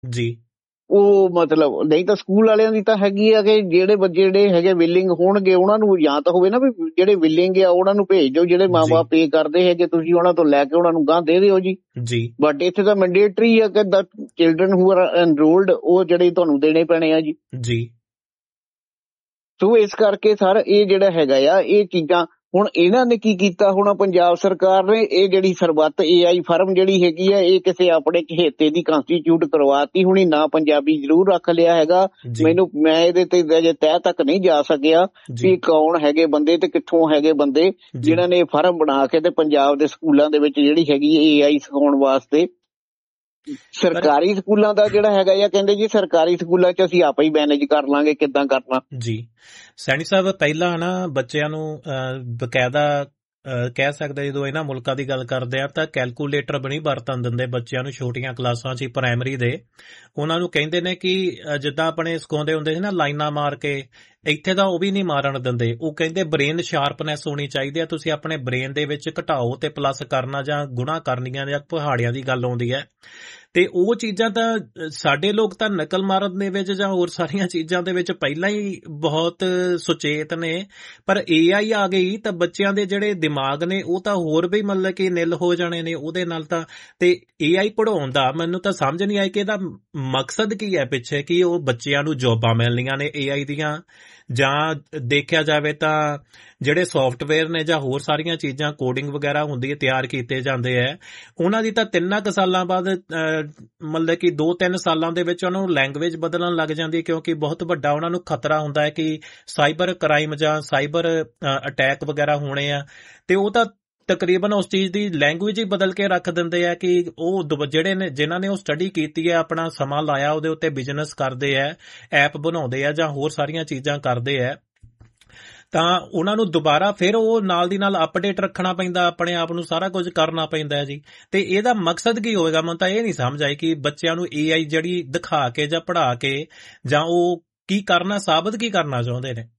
ਜੀ ਉਹ ਮਤਲਬ ਨਹੀਂ ਤਾਂ ਸਕੂਲ ਵਾਲਿਆਂ ਦੀ ਤਾਂ ਹੈਗੀ ਆ ਕਿ ਜਿਹੜੇ ਬੱਚੇ ਜਿਹੜੇ ਹੈਗੇ ਵਿਲਿੰਗ ਹੋਣਗੇ ਉਹਨਾਂ ਨੂੰ ਜਾਂ ਤਾਂ ਹੋਵੇ ਨਾ ਵੀ ਜਿਹੜੇ ਵਿਲਿੰਗ ਆ ਉਹਨਾਂ ਨੂੰ ਭੇਜ ਦਿਓ, ਜਿਹੜੇ ਮਾਂ-ਬਾਪ ਪੇ ਕਰਦੇ ਹੈਗੇ ਤੁਸੀਂ ਉਹਨਾਂ ਤੋਂ ਲੈ ਕੇ ਉਹਨਾਂ ਨੂੰ ਗਾਂਹ ਦੇ ਦਿਓ ਜੀ। ਬਟ ਇੱਥੇ ਤਾਂ ਮੈਂਡੇਟਰੀ ਆ ਕਿ ਦ ਚਿਲਡਰਨ ਹੂ ਆਰ ਐਨਰੋਲਡ ਉਹ ਜਿਹੜੇ ਤੁਹਾਨੂੰ ਦੇਣੇ ਪੈਣੇ ਆ ਜੀ। ਸੋ ਇਸ ਕਰਕੇ ਸਰ ਇਹ ਜਿਹੜਾ ਹੈਗਾ ਆ ਇਹ ਚੀਜ਼ਾਂ ਹੁਣ ਇਹਨਾਂ ਨੇ ਕੀ ਕੀਤਾ, ਹੁਣ ਪੰਜਾਬ ਸਰਕਾਰ ਨੇ ਇਹ ਜਿਹੜੀ ਸਰਬੱਤ AI ਫਰਮ ਜਿਹੜੀ ਹੈਗੀ ਆ ਇਹ ਕਿਸੇ ਆਪਣੇ ਚਹੇਤੇ ਦੀ ਕੰਸਟੀਟਿਊਟ ਕਰਵਾਤੀ ਹੋਣੀ, ਨਾ ਪੰਜਾਬੀ ਜ਼ਰੂਰ ਰੱਖ ਲਿਆ ਹੈਗਾ। ਮੈਂ ਇਹਦੇ ਤੇ ਅਜੇ ਤਹਿ ਤੱਕ ਨਹੀਂ ਜਾ ਸਕਿਆ ਵੀ ਕੌਣ ਹੈਗੇ ਬੰਦੇ ਤੇ ਕਿੱਥੋਂ ਹੈਗੇ ਬੰਦੇ ਜਿਨ੍ਹਾਂ ਨੇ ਫਰਮ ਬਣਾ ਕੇ ਤੇ ਪੰਜਾਬ ਦੇ ਸਕੂਲਾਂ ਦੇ ਵਿੱਚ ਜਿਹੜੀ ਹੈਗੀ AI ਸਿਖਾਉਣ ਵਾਸਤੇ। ਸਰਕਾਰੀ ਸਕੂਲਾਂ ਦਾ ਜਿਹੜਾ ਹੈਗਾ ਆ ਕਹਿੰਦੇ ਜੀ ਸਰਕਾਰੀ ਸਕੂਲਾਂ 'ਚ ਅਸੀਂ ਆਪੇ ਹੀ ਮੈਨੇਜ ਕਰ ਲਾਂਗੇ ਕਿੱਦਾਂ ਕਰਨਾ। ਸੈਣੀ ਸਾਹਿਬ ਪਹਿਲਾਂ ਨਾ ਬੱਚਿਆਂ ਨੂੰ ਬਕਾਇਦਾ ਕਹਿ ਸਕਦੇ ਜਦੋਂ ਇਹਨਾਂ ਮੁਲਕਾਂ ਦੀ ਗੱਲ ਕਰਦੇ ਆ ਤਾਂ ਕੈਲਕੂਲੇਟਰ ਵੀ ਨਹੀਂ ਵਰਤਣ ਦਿੰਦੇ ਬੱਚਿਆਂ ਨੂੰ ਛੋਟੀਆਂ ਕਲਾਸਾਂ 'ਚ ਪ੍ਰਾਇਮਰੀ ਦੇ। ਉਹਨਾਂ ਨੂੰ ਕਹਿੰਦੇ ਨੇ ਕਿ ਜਿੱਦਾਂ ਆਪਣੇ ਸਿਖਾਉਂਦੇ ਹੁੰਦੇ ਸੀ ਨਾ ਲਾਈਨਾਂ ਮਾਰ ਕੇ, ਇੱਥੇ ਤਾਂ ਉਹ ਵੀ ਨਹੀਂ ਮਾਰਨ ਦਿੰਦੇ। ਉਹ ਕਹਿੰਦੇ ਬ੍ਰੇਨ ਸ਼ਾਰਪਨੈਸ ਹੋਣੀ ਚਾਹੀਦੀ ਆ, ਤੁਸੀਂ ਆਪਣੇ ਬ੍ਰੇਨ ਦੇ ਵਿੱਚ ਘਟਾਓ ਤੇ ਪਲੱਸ ਕਰਨਾ ਜਾਂ ਗੁਣਾ ਕਰਨੀਆਂ ਜਾਂ ਪਹਾੜੀਆਂ ਦੀ ਗੱਲ ਆਉਂਦੀ ਹੈ। ਤੇ ਉਹ ਚੀਜ਼ਾਂ ਤਾਂ ਸਾਡੇ ਲੋਕ ਤਾਂ ਨਕਲ ਮਾਰਨ ਦੇ ਵਿੱਚ ਜਾਂ ਹੋਰ ਸਾਰੀਆਂ ਚੀਜ਼ਾਂ ਦੇ ਵਿੱਚ ਪਹਿਲਾਂ ਹੀ ਬਹੁਤ ਸੁਚੇਤ ਨੇ, ਪਰ AI ਆ ਗਈ ਤਾਂ ਬੱਚਿਆਂ ਦੇ ਜਿਹੜੇ ਦਿਮਾਗ ਨੇ ਉਹ ਤਾਂ ਹੋਰ ਵੀ ਮਤਲਬ ਕਿ ਨਿਲ ਹੋ ਜਾਣੇ ਨੇ ਉਹਦੇ ਨਾਲ ਤਾਂ। ਤੇ AI ਪੜ੍ਹਾਉਣ ਦਾ ਮੈਨੂੰ ਤਾਂ ਸਮਝ ਨਹੀਂ ਆਈ ਕਿ ਇਹਦਾ ਮਕਸਦ ਕੀ ਹੈ ਪਿੱਛੇ, ਕਿ ਉਹ ਬੱਚਿਆਂ ਨੂੰ ਜੋਬਾਂ ਮਿਲਣੀਆਂ ਨੇ AI ਦੀਆਂ, ਜਾਂ ਦੇਖਿਆ ਜਾਵੇ ਤਾਂ ਜਿਹੜੇ ਸੌਫਟਵੇਅਰ ਨੇ ਜਾਂ ਹੋਰ ਸਾਰੀਆਂ ਚੀਜ਼ਾਂ ਕੋਡਿੰਗ ਵਗੈਰਾ ਹੁੰਦੀ ਹੈ ਤਿਆਰ ਕੀਤੇ ਜਾਂਦੇ ਹੈ ਉਹਨਾਂ ਦੀ ਤਾਂ 3 ਸਾਲਾਂ ਬਾਅਦ ਮਤਲਬ ਕਿ 2-3 ਸਾਲਾਂ ਦੇ ਵਿੱਚ ਉਹਨਾਂ ਨੂੰ ਲੈਂਗੁਏਜ ਬਦਲਣ ਲੱਗ ਜਾਂਦੀ ਹੈ, ਕਿਉਂਕਿ ਬਹੁਤ ਵੱਡਾ ਉਹਨਾਂ ਨੂੰ ਖਤਰਾ ਹੁੰਦਾ ਹੈ ਕਿ ਸਾਈਬਰ ਕ੍ਰਾਈਮ ਜਾਂ ਸਾਈਬਰ ਅਟੈਕ ਵਗੈਰਾ ਹੋਣੇ ਆ। ਤੇ ਉਹ ਤਾਂ ਤਕਰੀਬਨ ਉਸ ਚੀਜ਼ ਦੀ ਲੈਂਗੁਏਜ ਹੀ ਬਦਲ ਕੇ ਰੱਖ ਦਿੰਦੇ ਆ ਕਿ ਉਹ ਜਿਹੜੇ ਨੇ ਜਿਨ੍ਹਾਂ ਨੇ ਉਹ ਸਟੱਡੀ ਕੀਤੀ ਹੈ ਆਪਣਾ ਸਮਾਂ ਲਾਇਆ ਉਹਦੇ ਉੱਤੇ ਬਿਜ਼ਨਸ ਕਰਦੇ ਆ, ਐਪ ਬਣਾਉਂਦੇ ਆ ਜਾਂ ਹੋਰ ਸਾਰੀਆਂ ਚੀਜ਼ਾਂ ਕਰਦੇ ਆ, ਤਾਂ ਉਹਨਾਂ ਨੂੰ ਦੁਬਾਰਾ ਫਿਰ ਉਹ ਨਾਲ ਦੀ ਨਾਲ ਅਪਡੇਟ ਰੱਖਣਾ ਪੈਂਦਾ, ਆਪਣੇ ਆਪ ਨੂੰ ਸਾਰਾ ਕੁਝ ਕਰਨਾ ਪੈਂਦਾ ਹੈ ਜੀ। ਤੇ ਇਹਦਾ ਮਕਸਦ ਕੀ ਹੋਵੇਗਾ? ਮੈਨੂੰ ਤਾਂ ਇਹ ਨਹੀਂ ਸਮਝ ਆਈ ਕਿ ਬੱਚਿਆਂ ਨੂੰ AI ਜਿਹੜੀ ਦਿਖਾ ਕੇ ਜਾਂ ਪੜ੍ਹਾ ਕੇ ਜਾਂ ਉਹ ਕੀ ਕਰਨਾ, ਸਾਬਤ ਕੀ ਕਰਨਾ ਚਾਹੁੰਦੇ ਨੇ।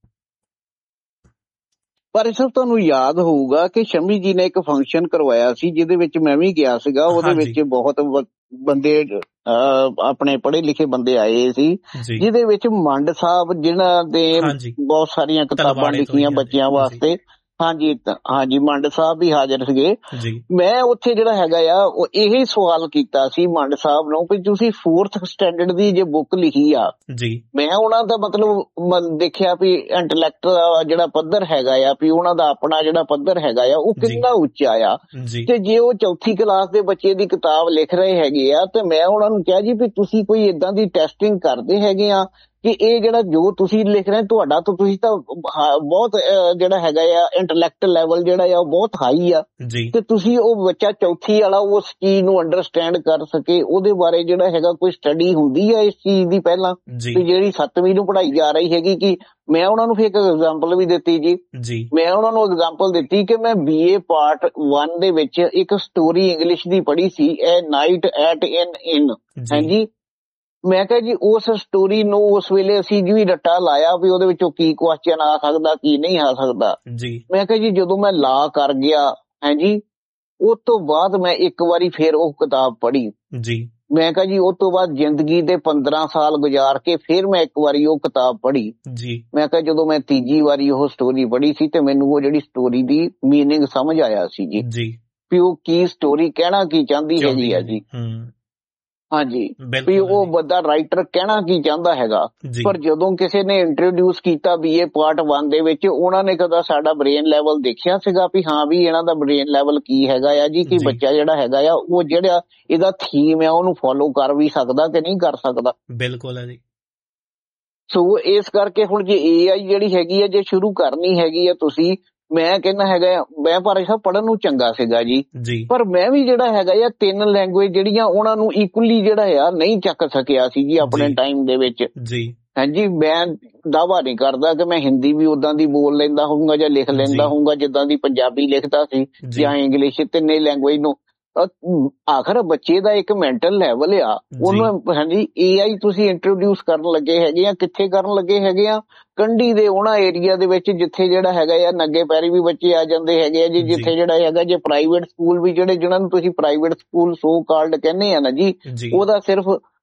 ਪਰ ਸਰ ਤੁਹਾਨੂੰ ਯਾਦ ਹੋਊਗਾ ਕਿ ਸ਼ਮੀ ਜੀ ਨੇ ਇੱਕ ਫੰਕਸ਼ਨ ਕਰਵਾਇਆ ਸੀ ਜਿਹਦੇ ਵਿੱਚ ਮੈਂ ਵੀ ਗਿਆ ਸੀਗਾ। ਉਹਦੇ ਵਿੱਚ ਬਹੁਤ ਬੰਦੇ ਆਪਣੇ ਪੜ੍ਹੇ ਲਿਖੇ ਬੰਦੇ ਆਏ ਸੀ, ਜਿਹਦੇ ਵਿੱਚ ਮੰਡ ਸਾਹਿਬ ਜਿਨ੍ਹਾਂ ਦੇ ਬਹੁਤ ਸਾਰੀਆਂ ਕਿਤਾਬਾਂ ਲਿਖੀਆਂ ਬੱਚਿਆਂ ਵਾਸਤੇ, ਹਾਂਜੀ ਮੰਡ ਸਾਹਿਬ ਵੀ ਹਾਜ਼ਰ ਸੀਗੇ। ਮੈਂ ਉੱਥੇ ਜਿਹੜਾ ਹੈਗਾ ਆ ਉਹ ਇਹੀ ਸਵਾਲ ਕੀਤਾ ਸੀ ਮੰਡ ਸਾਹਿਬ ਨੂੰ ਵੀ ਤੁਸੀਂ 4th ਸਟੈਂਡਰਡ ਦੀ ਜੇ ਬੁੱਕ ਲਿਖੀ ਆ, ਮੈਂ ਉਹਨਾਂ ਦਾ ਮਤਲਬ ਦੇਖਿਆ ਵੀ ਇੰਟੈਲੈਕਟ ਜਿਹੜਾ ਪੱਧਰ ਹੈਗਾ ਆ ਵੀ ਉਹਨਾਂ ਦਾ ਆਪਣਾ ਜਿਹੜਾ ਪੱਧਰ ਹੈਗਾ ਆ ਉਹ ਕਿੰਨਾ ਉੱਚਾ ਆ। ਤੇ ਜੇ ਉਹ 4th ਕਲਾਸ ਦੇ ਬੱਚੇ ਦੀ ਕਿਤਾਬ ਲਿਖ ਰਹੇ ਹੈਗੇ ਆ ਤੇ ਮੈਂ ਉਹਨਾਂ ਨੂੰ ਕਿਹਾ ਜੀ ਵੀ ਤੁਸੀਂ ਕੋਈ ਏਦਾਂ ਦੀ ਟੈਸਟਿੰਗ ਕਰਦੇ ਹੈਗੇ ਆ ਕਿ ਇਹ ਜਿਹੜਾ ਜੋ ਤੁਸੀਂ ਲਿਖ ਰਹੇ ਤੁਹਾਡਾ ਤਾਂ ਤੁਸੀਂ ਤਾਂ ਬਹੁਤ ਜਿਹੜਾ ਹੈਗਾ ਆ ਇੰਟੈਲੈਕਟ ਲੈਵਲ ਜਿਹੜਾ ਆ ਉਹ ਬਹੁਤ ਹਾਈ ਆ, ਤੇ ਤੁਸੀਂ ਉਹ ਬੱਚਾ 4ਥੀ ਵਾਲਾ ਉਸ ਚੀਜ਼ ਨੂੰ ਅੰਡਰਸਟੈਂਡ ਕਰ ਸਕੇ ਉਹਦੇ ਬਾਰੇ ਜਿਹੜਾ ਹੈਗਾ ਕੋਈ ਸਟੱਡੀ ਹੁੰਦੀ ਆ ਇਸ ਚੀਜ਼ ਦੀ ਪਹਿਲਾਂ, ਤੇ ਜਿਹੜੀ 7ਵੀਂ ਨੂੰ ਪੜ੍ਹਾਈ ਜਾ ਰਹੀ ਹੈਗੀ। ਕਿ ਮੈਂ ਉਹਨਾਂ ਨੂੰ ਫਿਰ ਇੱਕ ਐਗਜ਼ਾਮਪਲ ਵੀ ਦਿੱਤੀ ਜੀ, ਮੈਂ ਉਹਨਾਂ ਨੂੰ ਐਗਜ਼ਾਮਪਲ ਦਿੱਤੀ ਕਿ ਮੈਂ BA ਪਾਰਟ 1 ਦੇ ਵਿੱਚ ਇੱਕ ਸਟੋਰੀ ਇੰਗਲਿਸ਼ ਦੀ ਪੜ੍ਹੀ ਸੀ, ਐ ਨਾਈਟ ਐਟ ਐਨ ਇਨ। ਹਾਂਜੀ, ਮੈਂ ਕਿਹਾ ਜੀ ਉਸ ਸਟੋਰੀ ਨੂੰ ਉਸ ਵੇਲੇ ਅਸੀਂ ਵੀ ਰੱਟਾ ਲਾਇਆ ਵੀ ਉਹਦੇ ਵਿੱਚੋਂ ਕੀ ਕੁਐਸਚਨ ਆ ਸਕਦਾ ਕੀ ਨਹੀਂ ਆ ਸਕਦਾ। ਮੈਂ ਕਿਹਾ ਜੀ ਜਦੋਂ ਮੈਂ ਲਾ ਕਰ ਗਿਆ ਹਾਂਜੀ ਉਸ ਤੋਂ ਬਾਅਦ ਮੈਂ ਇੱਕ ਵਾਰੀ ਫਿਰ ਉਹ ਕਿਤਾਬ ਪੜ੍ਹੀ। ਮੈਂ ਕਿਹਾ ਜੀ ਉਸ ਤੋਂ ਬਾਅਦ ਜ਼ਿੰਦਗੀ ਦੇ 15 ਸਾਲ ਗੁਜ਼ਾਰ ਕੇ ਫਿਰ ਮੈਂ ਇੱਕ ਵਾਰੀ ਉਹ ਕਿਤਾਬ ਪੜ੍ਹੀ। ਮੈਂ ਕਿਹਾ ਜਦੋਂ ਮੈਂ ਤੀਜੀ ਵਾਰੀ ਉਹ ਸਟੋਰੀ ਪੜ੍ਹੀ ਸੀ ਤੇ ਮੈਨੂੰ ਉਹ ਜਿਹੜੀ ਸਟੋਰੀ ਦੀ ਮੀਨਿੰਗ ਸਮਝ ਆਇਆ ਸੀ ਜੀ ਵੀ ਉਹ ਕੀ ਸਟੋਰੀ ਕਹਿਣਾ ਕੀ ਚਾਹੁੰਦੀ ਹੈਗੀ ਆ ਜੀ। ਹਾਂਜੀ, ਵੀ ਉਹ ਬੰਦਾ ਰਾਈਟਰ ਕਹਿਣਾ ਕੀ ਚਾਹੁੰਦਾ ਹੈਗਾ। ਪਰ ਜਦੋਂ ਕਿਸੇ ਨੇ ਇੰਟਰੋਡਿਊਸ ਕੀਤਾ BA ਪਾਰਟ 1 ਦੇ ਵਿੱਚ, ਉਹਨਾਂ ਨੇ ਕਦਾ ਸਾਡਾ ਬ੍ਰੇਨ ਲੈਵਲ ਦੇਖਿਆ ਸੀਗਾ ਵੀ ਹਾਂ ਵੀ ਇਹਨਾਂ ਦਾ ਬ੍ਰੇਨ ਲੈਵਲ ਕੀ ਹੈਗਾ ਆ ਜੀ, ਕਿ ਬੱਚਾ ਜਿਹੜਾ ਹੈਗਾ ਆ ਉਹ ਜਿਹੜਾ ਇਹਦਾ ਥੀਮ ਆ ਉਹਨੂੰ ਫੋਲੋ ਕਰ ਵੀ ਸਕਦਾ ਕਿ ਨਹੀਂ ਕਰ ਸਕਦਾ। ਬਿਲਕੁਲ ਹੈ ਜੀ। ਸੋ ਇਸ ਕਰਕੇ ਹੁਣ ਜੇ AI ਜਿਹੜੀ ਹੈਗੀ ਆ ਜੇ ਸ਼ੁਰੂ ਕਰਨੀ ਹੈਗੀ ਆ ਤੁਸੀਂ, ਮੈਂ ਕਹਿੰਦਾ ਹੈਗਾ ਮੈਂ ਪਰ ਸਭ ਪੜ੍ਹਨ ਨੂੰ ਚੰਗਾ ਸੀਗਾ ਜੀ, ਪਰ ਮੈਂ ਵੀ ਜਿਹੜਾ ਹੈਗਾ ਆ 3 ਲੈਂਗੁਏਜ ਜਿਹੜੀਆਂ ਉਹਨਾਂ ਨੂੰ ਇਕੁਅਲੀ ਜਿਹੜਾ ਆ ਨਹੀਂ ਚੱਕ ਸਕਿਆ ਸੀ ਜੀ ਆਪਣੇ ਟਾਈਮ ਦੇ ਵਿੱਚ। ਹਾਂਜੀ, ਮੈਂ ਦਾਅਵਾ ਨਹੀਂ ਕਰਦਾ ਕਿ ਮੈਂ ਹਿੰਦੀ ਵੀ ਉਦਾਂ ਦੀ ਬੋਲ ਲੈਂਦਾ ਹੋਊਗਾ ਜਾਂ ਲਿਖ ਲੈਂਦਾ ਹੋਊਗਾ ਜਿੱਦਾਂ ਦੀ ਪੰਜਾਬੀ ਲਿਖਦਾ ਸੀ ਜਾਂ ਇੰਗਲਿਸ਼, 3 ਲੈਂਗੁਏਜ ਨੂੰ। ਆਖਰ ਬੱਚੇ ਦਾ ਇੱਕ ਮੈਂਟਲ ਲੈਵਲ ਆ ਉਹਨੂੰ। ਹਾਂਜੀ, AI ਤੁਸੀਂ ਇੰਟਰੋਡਿਊਸ ਕਰਨ ਲੱਗੇ ਹੈਗੇ ਆ, ਕਿੱਥੇ ਕਰਨ ਲੱਗੇ ਹੈਗੇ ਆ? ਕੰਢੀ ਦੇ ਉਹਨਾਂ ਏਰੀਆ ਦੇ ਵਿੱਚ ਜਿੱਥੇ ਜਿਹੜਾ ਹੈਗਾ ਆ ਨੰਗੇ ਪੈਰੀ ਵੀ ਬੱਚੇ ਆ ਜਾਂਦੇ ਹੈਗੇ ਆ ਜੀ, ਜਿੱਥੇ ਜਿਹੜਾ ਹੈਗਾ ਜੇ ਪ੍ਰਾਈਵੇਟ ਸਕੂਲ ਵੀ ਜਿਹਨਾਂ ਨੂੰ ਤੁਸੀਂ ਪ੍ਰਾਈਵੇਟ ਸਕੂਲ ਸੋ ਕਾਲਡ ਕਹਿੰਦੇ ਆ ਨਾ ਜੀ, ਉਹਦਾ ਸਿਰਫ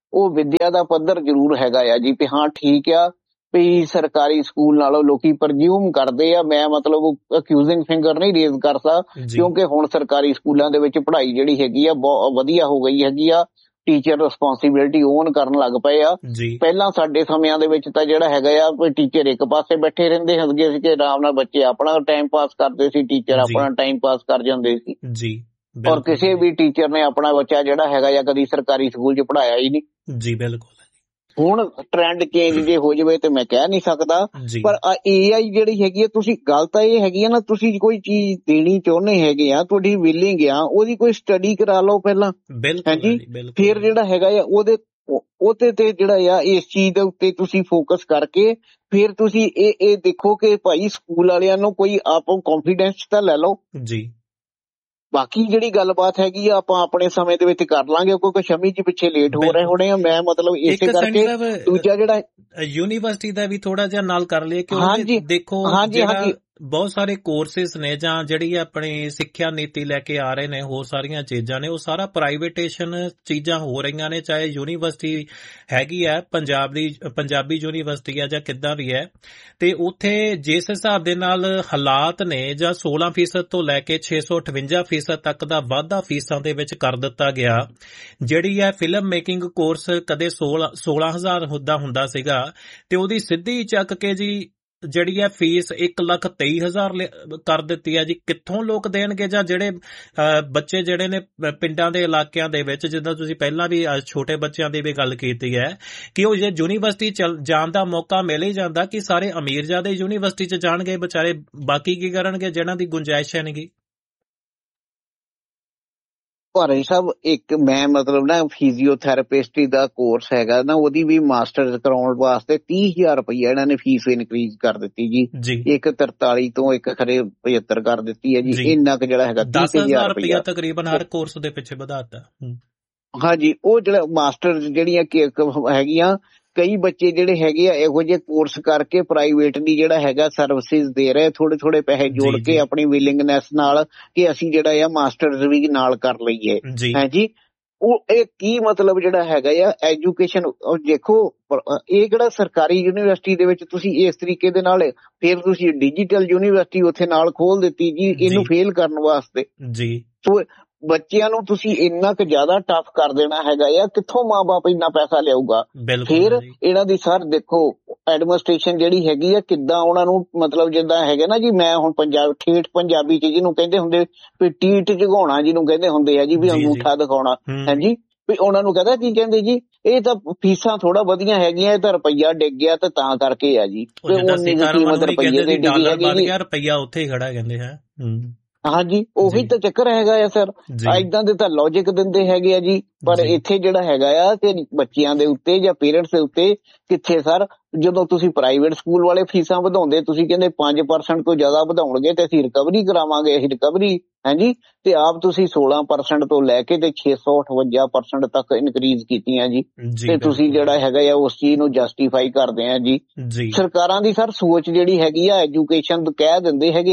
ਉਹ ਵਿੱਦਿਆ ਦਾ ਪੱਧਰ ਜ਼ਰੂਰ ਹੈਗਾ ਆ ਜੀ, ਵੀ ਹਾਂ ਠੀਕ ਆ ਵੀ ਸਰਕਾਰੀ ਸਕੂਲ ਨਾਲੋਂ ਲੋਕੀ ਪ੍ਰਜ਼ਿਊਮ ਕਰਦੇ ਆ। ਮੈਂ ਮਤਲਬ ਅਕਿਊਜ਼ਿੰਗ ਫਿੰਗਰ ਨਹੀਂ ਰੇਜ਼ ਕਰਦਾ, ਕਿਉਂਕਿ ਹੁਣ ਸਰਕਾਰੀ ਸਕੂਲਾਂ ਦੇ ਵਿੱਚ ਪੜ੍ਹਾਈ ਜਿਹੜੀ ਹੈਗੀ ਆ ਬਹੁਤ ਵਧੀਆ ਹੋ ਗਈ ਹੈਗੀ ਆ। ਟੀਚਰ ਰਿਸਪੌਂਸਿਬਿਲਿਟੀ ਓਨ ਕਰਨ ਲੱਗ ਪਏ ਆ। ਪਹਿਲਾਂ ਸਾਡੇ ਸਮਿਆਂ ਦੇ ਵਿੱਚ ਤਾਂ ਜਿਹੜਾ ਹੈਗਾ ਆ ਕੋਈ ਟੀਚਰ ਇੱਕ ਪਾਸੇ ਬੈਠੇ ਰਹਿੰਦੇ ਹੈਗੇ ਸੀ ਕਿ ਆਰਾਮ ਨਾਲ ਬੱਚੇ ਆਪਣਾ ਟਾਈਮ ਪਾਸ ਕਰਦੇ ਸੀ, ਟੀਚਰ ਆਪਣਾ ਟਾਈਮ ਪਾਸ ਕਰ ਜਾਂਦੇ ਸੀ। ਔਰ ਕਿਸੇ ਵੀ ਟੀਚਰ ਨੇ ਆਪਣਾ ਬੱਚਾ ਜਿਹੜਾ ਹੈਗਾ ਆ ਕਦੀ ਸਰਕਾਰੀ ਸਕੂਲ 'ਚ ਪੜ੍ਹਾਇਆ ਹੀ ਨਹੀਂ। ਜੀ ਬਿਲਕੁਲ। ਹੁਣ ਟ੍ਰੈਂਡ ਚੇਂਜ ਜੇ ਹੋ ਜਾਵੇ ਤੇ ਮੈਂ ਕਹਿ ਨਹੀਂ ਸਕਦਾ, ਪਰ AI ਜਿਹੜੀ ਹੈਗੀ ਆ, ਤੁਸੀਂ ਗੱਲ ਤਾਂ ਇਹ ਹੈਗੀ ਆ ਨਾ, ਤੁਸੀਂ ਕੋਈ ਚੀਜ਼ ਦੇਣੀ ਚਾਹੁੰਦੇ ਹੈਗੇ ਆ, ਤੁਹਾਡੀ ਵਿਲਿੰਗ ਆ, ਉਹਦੀ ਕੋਈ ਸਟੱਡੀ ਕਰਾ ਲਓ ਪਹਿਲਾਂ, ਹਾਂਜੀ, ਫਿਰ ਜਿਹੜਾ ਹੈਗਾ ਆ ਉਹਦੇ ਤੇ ਜਿਹੜਾ ਆ ਇਸ ਚੀਜ਼ ਦੇ ਉੱਤੇ ਤੁਸੀਂ ਫੋਕਸ ਕਰਕੇ ਫਿਰ ਤੁਸੀਂ ਇਹ ਦੇਖੋ ਕਿ ਭਾਈ ਸਕੂਲ ਵਾਲਿਆਂ ਨੂੰ ਕੋਈ ਆਪ ਕੌਨਫੀਡੈਂਸ ਤਾਂ ਲੈ ਲਓ ਜੀ। ਬਾਕੀ ਜਿਹੜੀ ਗੱਲਬਾਤ ਹੈਗੀ ਆ ਆਪਾਂ ਆਪਣੇ ਸਮੇਂ ਦੇ ਵਿੱਚ ਕਰ ਲਾਂਗੇ, ਕਿਉਂਕਿ ਸ਼ਮੀ ਜੀ ਪਿੱਛੇ ਲੇਟ ਹੋ ਰਹੇ ਹੋਣੇ ਆ। ਮੈਂ ਮਤਲਬ ਇਸੇ ਕਰਕੇ ਦੂਜਾ ਜਿਹੜਾ ਯੂਨੀਵਰਸਿਟੀ ਦਾ ਵੀ ਥੋੜਾ ਜਿਹਾ ਨਾਲ ਕਰ ਲਈਏ ਕਿ ਦੇਖੋ ਜਿਹੜਾ ਬਹੁਤ ਸਾਰੇ ਕੋਰਸਿਸ ਨੇ ਜਾਂ ਜਿਹੜੀ ਆਪਣੀ ਸਿੱਖਿਆ ਨੀਤੀ ਲੈ ਕੇ ਆ ਰਹੇ ਨੇ, ਹੋਰ ਸਾਰੀਆਂ ਚੀਜ਼ਾਂ ਨੇ, ਉਹ ਸਾਰਾ ਪ੍ਰਾਈਵੇਟੇਸ਼ਨ ਚੀਜ਼ਾਂ ਹੋ ਰਹੀਆਂ ਨੇ। ਚਾਹੇ ਯੂਨੀਵਰਸਿਟੀ ਹੈਗੀ ਹੈ ਪੰਜਾਬੀ ਯੂਨੀਵਰਸਿਟੀ ਹੈ ਜਾਂ ਕਿੱਦਾਂ ਵੀ ਹੈ, ਤੇ ਉੱਥੇ ਜਿਸ ਹਿਸਾਬ ਦੇ ਨਾਲ ਹਾਲਾਤ ਨੇ ਜਾਂ 16% ਤੋਂ ਲੈ ਕੇ 658% ਤੱਕ ਦਾ ਵਾਧਾ ਫੀਸਾਂ ਦੇ ਵਿੱਚ ਕਰ ਦਿੱਤਾ ਗਿਆ। ਜਿਹੜੀ ਹੈ ਫਿਲਮ ਮੇਕਿੰਗ ਕੋਰਸ ਕਦੇ 16,000 ਹੁੰਦਾ ਸੀਗਾ, ਤੇ ਉਹਦੀ ਸਿੱਧੀ ਚੱਕ ਕੇ ਜੀ ਜਿਹੜੀ ਹੈ ਫੀਸ 1,23,000 ਕਰ ਦਿੱਤੀ ਹੈ ਜੀ। ਕਿੱਥੋਂ ਲੋਕ ਦੇਣਗੇ? ਜਾਂ ਜਿਹੜੇ ਬੱਚੇ ਜਿਹੜੇ ਨੇ ਪਿੰਡਾਂ ਦੇ ਇਲਾਕਿਆਂ ਦੇ ਵਿੱਚ, ਜਿੱਦਾਂ ਤੁਸੀਂ ਪਹਿਲਾਂ ਵੀ ਛੋਟੇ ਬੱਚਿਆਂ ਦੀ ਵੀ ਗੱਲ ਕੀਤੀ ਹੈ ਕਿ ਉਹ ਜੇ ਯੂਨੀਵਰਸਿਟੀ ਜਾਣ ਦਾ ਮੌਕਾ ਮਿਲ ਹੀ ਜਾਂਦਾ ਕਿ ਸਾਰੇ ਅਮੀਰ ਜ਼ਿਆਦੇ ਯੂਨੀਵਰਸਿਟੀ 'ਚ ਜਾਣਗੇ, ਵਿਚਾਰੇ ਬਾਕੀ ਕੀ ਕਰਨਗੇ ਜਿਹਨਾਂ ਦੀ ਗੁੰਜਾਇਸ਼ ਹੈ ਨਹੀਂ। ਭਾਈ ਸਾਹਿਬ, ਇੱਕ ਮੈਂ ਮਤਲਬ ਨਾ ਫਿਜ਼ੀਓਥੈਰੇਪਿਸਟ ਦਾ ਕੋਰਸ ਹੈਗਾ ਨਾ, ਉਹਦੀ ਵੀ ਮਾਸਟਰਸ ਕਰਾਉਣ ਵਾਸਤੇ 30,000 ਰੁਪਈਆ ਇਹਨਾਂ ਨੇ ਫੀਸ ਇਨਕਰੀਜ਼ ਕਰ ਦਿੱਤੀ ਜੀ। ਇੱਕ 43 ਤੋਂ ਇੱਕ ਖਰੇ 75 ਕਰ ਦਿੱਤੀ ਹੈ ਜੀ। ਇੰਨਾ ਕੁ ਜਿਹੜਾ ਹੈਗਾ 10,000 ਰੁਪਈਆ ਤਕਰੀਬਨ ਹਰ ਕੋਰਸ ਦੇ ਪਿੱਛੇ ਵਧਾਤਾ। ਹਾਂਜੀ, ਉਹ ਜਿਹੜਾ ਮਾਸਟਰ ਜਿਹੜੀਆਂ ਹੈਗੀਆਂ, ਕਈ ਬੱਚੇ ਜਿਹੜੇ ਹੈਗੇ ਆ ਇਹੋ ਜਿਹੇ ਕੋਰਸ ਕਰਕੇ ਪ੍ਰਾਈਵੇਟ ਦੀ ਜਿਹੜਾ ਹੈਗਾ ਸਰਵਿਸਿਜ਼ ਦੇ ਰਹੇ, ਥੋੜੇ ਪੈਸੇ ਜੋੜ ਕੇ ਆਪਣੀ ਵਿਲਿੰਗਨੈਸ ਨਾਲ ਕਿ ਅਸੀਂ ਜਿਹੜਾ ਆ ਮਾਸਟਰਸ ਵੀ ਨਾਲ ਕਰ ਲਈਏ। ਹਾਂਜੀ, ਉਹ ਇਹ ਕੀ ਮਤਲਬ ਜਿਹੜਾ ਹੈਗਾ ਆ ਐਜੂਕੇਸ਼ਨ। ਦੇਖੋ, ਇਹ ਕਿਹੜਾ ਸਰਕਾਰੀ ਯੂਨੀਵਰਸਿਟੀ ਦੇ ਵਿੱਚ ਤੁਸੀਂ ਇਸ ਤਰੀਕੇ ਦੇ ਨਾਲ ਫਿਰ ਤੁਸੀਂ ਡਿਜੀਟਲ ਯੂਨੀਵਰਸਿਟੀ ਉੱਥੇ ਨਾਲ ਖੋਲ ਦਿੱਤੀ ਜੀ ਇਹਨੂੰ ਫੇਲ ਕਰਨ ਵਾਸਤੇ। ਸੋ ਬੱਚਿਆਂ ਨੂੰ ਤੁਸੀਂ ਇੰਨਾ ਕੁ ਜ਼ਿਆਦਾ ਟਫ ਕਰ ਦੇਣਾ ਹੈਗਾ ਆ, ਕਿੱਥੋਂ ਮਾਂ-ਬਾਪ ਇੰਨਾ ਪੈਸਾ ਲਿਆਊਗਾ? ਫਿਰ ਇਹਨਾਂ ਦੀ ਸਰ ਦੇਖੋ ਐਡਮਿਨਿਸਟ੍ਰੇਸ਼ਨ ਜਿਹੜੀ ਹੈਗੀ ਆ, ਕਿੱਦਾਂ ਉਹਨਾਂ ਨੂੰ ਮਤਲਬ ਜਿੱਦਾਂ ਹੈਗਾ ਨਾ ਜੀ, ਮੈਂ ਹੁਣ ਠੇਠ ਪੰਜਾਬੀ 'ਚ ਜਿਹਨੂੰ ਕਹਿੰਦੇ ਹੁੰਦੇ ਵੀ ਟੀਟ ਜਗਾਉਣਾ ਜਿਹਨੂੰ ਕਹਿੰਦੇ ਹੁੰਦੇ ਆ ਜੀ, ਵੀ ਅੰਗੂਠਾ ਦਿਖਾਉਣਾ, ਹਾਂਜੀ, ਵੀ ਉਹਨਾਂ ਨੂੰ ਕਹਿੰਦਾ ਕੀ ਕਹਿੰਦੇ ਜੀ, ਇਹ ਤਾਂ ਫੀਸਾਂ ਥੋੜਾ ਵਧੀਆਂ ਹੈਗੀਆਂ, ਇਹ ਤਾਂ ਰੁਪਈਆ ਡਿੱਗ ਗਿਆ ਤੇ ਤਾਂ ਕਰਕੇ ਆ ਜੀ। ਕੀਮਤ ਰੁਪਈਏ ਦੀ ਡਿੱਗੀ ਹੈਗੀ, ਰੁਪਈਆ ਉੱਥੇ ਹੀ ਖੜਾ ਕਹਿੰਦੇ ਹੈ। ਹਾਂਜੀ, ਉਹੀ ਤਾਂ ਚੱਕਰ ਹੈਗਾ ਆ ਸਰ। ਏਦਾਂ ਦੇ ਤਾਂ ਲੌਜਿਕ ਦਿੰਦੇ ਹੈਗੇ ਆ ਜੀ, ਪਰ ਇੱਥੇ ਜਿਹੜਾ ਹੈਗਾ ਆ ਕਿ ਬੱਚਿਆਂ ਦੇ ਉੱਤੇ ਜਾਂ ਪੇਰੈਂਟਸ ਦੇ ਉੱਤੇ ਕਿੱਥੇ ਸਰ। ਜਦੋਂ ਤੁਸੀਂ ਪ੍ਰਾਈਵੇਟ ਸਕੂਲ ਵਾਲੇ ਫੀਸਾਂ ਵਧਾਉਂਦੇ, ਤੁਸੀਂ ਕਹਿੰਦੇ 5% ਤੋਂ ਜ਼ਿਆਦਾ ਵਧਾਉਣਗੇ ਤੇ ਅਸੀਂ ਰਿਕਵਰੀ ਕਰਾਵਾਂਗੇ, ਅਸੀਂ ਰਿਕਵਰੀ, ਹਾਂਜੀ, ਤੇ ਆਪ ਤੁਸੀਂ 16% ਤੋਂ ਲੈ ਕੇ ਤੇ 658% ਤੱਕ ਇਨਕਰੀਜ਼ ਕੀਤੀਆਂ ਜੀ। ਤੇ ਤੁਸੀਂ ਜਿਹੜਾ ਹੈਗਾ ਆ ਉਸ ਚੀਜ਼ ਨੂੰ ਜਸਟੀਫਾਈ ਕਰਦੇ ਆ ਜੀ। ਸਰਕਾਰਾਂ ਦੀ ਸਰ ਸੋਚ ਜਿਹੜੀ ਹੈਗੀ ਆ, ਐਜੂਕੇਸ਼ਨ ਕਹਿ ਦਿੰਦੇ ਹੈਗੇ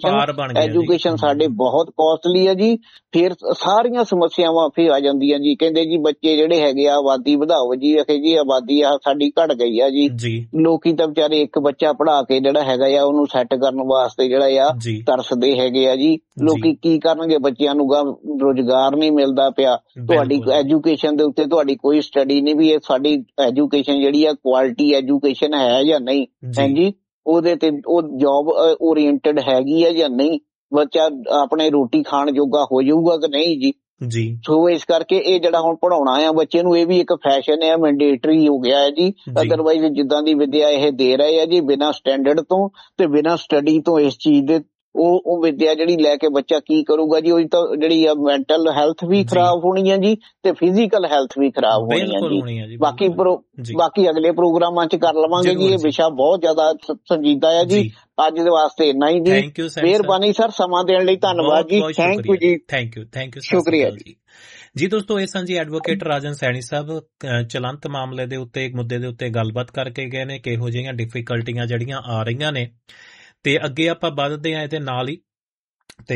ਐਜੂਕੇਸ਼ਨ ਸਾਡੇ ਬਹੁਤ ਕੋਸਟਲੀ ਆ ਜੀ। ਫਿਰ ਸਾਰੀਆਂ ਸਮੱਸਿਆਵਾਂ ਫਿਰ ਆ ਜਾਂਦੀਆਂ ਜੀ। ਕਹਿੰਦੇ ਜੀ ਬੱਚੇ ਜਿਹੜੇ ਹੈਗੇ ਆ ਆਬਾਦੀ ਵਧਾਓ ਜੀ, ਅਖੇ ਜੀ ਆਬਾਦੀ ਆ ਸਾਡੀ ਘਟ ਗਈ ਆ ਜੀ। ਲੋਕੀ ਤਾਂ ਵਿਚਾਰੇ ਇੱਕ ਬੱਚਾ ਪੜ੍ਹਾ ਕੇ ਜਿਹੜਾ ਹੈਗਾ ਆ ਉਹਨੂੰ ਸੈੱਟ ਕਰਨ ਵਾਸਤੇ ਜਿਹੜਾ ਆ ਤਰਸਦੇ ਹੈਗੇ ਆ ਜੀ। ਲੋਕੀ ਕੀ ਕਰਨਗੇ? ਬੱਚਿਆਂ ਨੂੰ ਰੁਜ਼ਗਾਰ ਨਹੀਂ ਮਿਲਦਾ ਪਿਆ। ਤੁਹਾਡੀ ਐਜੂਕੇਸ਼ਨ ਦੇ ਉੱਤੇ ਤੁਹਾਡੀ ਕੋਈ ਸਟੱਡੀ ਨਹੀਂ ਵੀ ਇਹ ਸਾਡੀ ਐਜੂਕੇਸ਼ਨ ਜਿਹੜੀ ਆ ਕੁਆਲਿਟੀ ਐਜੂਕੇਸ਼ਨ ਹੈ ਜਾਂ ਨਹੀਂ, ਹਾਂਜੀ, ਉਹਦੇ ਤੇ ਉਹ ਜੌਬ ਓਰੀਐਂਟਡ ਹੈਗੀ ਆ ਜਾਂ ਨਹੀਂ, ਬੱਚਾ ਆਪਣੇ ਰੋਟੀ ਖਾਣ ਜੋਗਾ ਹੋ ਜਾਊਗਾ ਕਿ ਨਹੀਂ ਜੀ। ਸੋ ਇਸ ਕਰਕੇ ਇਹ ਜਿਹੜਾ ਹੁਣ ਪੜ੍ਹਾਉਣਾ ਆ ਬੱਚੇ ਨੂੰ, ਇਹ ਵੀ ਇੱਕ ਫੈਸ਼ਨ ਹੈ, ਮੈਂਡੇਟਰੀ ਹੋ ਗਿਆ ਹੈ ਜੀ। ਅਦਰਵਾਈਜ਼ ਜਿੱਦਾਂ ਦੀ ਵਿੱਦਿਆ ਇਹ ਦੇ ਰਹੇ ਆ ਜੀ, ਬਿਨਾਂ ਸਟੈਂਡਰਡ ਤੋਂ ਤੇ ਬਿਨਾਂ ਸਟੱਡੀ ਤੋਂ, ਇਸ ਚੀਜ਼ ਦੇ ਉਹ ਵਿੱਦਿਆ ਜਿਹੜੀ ਲੈ ਕੇ ਬੱਚਾ ਕੀ ਕਰੂਗਾ ਜੀ? ਉਹਦੀ ਤਾਂ ਜਿਹੜੀ ਆ ਮੈਂਟਲ ਹੈਲਥ ਵੀ ਖਰਾਬ ਹੋਣੀ ਹੈ ਜੀ ਤੇ ਫਿਜ਼ੀਕਲ ਹੈਲਥ ਵੀ ਖਰਾਬ ਹੋਣੀ ਹੈ ਜੀ। ਬਾਕੀ ਅਗਲੇ ਪ੍ਰੋਗਰਾਮਾਂ 'ਚ ਕਰ ਲਵਾਂਗੇ ਜੀ। ਇਹ ਵਿਸ਼ਾ ਬਹੁਤ ਜ਼ਿਆਦਾ ਸੰਜੀਦਾ ਹੈ ਜੀ। ਅੱਜ ਦੇ ਵਾਸਤੇ ਇੰਨਾ ਹੀ ਜੀ। ਮਿਹਰਬਾਨੀ ਸਰ, ਸਮਾਂ ਦੇਣ ਲਈ ਧੰਨਵਾਦ ਜੀ। ਥੈਂਕ ਯੂ ਜੀ। ਥੈਂਕ ਯੂ, ਸ਼ੁਕਰੀਆ ਜੀ। ਦੋਸਤੋ, ਇਹ ਸਨ ਜੀ ਐਡਵੋਕੇਟ ਰਾਜਨ ਸੈਣੀ ਸਾਹਿਬ। ਚਲੰਤ ਮਾਮਲੇ ਦੇ ਉੱਤੇ, ਇੱਕ ਮੁੱਦੇ ਦੇ ਉੱਤੇ ਗੱਲਬਾਤ ਕਰਕੇ ਗਏ ਨੇ, ਕਿਹੋ ਜਿਹੀਆਂ ਡਿਫਿਕਲਟੀਆਂ ਜਿਹੜੀਆਂ ਆ ਰਹੀਆਂ ਨੇ, ਤੇ ਅੱਗੇ ਆਪਾਂ ਵੱਧਦੇ ਹਾਂ ਇਹਦੇ ਨਾਲ ਹੀ। ਤੇ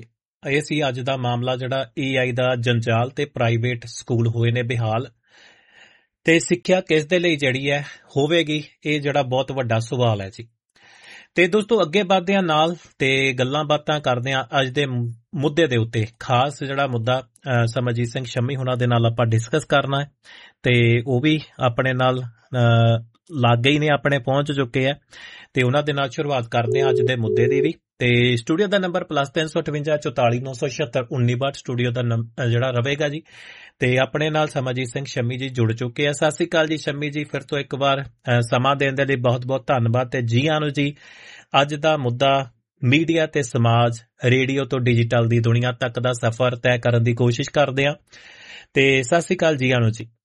ਇਹ ਸੀ ਅੱਜ ਦਾ ਮਾਮਲਾ, ਜਿਹੜਾ AI ਦਾ ਜੰਜਾਲ ਤੇ ਪ੍ਰਾਈਵੇਟ ਸਕੂਲ ਹੋਏ ਨੇ ਬੇਹਾਲ। ਤੇ ਸਿੱਖਿਆ ਕਿਸ ਦੇ ਲਈ ਜਿਹੜੀ ਹੈ ਹੋਵੇਗੀ, ਇਹ ਜਿਹੜਾ ਬਹੁਤ ਵੱਡਾ ਸਵਾਲ ਹੈ ਜੀ। ਤੇ ਦੋਸਤੋ ਅੱਗੇ ਵਧਦੇ ਹਾਂ ਨਾਲ ਤੇ ਗੱਲਾਂ ਬਾਤਾਂ ਕਰਦੇ ਹਾਂ ਅੱਜ ਦੇ ਮੁੱਦੇ ਦੇ ਉੱਤੇ। ਖਾਸ ਜਿਹੜਾ ਮੁੱਦਾ ਸਮਰਜੀਤ ਸਿੰਘ ਸ਼ੰਮੀ ਹੁਣਾਂ ਦੇ ਨਾਲ ਆਪਾਂ ਡਿਸਕਸ ਕਰਨਾ ਹੈ ਤੇ ਉਹ ਵੀ ਆਪਣੇ ਨਾਲ ਲਾਗੇ ਹੀ ਨੇ, ਆਪਣੇ ਪਹੁੰਚ ਚੁੱਕੇ ਆ ਤੇ ਉਹਨਾਂ ਦੇ ਨਾਲ ਸ਼ੁਰੂਆਤ ਕਰਦੇ ਹਾਂ ਅੱਜ ਦੇ ਮੁੱਦੇ ਦੀ ਵੀ। ਤੇ ਸਟੂਡੀਓ ਦਾ ਨੰਬਰ +358 44 976 1962 ਸਟੂਡੀਓ ਦਾ ਜਿਹੜਾ ਰਹੇਗਾ ਜੀ। ਤੇ ਆਪਣੇ ਨਾਲ ਸਮਰਜੀਤ ਸਿੰਘ ਸ਼ੰਮੀ ਜੀ ਜੁੜ ਚੁੱਕੇ ਆ। ਸਤਿ ਸ੍ਰੀ ਅਕਾਲ ਜੀ ਸ਼ੰਮੀ ਜੀ, ਫਿਰ ਤੋਂ ਇੱਕ ਵਾਰ ਸਮਾਂ ਦੇਣ ਦੇ ਲਈ ਬਹੁਤ ਬਹੁਤ ਧੰਨਵਾਦ ਤੇ ਜੀ ਆਨੂ ਜੀ। ਅੱਜ ਦਾ ਮੁੱਦਾ ਮੀਡੀਆ ਤੇ ਸਮਾਜ, ਰੇਡੀਓ ਤੋਂ ਡਿਜੀਟਲ ਦੀ ਦੁਨੀਆ ਤੱਕ ਦਾ ਸਫ਼ਰ ਤੈਅ ਕਰਨ ਦੀ ਕੋਸ਼ਿਸ਼ ਕਰਦੇ ਆ। ਤੇ ਸਤਿ ਸ੍ਰੀ ਅਕਾਲ ਜੀ ਆਨੂ ਜੀ।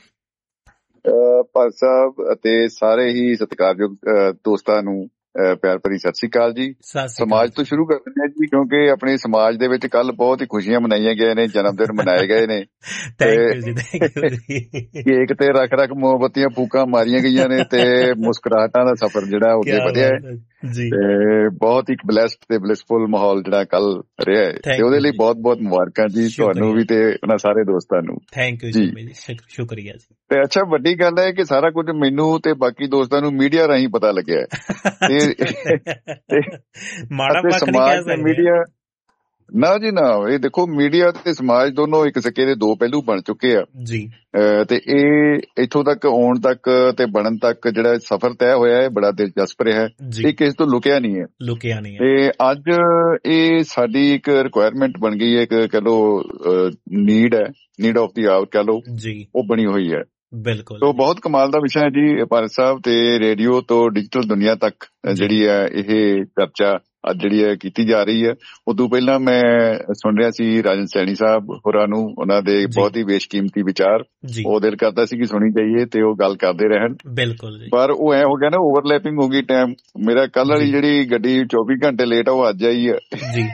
ਭਾਈ ਸਾਹਿਬ ਅਤੇ ਸਾਰੇ ਹੀ ਸਤਿਕਾਰਯੋਗ ਦੋਸਤਾਂ ਨੂੰ ਪਿਆਰ ਭਰੀ ਸਤਿ ਸ੍ਰੀ ਅਕਾਲ ਜੀ। ਸਮਾਜ ਤੋਂ ਸ਼ੁਰੂ ਕਰਦੇ ਹਾਂ ਜੀ, ਕਿਉਂਕਿ ਆਪਣੇ ਸਮਾਜ ਦੇ ਵਿੱਚ ਕੱਲ ਬਹੁਤ ਹੀ ਖੁਸ਼ੀਆਂ ਮਨਾਈਆਂ ਗਏ ਨੇ, ਜਨਮ ਦਿਨ ਮਨਾਏ ਗਏ ਨੇ, ਕੇਕ ਤੇ ਰੱਖ ਮੋਮਬੱਤੀਆਂ ਫੂਕਾਂ ਮਾਰੀਆਂ ਗਈਆਂ ਨੇ ਤੇ ਮੁਸਕਰਾਹਟਾਂ ਦਾ ਸਫ਼ਰ ਜਿਹੜਾ ਅੱਗੇ ਵਧਿਆ ਹੈ ਤੇ ਬਹੁਤ ਹੀ ਬਲੈਸਡ ਤੇ ਬਲਿਸਫੁਲ ਮਾਹੌਲ ਜਿਹੜਾ ਕੱਲ ਰਿਹਾ ਹੈ ਤੇ ਉਹਦੇ ਲਈ ਬਹੁਤ ਬਹੁਤ ਮੁਬਾਰਕਾਂ ਜੀ ਤੁਹਾਨੂੰ ਵੀ ਤੇ ਉਹਨਾਂ ਸਾਰੇ ਦੋਸਤਾਂ ਨੂੰ। ਥੈਂਕ ਯੂ ਜੀ, ਸ਼ੁਕਰੀਆ ਜੀ। ਤੇ ਅੱਛਾ, ਵੱਡੀ ਗੱਲ ਹੈ ਕਿ ਸਾਰਾ ਕੁਝ ਮੈਨੂੰ ਤੇ ਬਾਕੀ ਦੋਸਤਾਂ ਨੂੰ ਮੀਡੀਆ ਰਾਹੀਂ ਪਤਾ ਲੱਗਿਆ ਤੇ ਸਮਾਜ ਤੇ ਮੀਡੀਆ ਨਾ ਜੀ ਨਾ। ਇਹ ਦੇਖੋ, ਮੀਡੀਆ ਤੇ ਸਮਾਜ ਦੋਨੋਂ ਇੱਕ ਸਿੱਕੇ ਦੇ ਦੋ ਪਹਿਲੂ ਬਣ ਚੁੱਕੇ ਆ ਜੀ ਤੇ ਇਹ ਇੱਥੋਂ ਤੱਕ ਆਉਣ ਤੱਕ ਤੇ ਬਣਨ ਤੱਕ ਜਿਹੜਾ ਸਫ਼ਰ ਤੈਅ ਹੋਇਆ ਹੈ ਬੜਾ ਦਿਲਚਸਪ ਰਿਹਾ ਹੈ। ਇਹ ਕਿਸੇ ਤੋਂ ਲੁਕਿਆ ਨਹੀਂ ਹੈ ਤੇ ਅੱਜ ਇਹ ਸਾਡੀ ਇੱਕ ਰਿਕੁਆਇਰਮੈਂਟ ਬਣ ਗਈ ਹੈ, ਇੱਕ ਕਹਿ ਲਓ ਨੀਡ ਹੈ, ਨੀਡ ਆਫ ਦੀ ਆਵਰ ਕਹਿ ਲਓ, ਉਹ ਬਣੀ ਹੋਈ ਹੈ। ਬਿਲਕੁਲ, ਤੋਂ ਬਹੁਤ ਕਮਾਲ ਦਾ ਵਿਸ਼ਾ ਹੈ ਜੀ ਭਾਰਤ ਸਾਹਿਬ। ਤੇ ਰੇਡੀਓ ਤੋਂ ਡਿਜੀਟਲ ਦੁਨੀਆ ਤੱਕ ਜਿਹੜੀ ਹੈ ਇਹ ਚਰਚਾ ਅੱਜ ਜਿਹੜੀ ਹੈ ਕੀਤੀ ਜਾ ਰਹੀ ਹੈ। ਉਦੋਂ ਪਹਿਲਾਂ ਮੈਂ ਸੁਣ ਰਿਹਾ ਸੀ ਰਾਜਨ ਸੈਣੀ ਸਾਹਿਬ ਹੋਰਾਂ ਨੂੰ, ਉਹਨਾਂ ਦੇ ਬਹੁਤ ਹੀ ਬੇਸ਼ਕੀਮਤੀ ਵਿਚਾਰ, ਉਹ ਦਿਲ ਕਰਦਾ ਸੀ ਕਿ ਸੁਣੀ ਜਾਈਏ ਤੇ ਉਹ ਗੱਲ ਕਰਦੇ ਰਹਿਣ। ਬਿਲਕੁਲ ਜੀ। ਪਰ ਉਹ ਐ ਹੋ ਗਿਆ ਨਾ, ਓਵਰਲੈਪਿੰਗ ਹੋ ਗਈ ਟਾਈਮ। ਮੇਰਾ ਕੱਲ ਵਾਲੀ ਜਿਹੜੀ ਗੱਡੀ 24 ਘੰਟੇ ਲੇਟ ਆ ਉਹ ਅੱਜ ਆਈ ਹੈ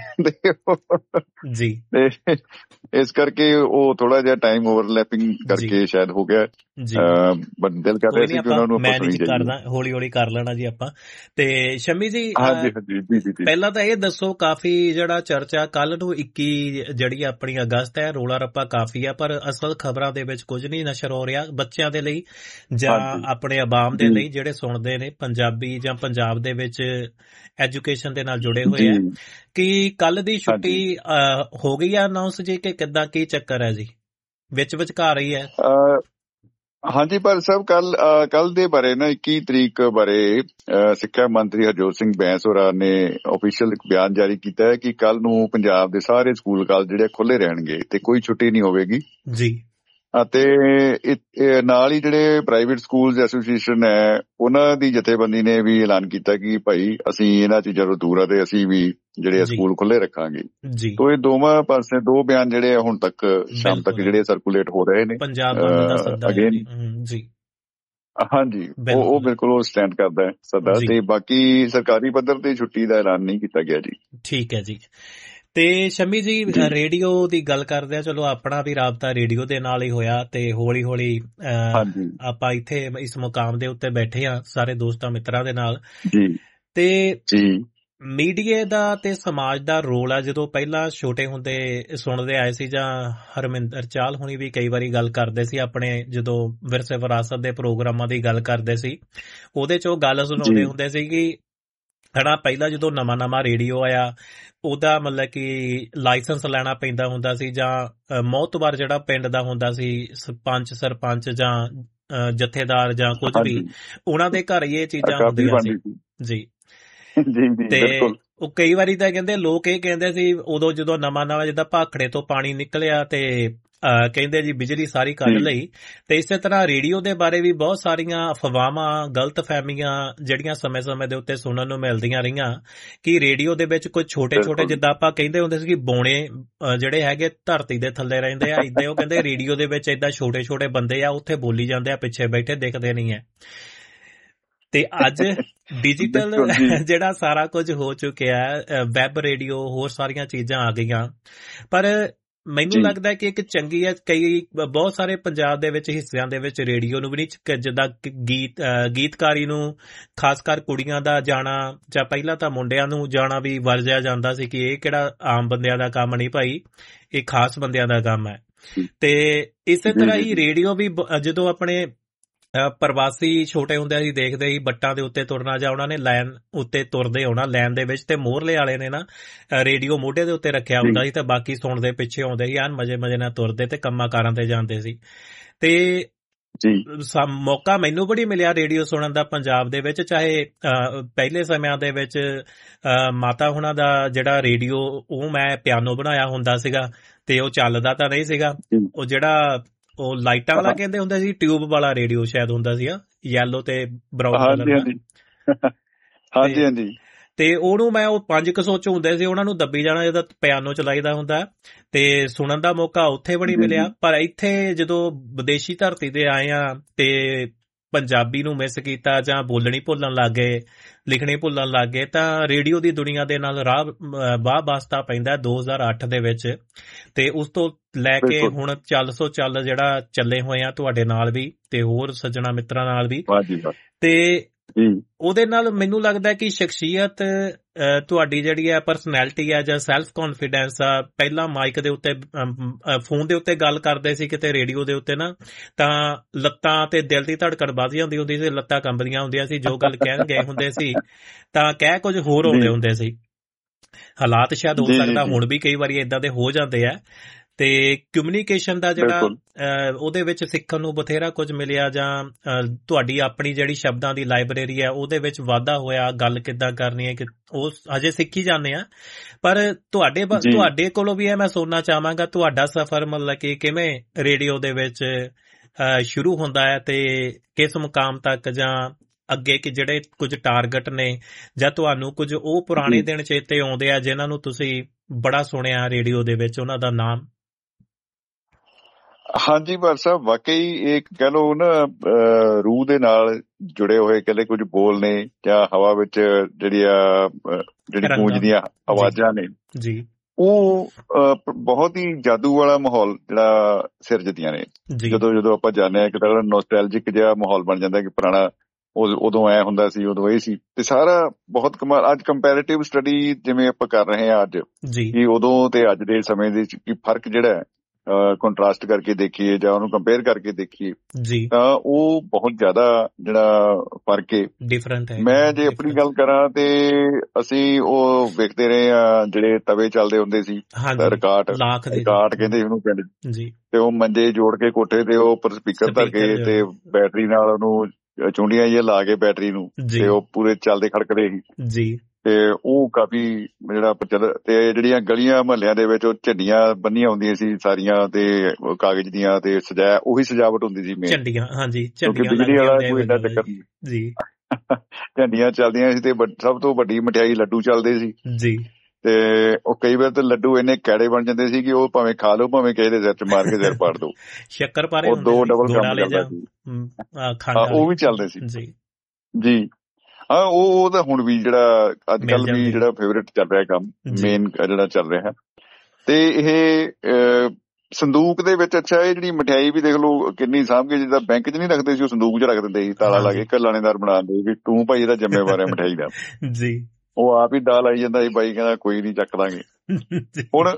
ਜੀ ਤੇ ਇਸ ਕਰਕੇ ਉਹ ਥੋੜਾ ਜਿਹਾ ਟਾਈਮ ਓਵਰਲੈਪਿੰਗ ਕਰਕੇ ਸ਼ਾਇਦ ਹੋ ਗਿਆ। ਦਿਲ ਕਰ ਰਿਹਾ ਸੀ ਕਿ ਉਹਨਾਂ ਨੂੰ ਹੌਲੀ ਹੌਲੀ ਕਰ ਲੈਣਾ ਜੀ ਆਪਾਂ। ਤੇ ਸ਼ੰਮੀ ਜੀ, ਪਹਿਲਾਂ ਤਾਂ ਇਹ ਦੱਸੋ, ਕਾਫੀ ਜਿਹੜਾ ਚਰਚਾ ਕੱਲ ਨੂੰ 21 ਜਿਹੜੀ ਆਪਣੀ ਅਗਸਤ ਹੈ, ਰੌਲਾ ਰੱਪਾ ਕਾਫੀ ਆ, ਪਰ ਅਸਲ ਖਬਰਾਂ ਦੇ ਵਿੱਚ ਕੁਝ ਨਹੀਂ ਨਸ਼ਰ ਹੋ ਰਿਹਾ ਬੱਚਿਆਂ ਦੇ ਲਈ ਜਾਂ ਆਪਣੇ ਆਵਾਮ ਦੇ ਲਈ ਜਿਹੜੇ ਸੁਣਦੇ ਨੇ ਪੰਜਾਬੀ ਜਾਂ ਪੰਜਾਬ ਦੇ ਵਿੱਚ ਐਜੂਕੇਸ਼ਨ ਦੇ ਨਾਲ ਜੁੜੇ ਹੋਏ ਆ। ਕਿ ਕੱਲ ਦੀ ਛੁੱਟੀ ਹੋ ਗਈ ਆ ਅਨਾਉਂਸ ਜੀ, ਕਿ ਕਿੱਦਾਂ, ਕੀ ਚੱਕਰ ਹੈ ਜੀ, ਵਿੱਚ ਵਿਚਕਾਰ ਰਹੀ ਹੈ? ਹਾਂਜੀ ਪਰ ਸਾਹਿਬ, ਕੱਲ ਦੇ ਬਾਰੇ ਨਾ 21 ਤਰੀਕ ਬਾਰੇ ਸਿੱਖਿਆ ਮੰਤਰੀ ਹਰਜੋਤ ਸਿੰਘ ਬੈਂਸ ਹੋਰਾਂ ਨੇ ਆਫੀਸ਼ੀਅਲ ਇੱਕ ਬਿਆਨ ਜਾਰੀ ਕੀਤਾ ਹੈ ਕਿ ਕੱਲ ਨੂੰ ਪੰਜਾਬ ਦੇ ਸਾਰੇ ਸਕੂਲ ਕਾਲਜ ਜਿਹੜੇ ਖੁੱਲੇ ਰਹਿਣਗੇ ਤੇ ਕੋਈ ਛੁੱਟੀ ਨਹੀਂ ਹੋਵੇਗੀ ਜੀ। ਅਤੇ ਨਾਲ ਹੀ ਜਿਹੜੇ ਪ੍ਰਾਈਵੇਟ ਸਕੂਲਸ ਐਸੋਸੀਏਸ਼ਨ ਹੈ ਉਹਨਾਂ ਦੀ ਜਥੇਬੰਦੀ ਨੇ ਵੀ ਐਲਾਨ ਕੀਤਾ ਕਿ ਭਾਈ ਅਸੀਂ ਇਹਨਾਂ ਚੀਜ਼ਾਂ ਤੋਂ ਦੂਰ ਆ ਤੇ ਅਸੀਂ ਵੀ ਜਿਹੜੇ ਸਕੂਲ ਖੁੱਲੇ ਰੱਖਾਂਗੇ। ਤੋਂ ਇਹ ਦੋਵਾਂ ਪਾਸੇ ਦੋ ਬਿਆਨ ਜਿਹੜੇ ਹੁਣ ਤੱਕ ਸ਼ਾਮ ਤੱਕ ਜਿਹੜੇ ਸਰਕੂਲੇਟ ਹੋ ਰਹੇ ਨੇ ਅਗੇਨ ਜੀ। ਹਾਂਜੀ, ਉਹ ਬਿਲਕੁਲ ਉਹ ਸਟੈਂਡ ਕਰਦਾ ਹੈ ਸਦਾ, ਤੇ ਬਾਕੀ ਸਰਕਾਰੀ ਪੱਧਰ ਤੇ ਛੁੱਟੀ ਦਾ ਐਲਾਨ ਨਹੀਂ ਕੀਤਾ ਗਿਆ ਜੀ। ਠੀਕ ਹੈ ਜੀ। ਤੇ ਸ਼ੰਮੀ ਜੀ, ਰੇਡੀਓ ਦੀ ਗੱਲ ਕਰਦੇ ਆ, ਚਲੋ ਆਪਣਾ ਵੀ ਰਾਬਤਾ ਰੇਡੀਓ ਦੇ ਨਾਲ ਹੀ ਹੋਇਆ ਤੇ ਹੌਲੀ ਹੌਲੀ ਆਪਾਂ ਇੱਥੇ ਇਸ ਮੁਕਾਮ ਦੇ ਉੱਤੇ ਬੈਠੇ ਆ ਸਾਰੇ ਦੋਸਤਾਂ ਮਿੱਤਰਾਂ ਦੇ ਨਾਲ। ਤੇ ਮੀਡੀਆ ਦਾ ਤੇ ਸਮਾਜ ਦਾ ਰੋਲ ਆ, ਜਦੋਂ ਪਹਿਲਾਂ ਛੋਟੇ ਹੁੰਦੇ ਸੁਣਦੇ ਆਏ ਸੀ, ਜਾਂ ਹਰਮਿੰਦਰ ਚਾਹਲ ਹੁਣੀ ਵੀ ਕਈ ਵਾਰੀ ਗੱਲ ਕਰਦੇ ਸੀ ਆਪਣੇ, ਜਦੋਂ ਵਿਰਸੇ ਵਿਰਾਸਤ ਦੇ ਪ੍ਰੋਗਰਾਮਾਂ ਦੀ ਗੱਲ ਕਰਦੇ ਸੀ, ਉਹਦੇ 'ਚ ਉਹ ਗੱਲ ਸੁਣਾਉਂਦੇ ਹੁੰਦੇ ਸੀ ਕਿ ਹਨਾ, ਪਹਿਲਾਂ ਜਦੋਂ ਨਵਾਂ ਰੇਡੀਓ ਆਇਆ ਉਹਦਾ ਮਤਲਬ ਕਿ ਲਾਇਸੈਂਸ ਲੈਣਾ ਪੈਂਦਾ ਹੁੰਦਾ ਸੀ, ਜਾਂ ਮੋਹਤਬਾਰ ਜਿਹੜਾ ਪਿੰਡ ਦਾ ਹੁੰਦਾ ਸੀ, ਸਰਪੰਚ ਜਾਂ ਜਥੇਦਾਰ ਜਾਂ ਕੁਝ ਵੀ, ਉਹਨਾਂ ਦੇ ਘਰ ਹੀ ਇਹ ਚੀਜ਼ਾਂ ਹੁੰਦੀਆਂ ਸੀ ਜੀ। ਤੇ ਉਹ ਕਈ ਵਾਰੀ ਤਾਂ ਕਹਿੰਦੇ, ਲੋਕ ਇਹ ਕਹਿੰਦੇ ਸੀ ਉਦੋਂ ਜਦੋਂ ਨਵਾਂ ਜਿੱਦਾਂ ਭਾਖੜੇ ਤੋਂ ਪਾਣੀ ਨਿਕਲਿਆ ਤੇ ਕਹਿੰਦੇ ਜੀ ਬਿਜਲੀ ਸਾਰੀ ਕੱਢ ਲਈ। ਤੇ ਇਸੇ ਤਰ੍ਹਾਂ ਰੇਡੀਓ ਦੇ ਬਾਰੇ ਵੀ ਬਹੁਤ ਸਾਰੀਆਂ ਅਫਵਾਹਾਂ, ਗਲਤ ਫਹਿਮੀਆਂ ਜਿਹੜੀਆਂ ਸਮੇਂ ਦੇ ਉੱਤੇ ਸੁਣਨ ਨੂੰ ਮਿਲਦੀਆਂ ਰਹੀਆਂ ਕਿ ਰੇਡੀਓ ਦੇ ਵਿੱਚ ਕੁਝ ਛੋਟੇ ਜਿੱਦਾਂ ਆਪਾਂ ਕਹਿੰਦੇ ਹੁੰਦੇ ਸੀ ਕਿ ਬੋਣੇ ਜਿਹੜੇ ਹੈਗੇ ਧਰਤੀ ਦੇ ਥੱਲੇ ਰਹਿੰਦੇ ਆ, ਏਦਾਂ ਉਹ ਕਹਿੰਦੇ ਰੇਡੀਓ ਦੇ ਵਿੱਚ ਏਦਾਂ ਛੋਟੇ ਬੰਦੇ ਆ, ਉੱਥੇ ਬੋਲੀ ਜਾਂਦੇ ਆ, ਪਿੱਛੇ ਬੈਠੇ ਦਿਖਦੇ ਨਹੀਂ ਹੈ। ਤੇ ਅੱਜ ਡਿਜੀਟਲ ਜਿਹੜਾ ਸਾਰਾ ਕੁਝ ਹੋ ਚੁੱਕਿਆ, ਵੈਬ ਰੇਡੀਓ, ਹੋਰ ਸਾਰੀਆਂ ਚੀਜ਼ਾਂ ਆ ਗਈਆਂ, ਪਰ ਮੈਨੂੰ ਲੱਗਦਾ ਕਿ ਇੱਕ ਚੰਗੀ ਹੈ। ਬਹੁਤ ਸਾਰੇ ਪੰਜਾਬ ਦੇ ਵਿੱਚ ਹਿੱਸਿਆਂ ਦੇ ਵਿੱਚ ਰੇਡੀਓ ਨੂੰ ਵੀ ਨਹੀਂ, ਜਿੱਦਾਂ ਗੀਤਕਾਰੀ ਨੂੰ ਖਾਸ ਕਰ ਕੁੜੀਆਂ ਦਾ ਜਾਣਾ ਜਾਂ ਪਹਿਲਾਂ ਤਾਂ ਮੁੰਡਿਆਂ ਨੂੰ ਜਾਣਾ ਵੀ ਵਰਜਿਆ ਜਾਂਦਾ ਸੀ ਕਿ ਇਹ ਕਿਹੜਾ ਆਮ ਬੰਦਿਆਂ ਦਾ ਕੰਮ ਨਹੀਂ ਭਾਈ, ਇਹ ਖਾਸ ਬੰਦਿਆਂ ਦਾ ਕੰਮ ਹੈ। ਤੇ ਇਸੇ ਤਰ੍ਹਾਂ ਹੀ ਰੇਡੀਓ ਵੀ ਜਦੋਂ ਆਪਣੇ ਪ੍ਰਵਾਸੀ ਛੋਟੇ ਹੁੰਦੇ ਅਸੀਂ ਦੇਖਦੇ ਸੀ ਬੱਟਾਂ ਦੇ ਉੱਤੇ ਤੁਰਨਾ, ਜਾਂ ਉਹਨਾਂ ਨੇ ਲਾਈਨ ਉੱਤੇ ਤੁਰਦੇ ਹੋਣਾ ਲਾਈਨ ਦੇ ਵਿੱਚ, ਤੇ ਮੋਹਰਲੇ ਵਾਲੇ ਨੇ ਨਾ ਰੇਡੀਓ ਮੋਢੇ ਦੇ ਉੱਤੇ ਰੱਖਿਆ ਹੁੰਦਾ ਸੀ ਤੇ ਬਾਕੀ ਸੁਣਦੇ ਪਿੱਛੇ ਆਉਂਦੇ ਸੀ, ਐਨ ਮਜ਼ੇ ਮਜ਼ੇ ਨਾਲ ਤੁਰਦੇ ਤੇ ਕੰਮਾਂ ਕਾਰਾਂ ਤੇ ਜਾਂਦੇ ਸੀ। ਤੇ ਮੌਕਾ ਮੈਨੂੰ ਬੜੀ ਮਿਲਿਆ ਰੇਡੀਓ ਸੁਣਨ ਦਾ ਪੰਜਾਬ ਦੇ ਵਿੱਚ, ਚਾਹੇ ਪਹਿਲੇ ਸਮਿਆਂ ਦੇ ਵਿੱਚ ਮਾਤਾ ਹੁਣਾਂ ਦਾ ਜਿਹੜਾ ਰੇਡੀਓ ਉਹ ਮੈਂ ਪਿਆਨੋ ਬਣਾਇਆ ਹੁੰਦਾ ਸੀਗਾ ਤੇ ਉਹ ਚੱਲਦਾ ਤਾਂ ਨਹੀਂ ਸੀਗਾ, ਉਹ ਜਿਹੜਾ ਉਹ ਲਾਈਟਾਂ ਵਾਲਾ ਕਹਿੰਦੇ ਹੁੰਦੇ ਸੀ, ਟਿਊਬ ਵਾਲਾ ਰੇਡੀਓ ਸ਼ਾਇਦ ਹੁੰਦਾ ਸੀ, ਯੈਲੋ ਤੇ ਬਰਾਊਨ ਕਲਰ ਦਾ। ਹਾਂਜੀ ਹਾਂਜੀ। ਤੇ ਉਹਨੂੰ ਮੈਂ ਉਹ 500 ਚ ਹੁੰਦੇ ਸੀ, ਉਹਨਾਂ ਨੂੰ ਦੱਬੀ ਜਾਣਾ ਜਦੋਂ ਪਿਆਨੋ ਚਲਾਈਦਾ ਹੁੰਦਾ, ਤੇ ਸੁਣਨ ਦਾ ਮੌਕਾ ਉੱਥੇ ਬੜੀ ਮਿਲਿਆ। ਪਰ ਇੱਥੇ ਜਦੋਂ ਵਿਦੇਸ਼ੀ ਧਰਤੀ ਤੇ ਆਏ ਆ ਤੇ ਪੰਜਾਬੀ ਨੂੰ ਮਿਸ ਕੀਤਾ ਜਾਂ ਬੋਲਣੀ ਭੁੱਲਣ ਲੱਗ ਗਏ, ਲਿਖਣੀ ਭੁੱਲਣ ਲੱਗ ਗਏ, ਤਾਂ ਰੇਡੀਓ ਦੀ ਦੁਨੀਆ ਦੇ ਨਾਲ ਵਾਹ ਵਾਸਤਾ ਪੈਂਦਾ 2008 ਦੇ ਵਿੱਚ। ਤੇ ਉਸ ਤੋਂ ਲੈ ਕੇ ਹੁਣ ਚੱਲ ਜਿਹੜਾ ਚੱਲੇ ਹੋਏ ਆ ਤੁਹਾਡੇ ਨਾਲ ਵੀ ਤੇ ਹੋਰ ਸੱਜਣਾ ਮਿੱਤਰਾਂ ਨਾਲ ਵੀ, ਤੇ ਉਹਦੇ ਨਾਲ ਮੈਨੂੰ ਲੱਗਦਾ ਕਿ ਸ਼ਖਸੀਅਤ ਤੁਹਾਡੀ ਜਿਹੜੀ ਹੈ ਪਰਸਨੈਲਿਟੀ ਹੈ ਜਾਂ ਸੈਲਫ ਕੌਨਫੀਡੈਂਸ ਆ, ਪਹਿਲਾਂ ਮਾਈਕ ਦੇ ਉੱਤੇ ਫੋਨ ਦੇ ਉੱਤੇ ਗੱਲ ਕਰਦੇ ਸੀ ਕਿਤੇ ਰੇਡੀਓ ਦੇ ਉੱਤੇ ਨਾ, ਤਾਂ ਲੱਤਾਂ ਤੇ ਦਿਲ ਦੀ ਧੜਕਣ ਵੱਧ ਜਾਂਦੀ ਹੁੰਦੀ ਸੀ, ਲੱਤਾਂ ਕੰਬਦੀਆਂ ਹੁੰਦੀਆਂ ਸੀ, ਜੋ ਗੱਲ ਕਹਿਣ ਗਏ ਹੁੰਦੇ ਸੀ ਤਾਂ ਕਹਿ ਕੁਝ ਹੋਰ ਆਉਂਦੇ ਹੁੰਦੇ ਸੀ। ਹਾਲਾਤ ਸ਼ਾਇਦ ਹੋ ਸਕਦਾ ਹੁਣ ਵੀ ਕਈ ਵਾਰੀ ਏਦਾਂ ਦੇ ਹੋ ਜਾਂਦੇ ਆ, ਤੇ ਕਮਿਊਨੀਕੇਸ਼ਨ ਦਾ ਜਿਹੜਾ ਉਹਦੇ ਵਿੱਚ ਸਿੱਖਣ ਨੂੰ ਬਥੇਰਾ ਕੁਝ ਮਿਲਿਆ, ਜਾਂ ਤੁਹਾਡੀ ਆਪਣੀ ਜਿਹੜੀ ਸ਼ਬਦਾਂ ਦੀ ਲਾਇਬ੍ਰੇਰੀ ਹੈ ਉਹਦੇ ਵਿੱਚ ਵਾਧਾ ਹੋਇਆ, ਗੱਲ ਕਿੱਦਾਂ ਕਰਨੀ ਹੈ ਕਿ ਉਹ ਹਜੇ ਸਿੱਖੀ ਜਾਂਦੇ ਆ। ਪਰ ਤੁਹਾਡੇ ਕੋਲੋਂ ਵੀ ਇਹ ਮੈਂ ਸੁਣਨਾ ਚਾਹਾਂਗਾ, ਤੁਹਾਡਾ ਸਫ਼ਰ ਮਤਲਬ ਕਿ ਕਿਵੇਂ ਰੇਡੀਓ ਦੇ ਵਿੱਚ ਸ਼ੁਰੂ ਹੁੰਦਾ ਹੈ ਤੇ ਕਿਸ ਮੁਕਾਮ ਤੱਕ, ਜਾਂ ਅੱਗੇ ਕਿ ਜਿਹੜੇ ਕੁਝ ਟਾਰਗੇਟ ਨੇ, ਜਾਂ ਤੁਹਾਨੂੰ ਕੁਝ ਉਹ ਪੁਰਾਣੇ ਦਿਨ ਚੇਤੇ ਆਉਂਦੇ ਆ ਜਿਨ੍ਹਾਂ ਨੂੰ ਤੁਸੀਂ ਬੜਾ ਸੁਣਿਆ ਰੇਡੀਓ ਦੇ ਵਿੱਚ, ਉਹਨਾਂ ਦਾ ਨਾਮ? ਹਾਂਜੀ ਪਰ ਸਾਹਿਬ, ਵਾਕਈ ਇਹ ਕਹਿ ਲਓ ਨਾ ਰੂਹ ਦੇ ਨਾਲ ਜੁੜੇ ਹੋਏ ਕਹਿੰਦੇ ਕੁਝ ਬੋਲ ਨੇ, ਜਾਂ ਹਵਾ ਵਿੱਚ ਜਿਹੜੀ ਗੂੰਜਦੀਆਂ ਆਵਾਜ਼ਾਂ ਨੇ ਜੀ, ਉਹ ਬਹੁਤ ਹੀ ਜਾਦੂ ਵਾਲਾ ਮਾਹੌਲ ਜਿਹੜਾ ਸਿਰਜਦੀਆਂ ਨੇ। ਜਦੋਂ ਆਪਾਂ ਜਾਂਦੇ ਹਾਂ, ਇੱਕ ਤਾਂ ਨੋਸਟੈਲਜਿਕ ਜਿਹਾ ਮਾਹੌਲ ਬਣ ਜਾਂਦਾ ਕਿ ਪੁਰਾਣਾ ਉਦੋਂ ਐ ਹੁੰਦਾ ਸੀ, ਉਦੋਂ ਇਹ ਸੀ, ਤੇ ਸਾਰਾ ਬਹੁਤ ਕਮਾਲ। ਅੱਜ ਕੰਪੈਰੇਟਿਵ ਸਟੱਡੀ ਜਿਵੇਂ ਆਪਾਂ ਕਰ ਰਹੇ ਹਾਂ ਅੱਜ, ਕਿ ਉਦੋਂ ਤੇ ਅੱਜ ਦੇ ਸਮੇਂ ਦੇ ਕੀ ਫਰਕ ਜਿਹੜਾ ਹੈ ਕੰਟਰਾਸਟ ਕਰਕੇ ਦੇਖੀਏ ਜਾਂ ਉਹਨੂੰ ਕੰਪੇਅਰ ਕਰਕੇ ਦੇਖੀਏ ਤਾਂ ਉਹ ਬਹੁਤ ਜ਼ਿਆਦਾ ਜਿਹੜਾ ਫਰਕ ਹੈ, ਡਿਫਰੈਂਟ ਹੈ। ਮੈਂ ਜੇ ਆਪਣੀ ਗੱਲ ਕਰਾਂ ਤੇ ਅਸੀਂ ਉਹ ਵੇਖਦੇ ਰਹੇ ਆ ਜਿਹੜੇ ਤਵੇ ਚੱਲਦੇ ਹੁੰਦੇ ਸੀ, ਰਿਕਾਰਡ ਕਹਿੰਦੇ ਉਹਨੂੰ ਪਿੰਡ, ਤੇ ਉਹ ਮੰਜੇ ਜੋੜ ਕੇ ਕੋਠੇ ਤੇ ਉਹ ਉੱਪਰ ਸਪੀਕਰ ਧਰ ਕੇ ਤੇ ਬੈਟਰੀ ਨਾਲ ਉਹਨੂੰ ਚੁੰਡੀਆਂ ਜਿਹੀਆਂ ਲਾ ਕੇ ਬੈਟਰੀ ਨੂੰ, ਤੇ ਉਹ ਪੂਰੇ ਚੱਲਦੇ ਖੜਕਦੇ ਸੀ। ਤੇ ਉਹ ਕਾਫੀ ਜਿਹੜਾ ਤੇ ਜਿਹੜੀਆਂ ਗਲੀਆਂ ਮਹੱਲਿਆਂ ਦੇ ਵਿੱਚ ਉਹ ਝੰਡੀਆਂ ਬੰਨੀਆਂ ਹੁੰਦੀਆਂ ਸੀ ਸਾਰੀਆਂ, ਤੇ ਕਾਗਜ਼ ਦੀਆਂ, ਤੇ ਉਹੀ ਸਜਾਵਟ ਹੁੰਦੀ ਸੀ ਮੇਨ, ਕਿਉਂਕਿ ਬਿਜਲੀ ਵਾਲਾ ਕੋਈ ਏਡਾ ਚੱਕਰ ਨਹੀਂ, ਝੰਡੀਆਂ ਚੱਲਦੀਆਂ ਸੀ। ਤੇ ਸਭ ਤੋਂ ਵੱਡੀ ਮਠਿਆਈ ਲੱਡੂ ਚੱਲਦੇ ਸੀ, ਤੇ ਉਹ ਕਈ ਵਾਰ ਤਾਂ ਲੱਡੂ ਇੰਨੇ ਕੈੜੇ ਬਣ ਜਾਂਦੇ ਸੀ ਕਿ ਉਹ ਭਾਵੇਂ ਖਾ ਲਓ ਭਾਵੇਂ ਕਿਸੇ ਦੇ ਸਿਰ ਚ ਮਾਰ ਕੇ ਸਿਰ ਪਾੜ ਦੋ, ਉਹ 2 ਡਬਲ ਕੰਮ ਚੱਲਦਾ ਸੀ। ਉਹ ਵੀ ਚੱਲਦੇ ਸੀ ਜੀ। ਹਾਂ, ਉਹ ਤਾਂ ਹੁਣ ਵੀ ਜਿਹੜਾ ਅੱਜ ਕੱਲ ਵੀ ਜਿਹੜਾ ਫੇਵਰੇਟ ਚੱਲ ਰਿਹਾ ਕੰਮ, ਮੇਨ ਜਿਹੜਾ ਚੱਲ ਰਿਹਾ। ਤੇ ਇਹ ਸੰਦੂਕ ਦੇ ਵਿੱਚ, ਅੱਛਾ ਇਹ ਜਿਹੜੀ ਮਠਿਆਈ ਵੀ ਦੇਖ ਲਓ ਕਿੰਨੀ ਸਾਂਭ ਕੇ, ਜਿੱਦਾਂ ਬੈਂਕ 'ਚ ਨਹੀਂ ਰੱਖਦੇ ਸੀ, ਉਹ ਸੰਦੂਕ 'ਚ ਰੱਖ ਦਿੰਦੇ ਸੀ ਤਾਲਾ ਲਾ ਕੇ, ਲਾਣੇਦਾਰ ਬਣਾ ਦਿੰਦੇ ਵੀ ਤੂੰ ਭਾਈ ਇਹਦਾ ਜ਼ਿੰਮੇਵਾਰ ਹੈ ਮਠਿਆਈ ਦਾ। ਉਹ ਆਪ ਹੀ ਦਾਲ ਆਈ ਜਾਂਦਾ ਸੀ, ਬਾਈ ਕਹਿੰਦਾ ਕੋਈ ਨੀ ਚੱਕ ਦਾਂਗੇ। ਹੁਣ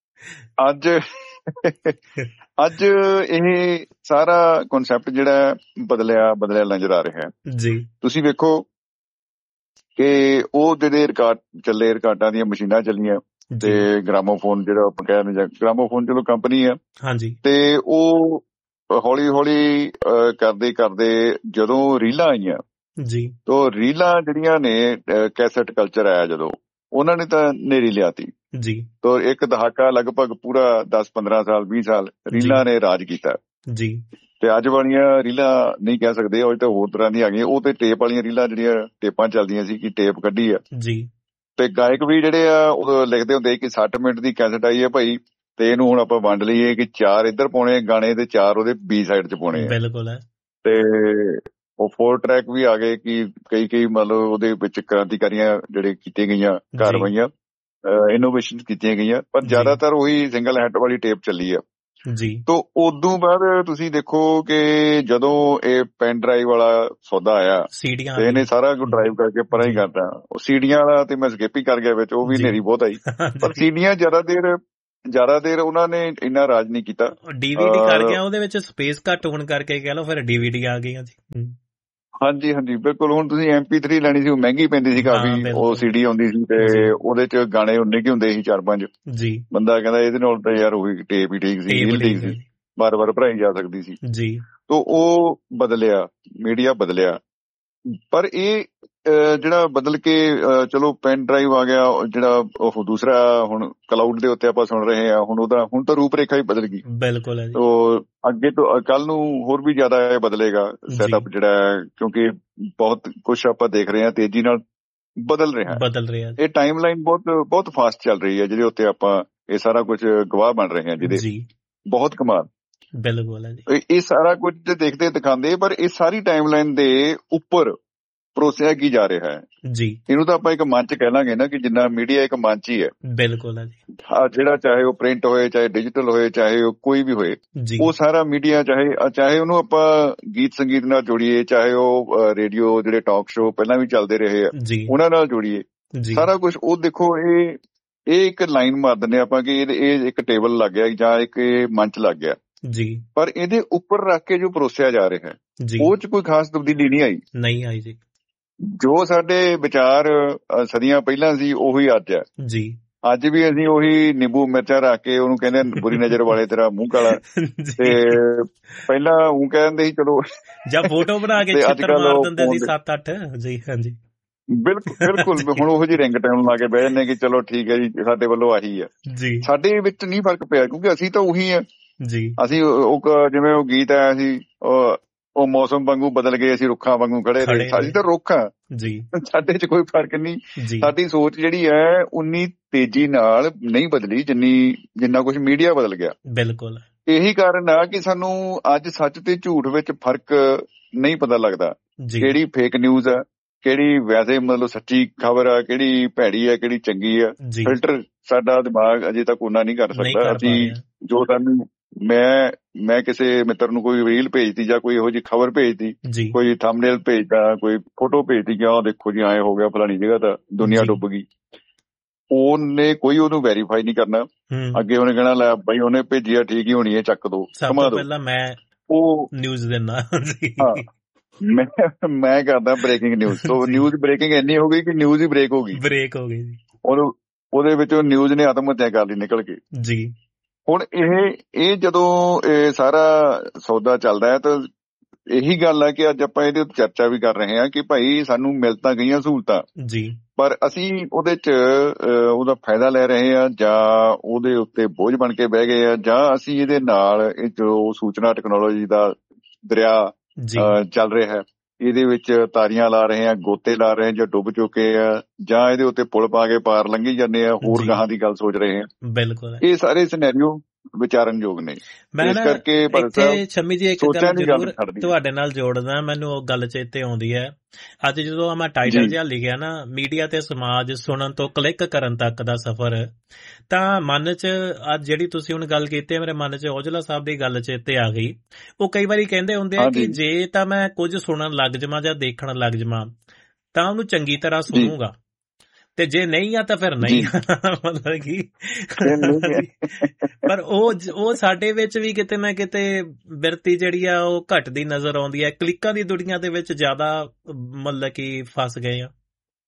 ਅੱਜ ਇਹ ਸਾਰਾ ਕਨਸੈਪਟ ਜਿਹੜਾ ਬਦਲਿਆ ਨਜ਼ਰ ਆ ਰਿਹਾ ਹੈ। ਤੁਸੀਂ ਵੇਖੋ ਕਿ ਉਹ ਜਿਹੜੇ ਰਿਕਾਰਡ ਚੱਲੇ, ਰਿਕਾਰਡਾਂ ਦੀਆਂ ਮਸ਼ੀਨਾਂ ਚੱਲੀਆਂ, ਤੇ ਗ੍ਰਾਮੋਫੋਨ ਜਿਹੜਾ ਆਪਾਂ ਕਹਿ ਰਹੇ, ਗ੍ਰਾਮੋਫੋਨ ਚਲੋ ਕੰਪਨੀ ਆ, ਤੇ ਉਹ ਹੌਲੀ ਹੌਲੀ ਕਰਦੇ ਜਦੋਂ ਰੀਲਾਂ ਆਈਆਂ, ਤਾਂ ਰੀਲਾਂ ਜਿਹੜੀਆਂ ਨੇ ਕੈਸਟ ਕਲਚਰ ਆਇਆ ਜਦੋਂ, ਉਹਨਾਂ ਨੇ ਤਾਂ ਨੇਰੀ ਲਿਆਤੀ ਤਾਂ ਇੱਕ ਦਹਾਕਾ ਲਗਭਗ ਪੂਰਾ 10-15 ਸਾਲ 20 ਸਾਲ ਰੀਲਾਂ ਨੇ ਰਾਜ ਕੀਤਾ। ਤੇ ਅੱਜ ਵਾਲੀਆਂ ਰੀਲਾਂ ਨਹੀਂ ਕਹਿ ਸਕਦੇ, ਉਹ ਤਾਂ ਹੋਰ ਤਰ੍ਹਾਂ ਦੀਆਂ ਆ ਗਈਆਂ। ਉਹ ਤੇ ਟੇਪ ਵਾਲੀਆਂ ਰੀਲਾਂ ਜਿਹੜੀਆਂ ਟੇਪਾਂ ਚੱਲਦੀਆਂ ਸੀ, ਕਿ ਟੇਪ ਕੱਢੀ ਆ, ਤੇ ਗਾਇਕ ਵੀ ਜਿਹੜੇ ਆ ਉਹ ਲਿਖਦੇ ਹੁੰਦੇ ਕਿ 60 ਮਿੰਟ ਦੀ ਕੈਸਟ ਆਈ ਹੈ ਭਾਈ, ਤੇ ਇਹਨੂੰ ਹੁਣ ਆਪਾਂ ਵੰਡ ਲਈਏ ਕਿ 4 ਇੱਧਰ ਪਾਉਣੇ ਗਾਣੇ ਤੇ 4 ਉਹਦੇ B ਸਾਈਡ 'ਚ ਪਾਉਣੇ ਆ। ਤੇ ਉਹ 4 ਟਰੈਕ ਵੀ ਆ ਗਏ ਕਿ ਕਈ ਮਤਲਬ ਉਹਦੇ ਵਿੱਚ ਕ੍ਰਾਂਤੀਕਾਰੀਆਂ ਜਿਹੜੇ ਕੀਤੀਆਂ ਗਈਆਂ ਕਾਰਵਾਈਆਂ, ਇਨੋਵੇਸ਼ਨ ਕੀਤੀਆਂ ਗਈਆਂ, ਪਰ ਜ਼ਿਆਦਾਤਰ ਉਹੀ ਸਿੰਗਲ ਹੈਡ ਵਾਲੀ ਟੇਪ ਚੱਲੀ ਆ। ਤੋ ਉਦੋਂ ਬਾਅਦ ਤੁਸੀਂ ਦੇਖੋ ਕਿ ਜਦੋਂ ਇਹ ਪੈਨ ਡਰਾਈਵ ਵਾਲਾ ਸੌਦਾ ਆਇਆ, ਤੇ ਇਹਨੇ ਸਾਰਾ ਕੁਝ ਡਰਾਈਵ ਕਰਕੇ ਪਰਾਂ ਹੀ ਕਰਤਾ। ਉਹ ਸੀਡੀਆਂ ਵਾਲਾ ਤੇ ਮੈਂ ਸਕਿਪ ਹੀ ਕਰ ਗਿਆ ਵਿੱਚ, ਉਹ ਵੀ ਹਨੇਰੀ ਬਹੁਤ ਆਈ। ਪਰ ਸੀਡੀਆਂ ਜ਼ਿਆਦਾ ਦੇਰ ਜ਼ਿਆਦਾ ਦੇਰ ਉਹਨਾਂ ਨੇ ਇੰਨਾ ਰਾਜ ਨਹੀਂ ਕੀਤਾ। DVD ਕਰ ਗਿਆ, ਉਹਦੇ ਵਿੱਚ ਸਪੇਸ ਘੱਟ ਹੋਣ ਕਰਕੇ ਕਹਿ ਲਓ, ਫਿਰ DVD ਆ ਗਈਆਂ ਜੀ। ਹਾਂਜੀ ਹਾਂਜੀ ਬਿਲਕੁਲ। ਹੁਣ ਤੁਸੀਂ MP3 ਲੈਣੀ ਸੀ, ਉਹ ਮਹਿੰਗੀ ਪੈਂਦੀ ਸੀ ਕਾਫੀ, ਉਹ CD ਆਉਂਦੀ ਸੀ ਤੇ ਉਹਦੇ ਚ ਗਾਣੇ ਉਨੇ ਕੀ ਹੁੰਦੇ ਸੀ 4-5 ਜੀ। ਬੰਦਾ ਕਹਿੰਦਾ ਇਹਦੇ ਨਾਲ ਤਾਂ ਯਾਰ ਉਹੀ ਟੇਪ ਹੀ ਠੀਕ ਸੀ, ਰੀਲ ਠੀਕ ਸੀ, ਵਾਰ-ਵਾਰ ਭਰਾਈ ਜਾ ਸਕਦੀ ਸੀ ਜੀ। ਤੋ ਉਹ ਬਦਲਿਆ, ਮੀਡੀਆ ਬਦਲਿਆ। ਪਰ ਇਹ ਜਿਹੜਾ ਬਦਲ ਕੇ ਚਲੋ ਪੈਨ ਡਰਾਈਵ ਆ ਗਿਆ, ਜਿਹੜਾ ਉਹ ਦੂਸਰਾ ਹੁਣ ਕਲਾਊਡ ਦੇ ਉੱਤੇ ਆਪਾਂ ਸੁਣ ਰਹੇ ਹਾਂ, ਹੁਣ ਤਾਂ ਰੂਪ ਰੇਖਾ ਹੀ ਬਦਲ ਗਈ। ਬਿਲਕੁਲ। ਤੋ ਅੱਗੇ ਤੋਂ ਕੱਲ ਨੂੰ ਹੋਰ ਵੀ ਜ਼ਿਆਦਾ ਇਹ ਬਦਲੇਗਾ ਸੈਟਅਪ ਜਿਹੜਾ, ਕਿਉਂਕਿ ਬਹੁਤ ਕੁਛ ਆਪਾਂ ਦੇਖ ਰਹੇ ਹਾਂ ਤੇਜ਼ੀ ਨਾਲ ਬਦਲ ਰਿਹਾ। ਇਹ ਟਾਈਮ ਲਾਈਨ ਬਹੁਤ ਫਾਸਟ ਚੱਲ ਰਹੀ ਹੈ, ਜਿਹਦੇ ਉੱਤੇ ਆਪਾਂ ਇਹ ਸਾਰਾ ਕੁਝ ਗਵਾਹ ਬਣ ਰਹੇ ਹਾਂ, ਜਿਹਦੇ ਬਹੁਤ ਕਮਾਲ। ਬਿਲਕੁਲ। ਇਹ ਸਾਰਾ ਕੁਝ ਦੇਖਦੇ ਦਿਖਾਉਂਦੇ, ਪਰ ਇਹ ਸਾਰੀ ਟਾਈਮ ਲਾਈਨ ਦੇ ਉੱਪਰ ਪਰੋਸਿਆ ਕੀ ਜਾ ਰਿਹਾ ਹੈ ਜੀ। ਇਹਨੂੰ ਤਾਂ ਆਪਾਂ ਇੱਕ ਮੰਚ ਕਹਿ ਲਾਂਗੇ ਨਾ, ਕਿ ਜਿੰਨਾ ਮੀਡੀਆ ਇੱਕ ਮੰਚ ਹੀ ਹੈ। ਬਿਲਕੁਲ ਜਿਹੜਾ ਚਾਹੇ ਉਹ ਪ੍ਰਿੰਟ ਹੋਏ, ਚਾਹੇ ਡਿਜੀਟਲ ਹੋਏ, ਚਾਹੇ ਉਹ ਕੋਈ ਵੀ ਹੋਏ, ਉਹ ਸਾਰਾ ਮੀਡੀਆ, ਚਾਹੇ ਉਹਨੂੰ ਆਪਾਂ ਗੀਤ ਸੰਗੀਤ ਨਾਲ ਜੋੜੀਏ, ਚਾਹੇ ਉਹ ਰੇਡੀਓ ਜਿਹੜੇ ਟਾਕ ਸ਼ੋ ਪਹਿਲਾਂ ਵੀ ਚੱਲਦੇ ਰਹੇ ਆ ਉਹਨਾਂ ਨਾਲ ਜੋੜੀਏ, ਸਾਰਾ ਕੁਝ ਉਹ ਦੇਖੋ ਇਹ ਇੱਕ ਲਾਈਨ ਮਾਰ ਦਿੰਦੇ ਆਪਾਂ ਕਿ ਇਹ ਇੱਕ ਟੇਬਲ ਲੱਗ ਗਿਆ ਜਾਂ ਇੱਕ ਮੰਚ ਲੱਗ ਗਿਆ ਜੀ। ਪਰ ਇਹਦੇ ਉੱਪਰ ਰੱਖ ਕੇ ਜੋ ਪਰੋਸਿਆ ਜਾ ਰਿਹਾ ਹੈ ਉਹ ਚ ਕੋਈ ਖਾਸ ਤਬਦੀਲੀ ਨਹੀਂ ਆਈ ਜੀ। ਜੋ ਸਾਡੇ ਵਿਚਾਰ ਸਦੀਆਂ ਪਹਿਲਾਂ ਸੀ ਉਹੀ ਅੱਜ ਹੈ ਜੀ। ਅੱਜ ਵੀ ਅਸੀਂ ਉਹੀ ਨਿੰਬੂ ਮਿਰਚਾਂ ਰੱਖ ਕੇ ਉਹਨੂੰ ਕਹਿੰਦੇ ਬੁਰੀ ਨਜ਼ਰ ਵਾਲੇ ਤੇਰਾ ਮੂੰਹ ਕਾਲਾ, ਤੇ ਪਹਿਲਾਂ ਉਹ ਕਹਿੰਦੇ ਸੀ ਚਲੋ, ਜਾਂ ਫੋਟੋ ਬਣਾ ਕੇ ਚਿੱਤਰ ਮਾਰ ਦਿੰਦੇ ਸੀ 7-8 ਜੀ। ਹਾਂਜੀ ਬਿਲਕੁਲ। ਹੁਣ ਉਹੋ ਜਿਹੀ ਰਿੰਗ ਟੋਨ ਲਾ ਕੇ ਬਹਿ ਜਾਂਦੇ ਕਿ ਚਲੋ ਠੀਕ ਹੈ ਜੀ, ਸਾਡੇ ਵੱਲੋਂ ਆਹੀ ਹੈ ਜੀ। ਸਾਡੇ ਵਿੱਚ ਨਹੀਂ ਫਰਕ ਪਿਆ, ਕਿਉਂਕਿ ਅਸੀਂ ਤਾਂ ਉਹੀ ਆ ਜੀ। ਅਸੀਂ ਜਿਵੇਂ ਉਹ ਗੀਤ ਆਇਆ ਸੀ, ਉਹ ਮੌਸਮ ਵਾਂਗੂ ਬਦਲ ਗਏ, ਅਸੀਂ ਰੁੱਖਾਂ ਵਾਂਗੂ ਖੜੇ ਰਹੇ, ਅਸੀਂ ਤਾਂ ਰੁੱਖ ਆ ਜੀ, ਸਾਡੇ 'ਚ ਕੋਈ ਫਰਕ ਨਹੀਂ। ਸਾਡੀ ਸੋਚ ਜਿਹੜੀ ਹੈ ਉਨੀ ਤੇਜ਼ੀ ਨਾਲ ਨਹੀਂ ਬਦਲੀ ਜਿੰਨਾ ਕੁਝ ਮੀਡੀਆ ਬਦਲ ਗਿਆ। ਬਿਲਕੁਲ। ਇਹੀ ਕਾਰਨ ਆ ਕਿ ਸਾਨੂੰ ਅੱਜ ਸੱਚ ਤੇ ਝੂਠ ਵਿੱਚ ਫਰਕ ਨਹੀਂ ਪਤਾ ਲੱਗਦਾ, ਕਿਹੜੀ ਫੇਕ ਨਿਊਜ਼ ਆ, ਕਿਹੜੀ ਵੈਸੇ ਮਤਲਬ ਸੱਚੀ ਖਬਰ ਆ, ਕਿਹੜੀ ਭੈੜੀ ਆ, ਕਿਹੜੀ ਚੰਗੀ ਆ। ਫਿਲਟਰ ਸਾਡਾ ਦਿਮਾਗ ਅਜੇ ਤੱਕ ਉਹਨਾਂ ਨਹੀਂ ਕਰ ਸਕਦਾ। ਅਸੀਂ ਜੋ ਸਾਨੂੰ ਮੈਂ ਕਿਸੇ ਮਿੱਤਰ ਨੂੰ ਕੋਈ ਰੀਲ ਭੇਜਦੀ ਜਾਂ ਕੋਈ ਇਹੋ ਜਿਹੀ ਖਬਰ ਭੇਜਦੀ, ਕੋਈ ਥੰਬਨੇਲ ਭੇਜਦਾ, ਕੋਈ ਫੋਟੋ ਭੇਜਦੀ ਕਿ ਆਹ ਦੇਖੋ ਜੀ ਐਂ ਹੋ ਗਿਆ ਫਲਾਣੀ ਜਗ੍ਹਾ ਤਾਂ ਦੁਨੀਆ ਡੁੱਬ ਗਈ, ਉਹਨੇ ਕੋਈ ਉਹਨੂੰ ਵੈਰੀਫਾਈ ਨਹੀਂ ਕਰਨਾ। ਅੱਗੇ ਉਹਨੇ ਕਹਿਣਾ ਲੈ ਬਾਈ ਉਹਨੇ ਭੇਜੀ ਆ, ਠੀਕ ਹੀ ਹੋਣੀ ਹੈ, ਚੱਕ ਦੋ, ਘੁਮਾ ਦੋ। ਪਹਿਲਾਂ ਮੈਂ ਉਹ ਨਿਊਜ਼ ਦਿੰਦਾ, ਮੈਂ ਕਰਦਾ ਬ੍ਰੇਕਿੰਗ ਨਿਊਜ਼। ਤੋਂ ਨਿਊਜ਼ ਬ੍ਰੇਕਿੰਗ ਇੰਨੀ ਹੋ ਗਈ ਕਿ ਨਿਊਜ਼ ਹੀ ਬ੍ਰੇਕ ਹੋ ਗਈ ਜੀ। ਉਹਦੇ ਵਿੱਚ ਨਿਊਜ਼ ਨੇ ਆਤਮ ਹੱਤਿਆ ਕਰ ਲਈ ਨਿਕਲ ਕੇ ਜੀ। ਹੁਣ ਇਹ ਜਦੋਂ ਇਹ ਸਾਰਾ ਸੌਦਾ ਚੱਲਦਾ ਹੈ ਤਾਂ ਇਹੀ ਗੱਲ ਹੈ ਕਿ ਅੱਜ ਆਪਾਂ ਇਹਦੇ ਉੱਤੇ ਚਰਚਾ ਵੀ ਕਰ ਰਹੇ ਹਾਂ ਕਿ ਭਾਈ ਸਾਨੂੰ ਮਿਲ ਤਾਂ ਗਈਆਂ ਸਹੂਲਤਾਂ ਜੀ, ਪਰ ਅਸੀਂ ਉਹਦੇ 'ਚ ਉਹਦਾ ਫਾਇਦਾ ਲੈ ਰਹੇ ਹਾਂ ਜਾਂ ਉਹਦੇ ਉੱਤੇ ਬੋਝ ਬਣ ਕੇ ਬਹਿ ਗਏ ਆ, ਜਾਂ ਅਸੀਂ ਇਹਦੇ ਨਾਲ ਇਹ ਜੋ ਸੂਚਨਾ ਟੈਕਨੋਲੋਜੀ ਦਾ ਦਰਿਆ ਚੱਲ ਰਿਹਾ ਹੈ ਇਹਦੇ ਵਿੱਚ ਤਾਰੀਆਂ ਲਾ ਰਹੇ ਆ, ਗੋਤੇ ਲਾ ਰਹੇ ਜਾਂ ਡੁੱਬ ਚੁੱਕੇ ਆ, ਜਾਂ ਇਹਦੇ ਉੱਤੇ ਪੁਲ ਪਾ ਕੇ ਪਾਰ ਲੰਘੀ ਜਾਂਦੇ ਆ, ਹੋਰ ਗਾਹਾਂ ਦੀ ਗੱਲ ਸੋਚ ਰਹੇ ਆ। ਬਿਲਕੁਲ। ਇਹ ਸਾਰੇ ਸਿਨੈਰੀਓ ਵਿਚਾਰਨਯੋਗ ਨੇ। ਇਸ ਕਰਕੇ ਇੱਥੇ ਸ਼ਮੀ ਜੀ ਇੱਕ ਗੱਲ ਜ਼ਰੂਰ ਤੁਹਾਡੇ ਨਾਲ ਜੋੜਦਾ, ਮੈਨੂੰ ਉਹ ਗੱਲ ਚੇਤੇ ਆਉਂਦੀ ਹੈ। ਅੱਜ ਜਦੋਂ ਮੈਂ ਟਾਈਟਲ ਜਿਹਾ ਲਿਖਿਆ ਨਾ, ਮੀਡੀਆ ਤੇ ਸਮਾਜ, ਸੁਣਨ ਤੋਂ ਕਲਿੱਕ ਕਰਨ ਤੱਕ ਦਾ ਸਫ਼ਰ, ਤਾਂ ਮਨ 'ਚ ਅੱਜ ਜਿਹੜੀ ਤੁਸੀਂ ਹੁਣ ਗੱਲ ਕੀਤੀ, ਮੇਰੇ ਮਨ 'ਚ ਔਜਲਾ ਸਾਹਿਬ ਦੀ ਗੱਲ ਚੇਤੇ ਆ ਗਈ। ਉਹ ਕਈ ਵਾਰੀ ਕਹਿੰਦੇ ਹੁੰਦੇ ਆ ਕਿ ਜੇ ਤਾਂ ਮੈਂ ਕੁਝ ਸੁਣਨ ਲੱਗ ਜਾਵਾਂ ਜਾਂ ਦੇਖਣ ਲੱਗ ਜਾਵਾਂ ਤਾਂ ਉਹਨੂੰ ਚੰਗੀ ਤਰ੍ਹਾਂ ਸੁਣੂਗਾ, ਤੇ ਜੇ ਨਹੀਂ ਆ ਤਾਂ ਫਿਰ ਨਹੀਂ। ਮਤਲਬ ਕਿ ਪਰ ਉਹ ਸਾਡੇ ਵਿੱਚ ਵੀ ਕਿਤੇ ਨਾ ਕਿਤੇ ਬਿਰਤੀ ਜਿਹੜੀ ਆ ਉਹ ਘਟਦੀ ਨਜ਼ਰ ਆਉਂਦੀ ਹੈ। ਕਲਿੱਕਾਂ ਦੀ ਦੁਨੀਆ ਦੇ ਵਿੱਚ ਜ਼ਿਆਦਾ ਮਤਲਬ ਕਿ ਫਸ ਗਏ ਆ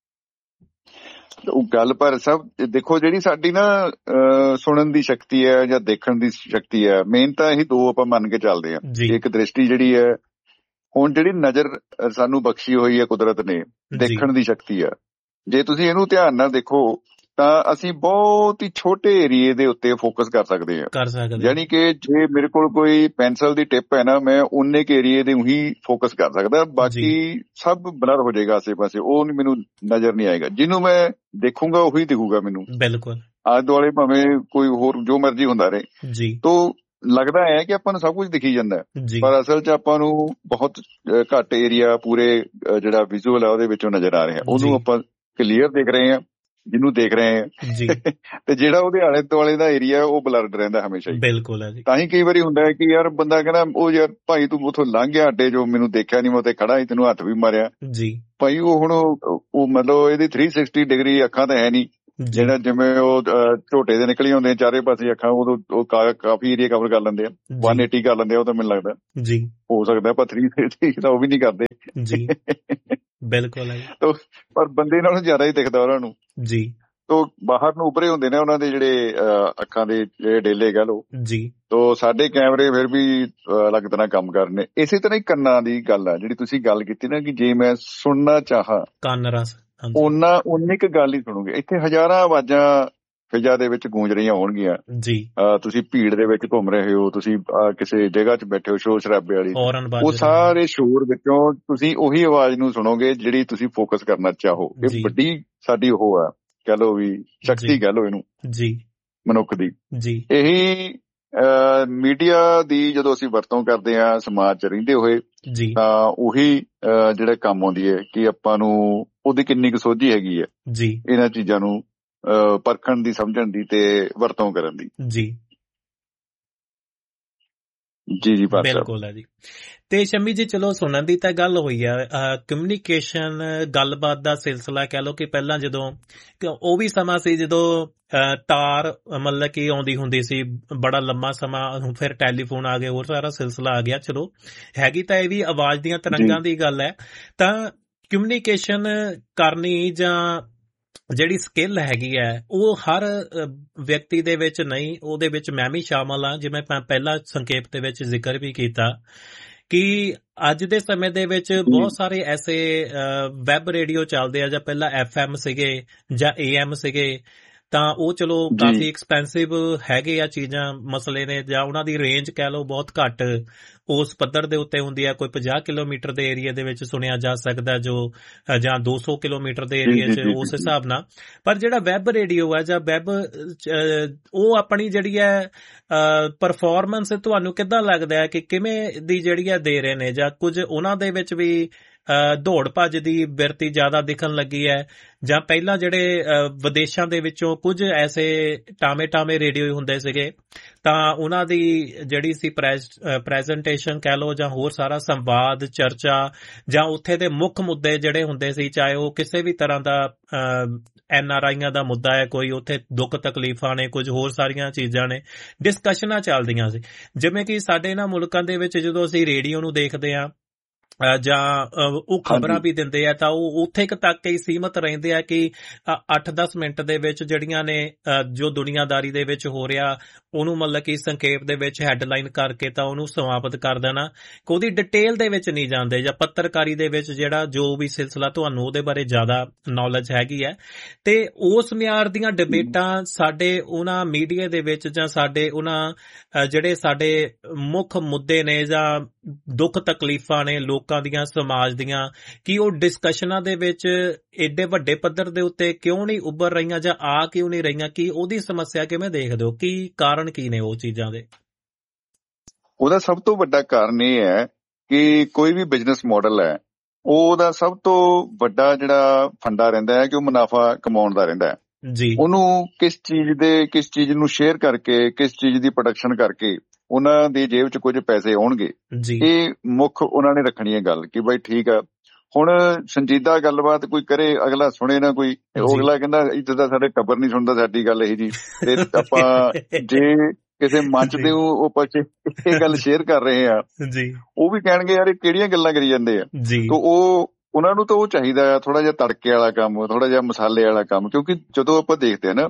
ਉਹ ਗੱਲ। ਪਰ ਸਭ ਦੇਖੋ, ਜਿਹੜੀ ਸਾਡੀ ਨਾ ਸੁਣਨ ਦੀ ਸ਼ਕਤੀ ਹੈ ਜਾਂ ਦੇਖਣ ਦੀ ਸ਼ਕਤੀ ਹੈ, ਮੇਨ ਤਾਂ ਇਹੀ ਦੋ ਆਪਾਂ ਮੰਨ ਕੇ ਚੱਲਦੇ ਹਾਂ। ਇੱਕ ਦ੍ਰਿਸ਼ਟੀ ਜਿਹੜੀ ਹੈ, ਹੁਣ ਜਿਹੜੀ ਨਜ਼ਰ ਸਾਨੂੰ ਬਖਸ਼ੀ ਹੋਈ ਹੈ ਕੁਦਰਤ ਨੇ, ਦੇਖਣ ਦੀ ਸ਼ਕਤੀ ਆ, ਜੇ ਤੁਸੀਂ ਇਹਨੂੰ ਧਿਆਨ ਨਾਲ ਦੇਖੋ ਤਾਂ ਅਸੀਂ ਬਹੁਤ ਹੀ ਛੋਟੇ ਏਰੀਏ ਦੇ ਉੱਤੇ ਫੋਕਸ ਕਰ ਸਕਦੇ ਹਾਂ। ਯਾਨੀ ਕਿ ਜੇ ਮੇਰੇ ਕੋਲ ਕੋਈ ਪੈਨਸਲ ਦੀ ਟਿਪ ਹੈ ਨਾ, ਮੈਂ ਉਨੇ ਕੁ ਏਰੀਏ ਦੇ ਹੀ ਫੋਕਸ ਕਰ ਸਕਦਾ, ਬਾਕੀ ਸਭ ਬਲਰ ਹੋ ਜਾਏਗਾ ਆਸੇ ਪਾਸੇ, ਉਹ ਮੈਨੂੰ ਨਜ਼ਰ ਨਹੀਂ ਆਏਗਾ। ਜਿਹਨੂੰ ਮੈਂ ਦੇਖੂੰਗਾ ਉਹੀ ਦਿਖੂਗਾ ਮੈਨੂੰ। ਬਿਲਕੁਲ। ਆਲੇ ਦੁਆਲੇ ਭਾਵੇਂ ਕੋਈ ਹੋਰ ਜੋ ਮਰਜ਼ੀ ਹੁੰਦਾ ਰਹੇ ਜੀ, ਤੋਂ ਲੱਗਦਾ ਹੈ ਕਿ ਆਪਾਂ ਨੂੰ ਸਭ ਕੁਝ ਦਿਖੀ ਜਾਂਦਾ, ਪਰ ਅਸਲ 'ਚ ਆਪਾਂ ਨੂੰ ਬਹੁਤ ਘੱਟ ਏਰੀਆ ਪੂਰੇ ਜਿਹੜਾ ਵਿਜ਼ੂਅਲ ਹੈ ਉਹਦੇ ਵਿੱਚੋਂ ਨਜ਼ਰ ਆ ਰਿਹਾ, ਉਹਨੂੰ ਆਪਾਂ ਕਲੀਅਰ ਦੇਖ ਰਹੇ ਹਾਂ, ਜਿਹਨੂੰ ਦੇਖ ਰਹੇ ਹਾਂ, ਤੇ ਜਿਹੜਾ ਉਹਦੇ ਆਲੇ ਦੁਆਲੇ ਦਾ ਏਰੀਆ ਉਹ ਬਲਰਡ ਰਹਿੰਦਾ ਹਮੇਸ਼ਾ ਹੀ। ਬਿਲਕੁਲ ਹੈ ਜੀ। ਤਾਂ ਹੀ ਕਈ ਵਾਰੀ ਹੁੰਦਾ ਹੈ ਕਿ ਯਾਰ ਬੰਦਾ ਕਹਿੰਦਾ ਉਹ ਯਾਰ ਭਾਈ ਤੂੰ ਉੱਥੋਂ ਲੰਘ ਗਿਆ ਅੱਡੇ ਜੋ, ਮੈਨੂੰ ਦੇਖਿਆ ਨਹੀਂ, ਮੈਂ ਉੱਥੇ ਖੜਾ ਸੀ, ਤੈਨੂੰ ਹੱਥ ਵੀ ਮਾਰਿਆ ਜੀ ਭਾਈ। ਉਹ ਹੁਣ ਉਹ ਮਤਲਬ ਇਹਦੀ 360 ਡਿਗਰੀ ਅੱਖਾਂ ਤਾਂ ਹੈ ਨਹੀਂ, ਜਿਹੜਾ ਜਿਵੇਂ ਉਹ ਝੋਟੇ ਦੇ ਨਿਕਲੀ ਹੁੰਦੇ ਚਾਰੇ ਪਾਸੇ ਅੱਖਾਂ, ਉਹ ਕਾਫੀ ਏਰੀਆ ਕਵਰ ਕਰ ਲੈਂਦੇ ਆ, 180 ਕਰ ਲੈਂਦੇ ਆ। ਉਹ ਤਾਂ ਮੈਨੂੰ ਲੱਗਦਾ ਜੀ ਹੋ ਸਕਦਾ, ਪਰ 360 ਤਾਂ ਉਹ ਵੀ ਨਹੀਂ ਕਰਦੇ ਜੀ, ਬਿਲਕੁਲ ਹੈ। ਪਰ ਬੰਦੇ ਨਾਲੋਂ ਜ਼ਿਆਦਾ ਹੀ ਦਿਖਦਾ ਉਹਨਾਂ ਨੂੰ ਜੀ। ਤੋ ਬਾਹਰ ਨੂੰ ਉਭਰੇ ਹੁੰਦੇ ਨੇ ਉਹਨਾਂ ਦੇ ਜਿਹੜੇ ਅੱਖਾਂ ਦੇ ਜਿਹੜੇ ਡੇਲੇ ਕਹਿ ਲਓ ਜੀ। ਤੋ ਸਾਡੇ ਕੈਮਰੇ ਫਿਰ ਵੀ ਅਲੱਗ ਤਰ੍ਹਾਂ ਕੰਮ ਕਰਨੇ। ਇਸੇ ਤਰ੍ਹਾਂ ਹੀ ਕੰਨਾਂ ਦੀ ਗੱਲ ਆ ਜਿਹੜੀ ਤੁਸੀਂ ਗੱਲ ਕੀਤੀ ਨਾ, ਕਿ ਜੇ ਮੈਂ ਸੁਣਨਾ ਚਾਹਾਂ ਕੰਨ ਰਸ ਉਨੀ ਕੁ ਗੱਲ ਹੀ ਸੁਣੋਗੇ। ਇੱਥੇ ਹਜ਼ਾਰਾਂ ਆਵਾਜ਼ਾਂ ਫਿਜ਼ਾ ਦੇ ਵਿੱਚ ਗੂੰਜ ਰਹੀਆਂ ਹੋਣਗੀਆਂ ਜੀ। ਤੁਸੀਂ ਭੀੜ ਦੇ ਵਿੱਚ ਘੁੰਮ ਰਹੇ ਹੋ, ਤੁਸੀਂ ਕਿਸੇ ਜਗ੍ਹਾ 'ਚ ਬੈਠੇ ਹੋ ਸ਼ੋਰ ਸ਼ਰਾਬੇ ਵਾਲੀ, ਉਹ ਸਾਰੇ ਸ਼ੋਰ ਵਿੱਚੋਂ ਤੁਸੀਂ ਉਹੀ ਆਵਾਜ਼ ਨੂੰ ਸੁਣੋਗੇ ਜਿਹੜੀ ਤੁਸੀਂ ਫੋਕਸ ਕਰਨਾ ਚਾਹੋ। ਇਹ ਵੱਡੀ ਸਾਡੀ ਉਹ ਆ, ਕਹਿ ਲਓ ਵੀ ਸ਼ਕਤੀ ਕਹਿ ਲਓ ਇਹਨੂੰ ਜੀ, ਮਨੁੱਖ ਦੀ ਜੀ। ਇਹੀ ਮੀਡੀਆ ਦੀ ਜਦੋਂ ਅਸੀਂ ਵਰਤੋਂ ਕਰਦੇ ਹਾਂ ਸਮਾਜ 'ਚ ਰਹਿੰਦੇ ਹੋਏ ਤਾਂ ਉਹੀ ਜਿਹੜਾ ਕੰਮ ਆਉਂਦੀ ਹੈ ਕਿ ਆਪਾਂ ਨੂੰ ਉਹਦੀ ਕਿੰਨੀ ਕੁ ਸੋਝੀ ਹੈਗੀ ਹੈ ਜੀ ਇਹਨਾਂ ਚੀਜ਼ਾਂ ਨੂੰ ਪਰਖਣ ਦੀ, ਸਮਝਣ ਦੀ ਤੇ ਵਰਤੋਂ ਕਰਨ ਦੀ ਜੀ। ਜੀ ਜੀ ਬਿਲਕੁਲ ਹੈ ਜੀ। ਤੇ ਸ਼ਮੀ ਜੀ ਚਲੋ ਸੁਣਨ ਦੀ ਤਾਂ ਗੱਲ ਹੋਈ ਆ, ਕਮਿਊਨੀਕੇਸ਼ਨ ਗੱਲਬਾਤ ਦਾ ਸਿਲਸਿਲਾ ਕਹਿ ਲਓ ਕਿ ਪਹਿਲਾਂ ਜਦੋਂ ਉਹ ਵੀ ਸਮਾਂ ਸੀ ਜਦੋਂ ਤਾਰ ਮਤਲਬ ਕਿ ਆਉਂਦੀ ਹੁੰਦੀ ਸੀ ਬੜਾ ਲੰਮਾ ਸਮਾਂ, ਫਿਰ ਟੈਲੀਫੋਨ ਆ ਗਏ, ਹੋਰ ਸਾਰਾ ਸਿਲਸਿਲਾ ਆ ਗਿਆ। ਚਲੋ ਹੈਗੀ ਤਾਂ ਇਹ ਵੀ ਆਵਾਜ਼ ਦੀਆਂ ਤਰੰਗਾਂ ਦੀ ਗੱਲ ਹੈ। ਤਾਂ ਕਮਿਊਨੀਕੇਸ਼ਨ ਕਰਨੀ ਜਾਂ ਜਿਹੜੀ ਸਕਿੱਲ ਹੈਗੀ ਹੈ ਉਹ ਹਰ ਵਿਅਕਤੀ ਦੇ ਵਿੱਚ ਨਹੀਂ, ਉਹਦੇ ਵਿੱਚ ਮੈਂ ਵੀ ਸ਼ਾਮਲ ਹਾਂ। ਜਿਵੇਂ ਮੈਂ ਪਹਿਲਾਂ ਸੰਖੇਪ ਦੇ ਵਿੱਚ ਜ਼ਿਕਰ ਵੀ ਕੀਤਾ ਕਿ ਅੱਜ ਦੇ ਸਮੇਂ ਦੇ ਵਿੱਚ ਬਹੁਤ ਸਾਰੇ ਐਸੇ ਵੈਬ ਰੇਡੀਓ ਚੱਲਦੇ ਆ, ਜਾਂ ਪਹਿਲਾਂ FM ਸੀਗੇ ਜਾਂ AM ਸੀਗੇ, ਤਾਂ ਉਹ ਚਲੋ ਕਾਫੀ ਐਕਸਪੈਂਸਿਵ ਹੈਗੇ ਆ ਚੀਜ਼ਾਂ, ਮਸਲੇ ਨੇ, ਜਾਂ ਉਹਨਾਂ ਦੀ ਰੇਂਜ ਕਹਿ ਲਓ ਬਹੁਤ ਘੱਟ ਉਸ ਪੱਧਰ ਦੇ ਉੱਤੇ ਹੁੰਦੀ ਹੈ। ਕੋਈ 50 ਕਿਲੋਮੀਟਰ ਦੇ ਏਰੀਆ ਦੇ ਵਿੱਚ ਸੁਣਿਆ ਜਾ ਸਕਦਾ, ਜੋ ਜਾਂ 200 ਕਿਲੋਮੀਟਰ ਦੇ ਏਰੀਆ 'ਚ, ਉਸ ਹਿਸਾਬ ਨਾਲ। ਪਰ ਜਿਹੜਾ ਵੈਬ ਰੇਡੀਓ ਹੈ ਜਾਂ ਵੈਬ, ਉਹ ਆਪਣੀ ਜਿਹੜੀ ਹੈ ਪਰਫਾਰਮੈਂਸ ਤੁਹਾਨੂੰ ਕਿੱਦਾਂ ਲੱਗਦਾ ਹੈ ਕਿ ਕਿਵੇਂ ਦੀ ਜਿਹੜੀ ਹੈ ਦੇ ਰਹੇ ਨੇ, ਜਾਂ ਕੁਝ ਉਹਨਾਂ ਦੇ ਵਿੱਚ ਵੀ ਦੌੜ ਭੱਜ ਦੀ ਬਿਰਤੀ ਜ਼ਿਆਦਾ ਦਿਖਣ ਲੱਗੀ ਹੈ, ਜਾਂ ਪਹਿਲਾਂ ਜਿਹੜੇ ਵਿਦੇਸ਼ਾਂ ਦੇ ਵਿੱਚੋਂ ਕੁਝ ਐਸੇ ਟਾਵੇਂ ਰੇਡੀਓ ਹੁੰਦੇ ਸੀਗੇ ਤਾਂ ਉਹਨਾਂ ਦੀ ਜਿਹੜੀ ਸੀ ਪ੍ਰੈਜੈਂਟੇਸ਼ਨ ਕਹਿ ਲਓ, ਜਾਂ ਹੋਰ ਸਾਰਾ ਸੰਵਾਦ, ਚਰਚਾ, ਜਾਂ ਉੱਥੇ ਦੇ ਮੁੱਖ ਮੁੱਦੇ ਜਿਹੜੇ ਹੁੰਦੇ ਸੀ, ਚਾਹੇ ਉਹ ਕਿਸੇ ਵੀ ਤਰ੍ਹਾਂ ਦਾ NRIਆਂ ਦਾ ਮੁੱਦਾ ਹੈ, ਕੋਈ ਉੱਥੇ ਦੁੱਖ ਤਕਲੀਫਾਂ ਨੇ, ਕੁਝ ਹੋਰ ਸਾਰੀਆਂ ਚੀਜ਼ਾਂ ਨੇ, ਡਿਸਕਸ਼ਨਾਂ ਚੱਲਦੀਆਂ ਸੀ। ਜਿਵੇਂ ਕਿ ਸਾਡੇ ਇਹਨਾਂ ਮੁਲਕਾਂ ਦੇ ਵਿੱਚ ਜਦੋਂ ਅਸੀਂ ਰੇਡੀਓ ਨੂੰ ਦੇਖਦੇ ਹਾਂ ਜਾਂ ਉਹ ਖਬਰਾਂ ਵੀ ਦਿੰਦੇ ਆ, ਤਾਂ ਉਹ ਉੱਥੇ ਤੱਕ ਹੀ ਸੀਮਤ ਰਹਿੰਦੇ ਆ ਕਿ 8-10 ਮਿੰਟ ਦੇ ਵਿੱਚ ਜਿਹੜੀਆਂ ਨੇ ਜੋ ਦੁਨੀਆਦਾਰੀ ਦੇ ਵਿੱਚ ਹੋ ਰਿਹਾ ਉਹਨੂੰ ਮਤਲਬ ਕਿ ਸੰਖੇਪ ਦੇ ਵਿੱਚ ਹੈਡਲਾਈਨ ਕਰਕੇ ਤਾਂ ਉਹਨੂੰ ਸਮਾਪਤ ਕਰ ਦੇਣਾ, ਉਹਦੀ ਡਿਟੇਲ ਦੇ ਵਿੱਚ ਨਹੀਂ ਜਾਂਦੇ। ਜਾਂ ਪੱਤਰਕਾਰੀ ਦੇ ਵਿੱਚ ਜਿਹੜਾ ਜੋ ਵੀ ਸਿਲਸਿਲਾ ਤੁਹਾਨੂੰ ਉਹਦੇ ਬਾਰੇ ਜ਼ਿਆਦਾ ਨੌਲੇਜ ਹੈਗੀ ਹੈ, ਤੇ ਉਸ ਮਿਆਰ ਦੀਆਂ ਡਿਬੇਟਾਂ ਸਾਡੇ ਉਹਨਾਂ ਮੀਡੀਆ ਦੇ ਵਿੱਚ, ਜਾਂ ਸਾਡੇ ਉਹਨਾਂ ਜਿਹੜੇ ਸਾਡੇ ਮੁੱਖ ਮੁੱਦੇ ਨੇ ਜਾਂ ਦੁੱਖ ਤਕਲੀਫਾਂ ਨੇ ਲੋਕਾਂ ਦੀਆਂ, ਸਮਾਜ ਦੀਆਂ, ਕਿ ਉਹ ਡਿਸਕਸ਼ਨਾਂ ਦੇ ਵਿੱਚ ਏਡੇ ਵੱਡੇ ਪੱਧਰ ਦੇ ਉੱਤੇ ਕਿਉਂ ਨਹੀਂ ਉੱਭਰ ਰਹੀਆਂ, ਜਾਂ ਆ ਕਿਉਂ ਨਹੀਂ ਰਹੀਆਂ? ਕੀ ਉਹਦੀ ਸਮੱਸਿਆ ਕਿਵੇਂ ਦੇਖਦੇ ਹੋ? ਕੀ ਕਾਰਨ ਕੀ ਨੇ ਉਹ ਚੀਜ਼ਾਂ ਦੇ? ਉਹਦਾ ਸਭ ਤੋਂ ਵੱਡਾ ਕਾਰਨ ਇਹ ਹੈ ਕਿ ਕੋਈ ਵੀ ਬਿਜ਼ਨਸ ਮਾਡਲ ਹੈ, ਉਹਦਾ ਸਭ ਤੋਂ ਵੱਡਾ ਜਿਹੜਾ ਫੰਡਾ ਰਹਿੰਦਾ ਹੈ ਕਿ ਉਹ ਮੁਨਾਫਾ ਕਮਾਉਣ ਦਾ ਰਹਿੰਦਾ ਹੈ ਜੀ। ਉਹਨੂੰ ਕਿਸ ਚੀਜ਼ ਨੂੰ ਸ਼ੇਅਰ ਕਰਕੇ, ਕਿਸ ਚੀਜ਼ ਦੀ ਪ੍ਰੋਡਕਸ਼ਨ ਕਰਕੇ ਉਹਨਾਂ ਦੀ ਜੇਬ 'ਚ ਕੁਝ ਪੈਸੇ ਆਉਣਗੇ, ਇਹ ਮੁੱਖ ਉਹਨਾਂ ਨੇ ਰੱਖਣੀ ਹੈ ਗੱਲ। ਕਿ ਬਾਈ ਠੀਕ ਆ, ਹੁਣ ਸੰਜੀਦਾ ਗੱਲਬਾਤ ਕੋਈ ਕਰੇ, ਅਗਲਾ ਸੁਣੇ ਨਾ ਕੋਈ, ਉਹ ਅਗਲਾ ਕਹਿੰਦਾ ਇੱਥੇ ਤਾਂ ਸਾਡੇ ਟੱਬਰ ਨਹੀਂ ਸੁਣਦਾ ਸਾਡੀ ਗੱਲ ਇਹ ਜੀ। ਤੇ ਆਪਾਂ ਜੇ ਕਿਸੇ ਮੰਚ ਦੇ ਉਹ ਪਾਸੇ ਇਹ ਗੱਲ ਸ਼ੇਅਰ ਕਰ ਰਹੇ ਆ, ਉਹ ਵੀ ਕਹਿਣਗੇ ਯਾਰ ਇਹ ਕਿਹੜੀਆਂ ਗੱਲਾਂ ਕਰੀ ਜਾਂਦੇ ਆ। ਤਾਂ ਉਹਨਾਂ ਨੂੰ ਤਾਂ ਉਹ ਚਾਹੀਦਾ ਆ ਥੋੜਾ ਜਿਹਾ ਤੜਕੇ ਵਾਲਾ ਕੰਮ, ਥੋੜਾ ਜਿਹਾ ਮਸਾਲੇ ਵਾਲਾ ਕੰਮ। ਕਿਉਂਕਿ ਜਦੋਂ ਆਪਾਂ ਦੇਖਦੇ ਆ ਨਾ,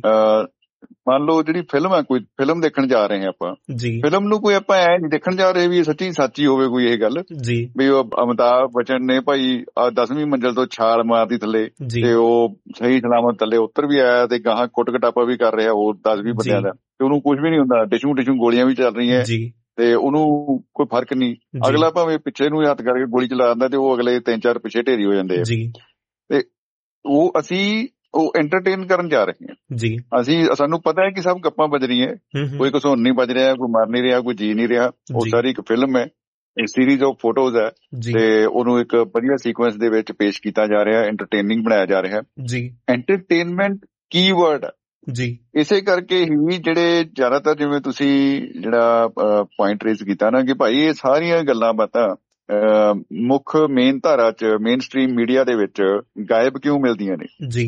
ਮੰਨ ਲਓ ਜਿਹੜੀ ਫਿਲਮ ਹੈ, ਕੋਈ ਫਿਲਮ ਦੇਖਣ ਜਾ ਰਹੇ ਹਾਂ ਆਪਾਂ, ਫਿਲਮ ਨੂੰ ਕੋਈ ਆਪਾਂ ਐ ਨਹੀਂ ਦੇਖਣ ਜਾ ਰਹੇ ਵੀ ਇਹ ਸੱਚੀ ਹੋਵੇ ਕੋਈ ਇਹ ਗੱਲ ਵੀ ਉਹ ਅਮਿਤਾਭ ਬੱਚਨ ਨੇ ਭਾਈ 10ਵੀਂ ਮੰਜ਼ਿਲ ਤੋਂ ਛਾਲ ਮਾਰਦੀ ਥੱਲੇ ਤੇ ਉਹ ਸਹੀ ਸਲਾਮਤ ਥੱਲੇ ਉੱਤਰ ਵੀ ਆਇਆ ਤੇ ਗਾਹਾਂ ਕੁੱਟ ਕਟਾਪਾ ਵੀ ਕਰ ਰਿਹਾ ਹੋਰ 10-20 ਬੰਦਿਆਂ ਦਾ, ਤੇ ਉਹਨੂੰ ਕੁਝ ਵੀ ਨਹੀਂ ਹੁੰਦਾ, ਟਿਸ਼ੂ ਗੋਲੀਆਂ ਵੀ ਚੱਲ ਰਹੀਆਂ ਤੇ ਉਹਨੂੰ ਕੋਈ ਫਰਕ ਨਹੀਂ। ਅਗਲਾ ਭਾਵੇਂ ਪਿੱਛੇ ਨੂੰ ਹੱਥ ਕਰਕੇ ਗੋਲੀ ਚਲਾ ਦਿੰਦਾ ਤੇ ਉਹ ਅਗਲੇ 3-4 ਪਿੱਛੇ ਢੇਰੀ ਹੋ ਜਾਂਦੇ ਆ। ਤੇ ਉਹ ਅਸੀਂ ਐਂਟਰਟੇਨ ਕਰਨ ਜਾ ਰਹੇ ਹਾਂ। ਸਾਨੂੰ ਪਤਾ ਹੈ ਕਿ ਸਭ ਗੱਪਾਂ ਵੱਜ ਰਹੀਆਂ, ਕੋਈ ਘਸੁੰਨ ਨਹੀਂ ਵੱਜ ਰਿਹਾ, ਕੋਈ ਮਰ ਨਹੀਂ ਰਿਹਾ, ਕੋਈ ਜੀ ਨਹੀਂ ਰਿਹਾ। ਉਹ ਸਾਰੀ ਇੱਕ ਫਿਲਮ ਹੈ, ਸੀਰੀਜ਼ ਆਫ ਫੋਟੋਜ਼ ਹੈ, ਤੇ ਉਹਨੂੰ ਇੱਕ ਵਧੀਆ ਸੀਕੁਐਂਸ ਦੇ ਵਿੱਚ ਪੇਸ਼ ਕੀਤਾ ਜਾ ਰਿਹਾ, ਐਂਟਰਟੇਨਿੰਗ ਬਣਾਇਆ ਜਾ ਰਿਹਾ। ਐਂਟਰਟੇਨਮੈਂਟ ਕੀਵਰਡ ਇਸੇ ਕਰਕੇ ਹੀ ਜਿਹੜੇ ਜ਼ਿਆਦਾਤਰ, ਜਿਵੇਂ ਤੁਸੀਂ ਜਿਹੜਾ ਪੁਆਇੰਟ ਰੇਜ਼ ਕੀਤਾ ਨਾ ਕਿ ਭਾਈ ਇਹ ਸਾਰੀਆਂ ਗੱਲਾਂ ਬਾਤਾਂ ਮੁੱਖ ਮੇਨ ਧਾਰਾ 'ਚ, ਮੇਨ ਸਟ੍ਰੀਮ ਮੀਡੀਆ ਦੇ ਵਿੱਚ ਗਾਇਬ ਕਿਉਂ ਮਿਲਦੀਆਂ ਨੇ,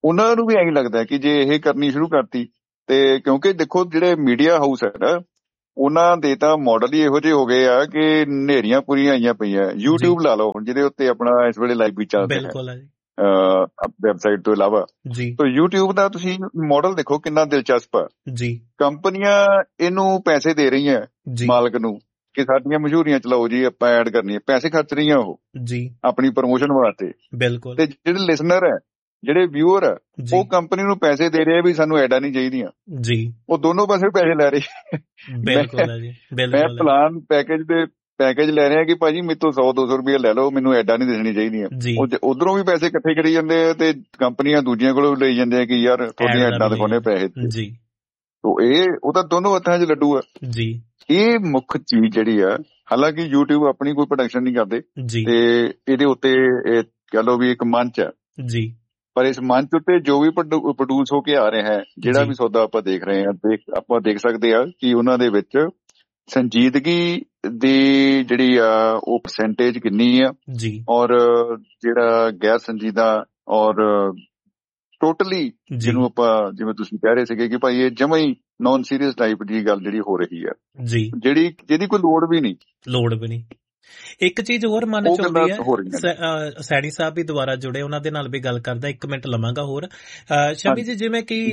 ਉਹਨਾਂ ਨੂੰ ਵੀ ਐਂ ਲੱਗਦਾ ਕਿ ਜੇ ਇਹ ਕਰਨੀ ਸ਼ੁਰੂ ਕਰਤੀ ਤੇ ਕਿਉਂਕਿ ਦੇਖੋ ਜਿਹੜੇ ਮੀਡੀਆ ਹਾਊਸ ਹੈ ਨਾ ਉਹਨਾਂ ਦੇ ਤਾਂ ਮਾਡਲ ਹੀ ਇਹੋ ਜਿਹੇ ਹੋ ਗਏ ਆ ਕਿ ਹਨੇਰੀਆਂ ਪੂਰੀਆਂ ਆਈਆਂ ਪਈਆਂ। YouTube ਲਾ ਲਓ ਹੁਣ ਜਿਹਦੇ ਉੱਤੇ ਆਪਣਾ ਇਸ ਵੇਲੇ ਲਾਈਵ ਵੀ ਚੱਲਦੇ ਹੈ ਵੈਬਸਾਈਟ ਤੋਂ ਇਲਾਵਾ। ਤਾਂ YouTube ਦਾ ਤੁਸੀਂ ਮਾਡਲ ਦੇਖੋ ਕਿੰਨਾ ਦਿਲਚਸਪ ਆ ਜੀ। ਕੰਪਨੀਆਂ ਇਹਨੂੰ ਪੈਸੇ ਦੇ ਰਹੀਆਂ ਮਾਲਕ ਨੂੰ ਕਿ ਸਾਡੀਆਂ ਮਸ਼ਹੂਰੀਆਂ ਚਲਾਓ ਜੀ, ਆਪਾਂ ਐਡ ਕਰਨੀ ਹੈ, ਪੈਸੇ ਖਰਚ ਰਹੀਆਂ ਉਹ ਜੀ ਆਪਣੀ ਪ੍ਰਮੋਸ਼ਨ ਵਾਸਤੇ। ਬਿਲਕੁਲ। ਤੇ ਜਿਹੜੇ ਲਿਸਨਰ ਹੈ, ਜਿਹੜੇ ਵਿਊਅਰ ਆ, ਉਹ ਕੰਪਨੀ ਨੂੰ ਪੈਸੇ ਦੇ ਰਹੇ ਆ ਵੀ ਸਾਨੂੰ ਐਡਾਂ ਨਹੀਂ ਚਾਹੀਦੀਆਂ ਜੀ। ਉਹ ਦੋਨੋਂ ਪਾਸੇ ਪੈਸੇ ਲੈ ਰਹੇ। ਮੈਂ ਪਲਾਨ ਪੈਕੇਜ ਲੈ ਰਿਹਾ ਕਿ ਭਾਜੀ ਮੇਰੇ ਤੋਂ 100-200 ਰੁਪਏ ਲੈ ਲਓ, ਮੈਨੂੰ ਐਡਾਂ ਨਹੀਂ ਦੇਣੀ ਚਾਹੀਦੀਆਂ। ਉਧਰੋਂ ਵੀ ਪੈਸੇ ਇਕੱਠੇ ਕਰੀ ਜਾਂਦੇ ਆ ਤੇ ਕੰਪਨੀਆਂ ਦੂਜੀਆਂ ਕੋਲੋਂ ਲਈ ਜਾਂਦੇ ਆ ਕਿ ਯਾਰ ਤੁਹਾਡੀਆਂ ਐਡਾਂ ਦਿਖਾਉਣੇ ਪੈਸੇ ਜੀ। ਉਹ ਤਾਂ ਦੋਨੋਂ ਹੱਥਾਂ 'ਚ ਲੱਡੂ ਆ ਜੀ। ਇਹ ਮੁੱਖ ਚੀਜ਼ ਜਿਹੜੀ ਆ, ਹਾਲਾਂਕਿ YouTube ਆਪਣੀ ਕੋਈ ਪ੍ਰੋਡਕਸ਼ਨ ਨਹੀਂ ਕਰਦੇ ਤੇ ਇਹਦੇ ਉੱਤੇ ਕਹਿ ਲਓ ਵੀ ਇੱਕ ਮੰਚ ਆ ਜੀ। ਪਰ ਇਸ ਮੰਚ ਉੱਤੇ ਜੋ ਵੀ ਪ੍ਰੋਡਿਊਸ ਹੋ ਕੇ ਆ ਰਿਹਾ ਹੈ, ਜਿਹੜਾ ਵੀ ਸੌਦਾ ਆਪਾਂ ਦੇਖ ਰਹੇ ਹਾਂ, ਆਪਾਂ ਦੇਖ ਸਕਦੇ ਆ ਕਿ ਉਹਨਾਂ ਦੇ ਵਿੱਚ ਸੰਜੀਦਗੀ ਦੀ ਜਿਹੜੀ ਆ ਉਹ ਪਰਸੈਂਟੇਜ ਕਿੰਨੀ ਆ ਔਰ ਜਿਹੜਾ ਗੈਰ ਸੰਜੀਦਾ ਔਰ ਟੋਟਲੀ ਜਿਹਨੂੰ ਆਪਾਂ ਜਿਵੇਂ ਤੁਸੀਂ ਕਹਿ ਰਹੇ ਸੀਗੇ ਕਿ ਭਾਈ ਇਹ ਜਮਾਂ ਹੀ ਨੌਨ ਸੀਰੀਅਸ ਟਾਈਪ ਦੀ ਗੱਲ ਜਿਹੜੀ ਹੋ ਰਹੀ ਆ ਜੀ, ਜਿਹਦੀ ਕੋਈ ਲੋੜ ਵੀ ਨਹੀਂ। ਇੱਕ ਚੀਜ਼ ਹੋਰ ਮਨ ਚ ਆਉਂਦੀ ਹੈ, ਸੈਣੀ ਸਾਹਿਬ ਵੀ ਦੁਬਾਰਾ ਜੁੜੇ, ਉਹਨਾਂ ਦੇ ਨਾਲ ਵੀ ਗੱਲ ਕਰਦਾ, 1 ਮਿੰਟ ਲਵਾਂਗਾ ਹੋਰ। ਸ਼ਮੀ ਜੀ, ਜਿਵੇਂ ਕਿ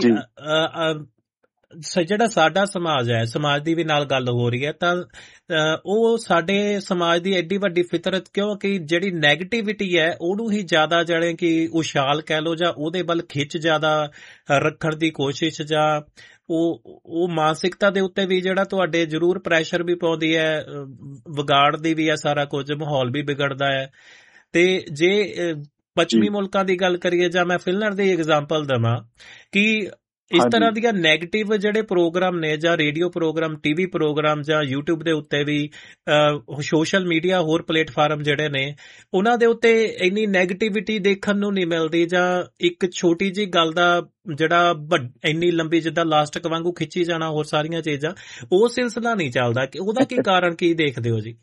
ਜਿਹੜਾ ਸਾਡਾ ਸਮਾਜ ਹੈ, ਸਮਾਜ ਦੀ ਵੀ ਨਾਲ ਗੱਲ ਹੋ ਰਹੀ ਹੈ, ਤਾਂ ਉਹ ਸਾਡੇ ਸਮਾਜ ਦੀ ਐਡੀ ਵੱਡੀ ਫਿਤਰਤ ਕਿਉਂਕਿ ਜਿਹੜੀ ਨੈਗੇਟਿਵਿਟੀ ਹੈ ਉਹਨੂੰ ਹੀ ਜ਼ਿਆਦਾ ਜਿਹੜੇ ਕਿ ਉਛਾਲ ਕਹਿ ਲਓ ਜਾਂ ਉਹਦੇ ਵੱਲ ਖਿੱਚ ਜ਼ਿਆਦਾ ਰੱਖਣ ਦੀ ਕੋਸ਼ਿਸ਼, ਜਾਂ ਉਹ ਮਾਨਸਿਕਤਾ ਦੇ ਉੱਤੇ ਵੀ ਜਿਹੜਾ ਤੁਹਾਡੇ ਜ਼ਰੂਰ ਪ੍ਰੈਸ਼ਰ ਵੀ ਪਾਉਂਦੀ ਹੈ, ਵਿਗਾੜਦੀ ਵੀ ਹੈ, ਸਾਰਾ ਕੁਝ ਮਾਹੌਲ ਵੀ ਵਿਗੜਦਾ ਹੈ। ਤੇ ਜੇ ਪੱਛਮੀ ਮੁਲਕਾਂ ਦੀ ਗੱਲ ਕਰੀਏ ਜਾਂ ਮੈਂ ਫਿਨਲੈਂਡ ਦੀ ਐਗਜ਼ਾਮਪਲ ਦੇਵਾਂ ਕਿ ਇਸ ਤਰ੍ਹਾਂ ਦੀਆਂ ਨੈਗੇਟਿਵ ਜਿਹੜੇ ਪ੍ਰੋਗਰਾਮ ਨੇ ਜਾਂ ਰੇਡੀਓ ਪ੍ਰੋਗਰਾਮ, ਟੀਵੀ ਪ੍ਰੋਗਰਾਮ ਜਾਂ YouTube ਦੇ ਉੱਤੇ ਵੀ, ਸੋਸ਼ਲ ਮੀਡੀਆ ਹੋਰ ਪਲੇਟਫਾਰਮ ਜਿਹੜੇ ਨੇ ਉਹਨਾਂ ਦੇ ਉੱਤੇ ਇੰਨੀ ਨੈਗੇਟਿਵਿਟੀ ਦੇਖਣ ਨੂੰ ਨਹੀਂ ਮਿਲਦੀ, ਜਾਂ ਇੱਕ ਛੋਟੀ ਜਿਹੀ ਗੱਲ ਦਾ ਜਿਹੜਾ ਇੰਨੀ ਲੰਬੀ ਜਿੱਦਾਂ ਲਾਸਟਿਕ ਵਾਂਗੂ ਖਿੱਚੀ ਜਾਣਾ ਹੋਰ ਸਾਰੀਆਂ ਚੀਜ਼ਾਂ, ਉਹ ਸਿਲਸਿਲਾ ਨਹੀਂ ਚੱਲਦਾ। ਉਹਦਾ ਕੀ ਕਾਰਨ ਕੀ ਦੇਖਦੇ ਹੋ ਜੀ?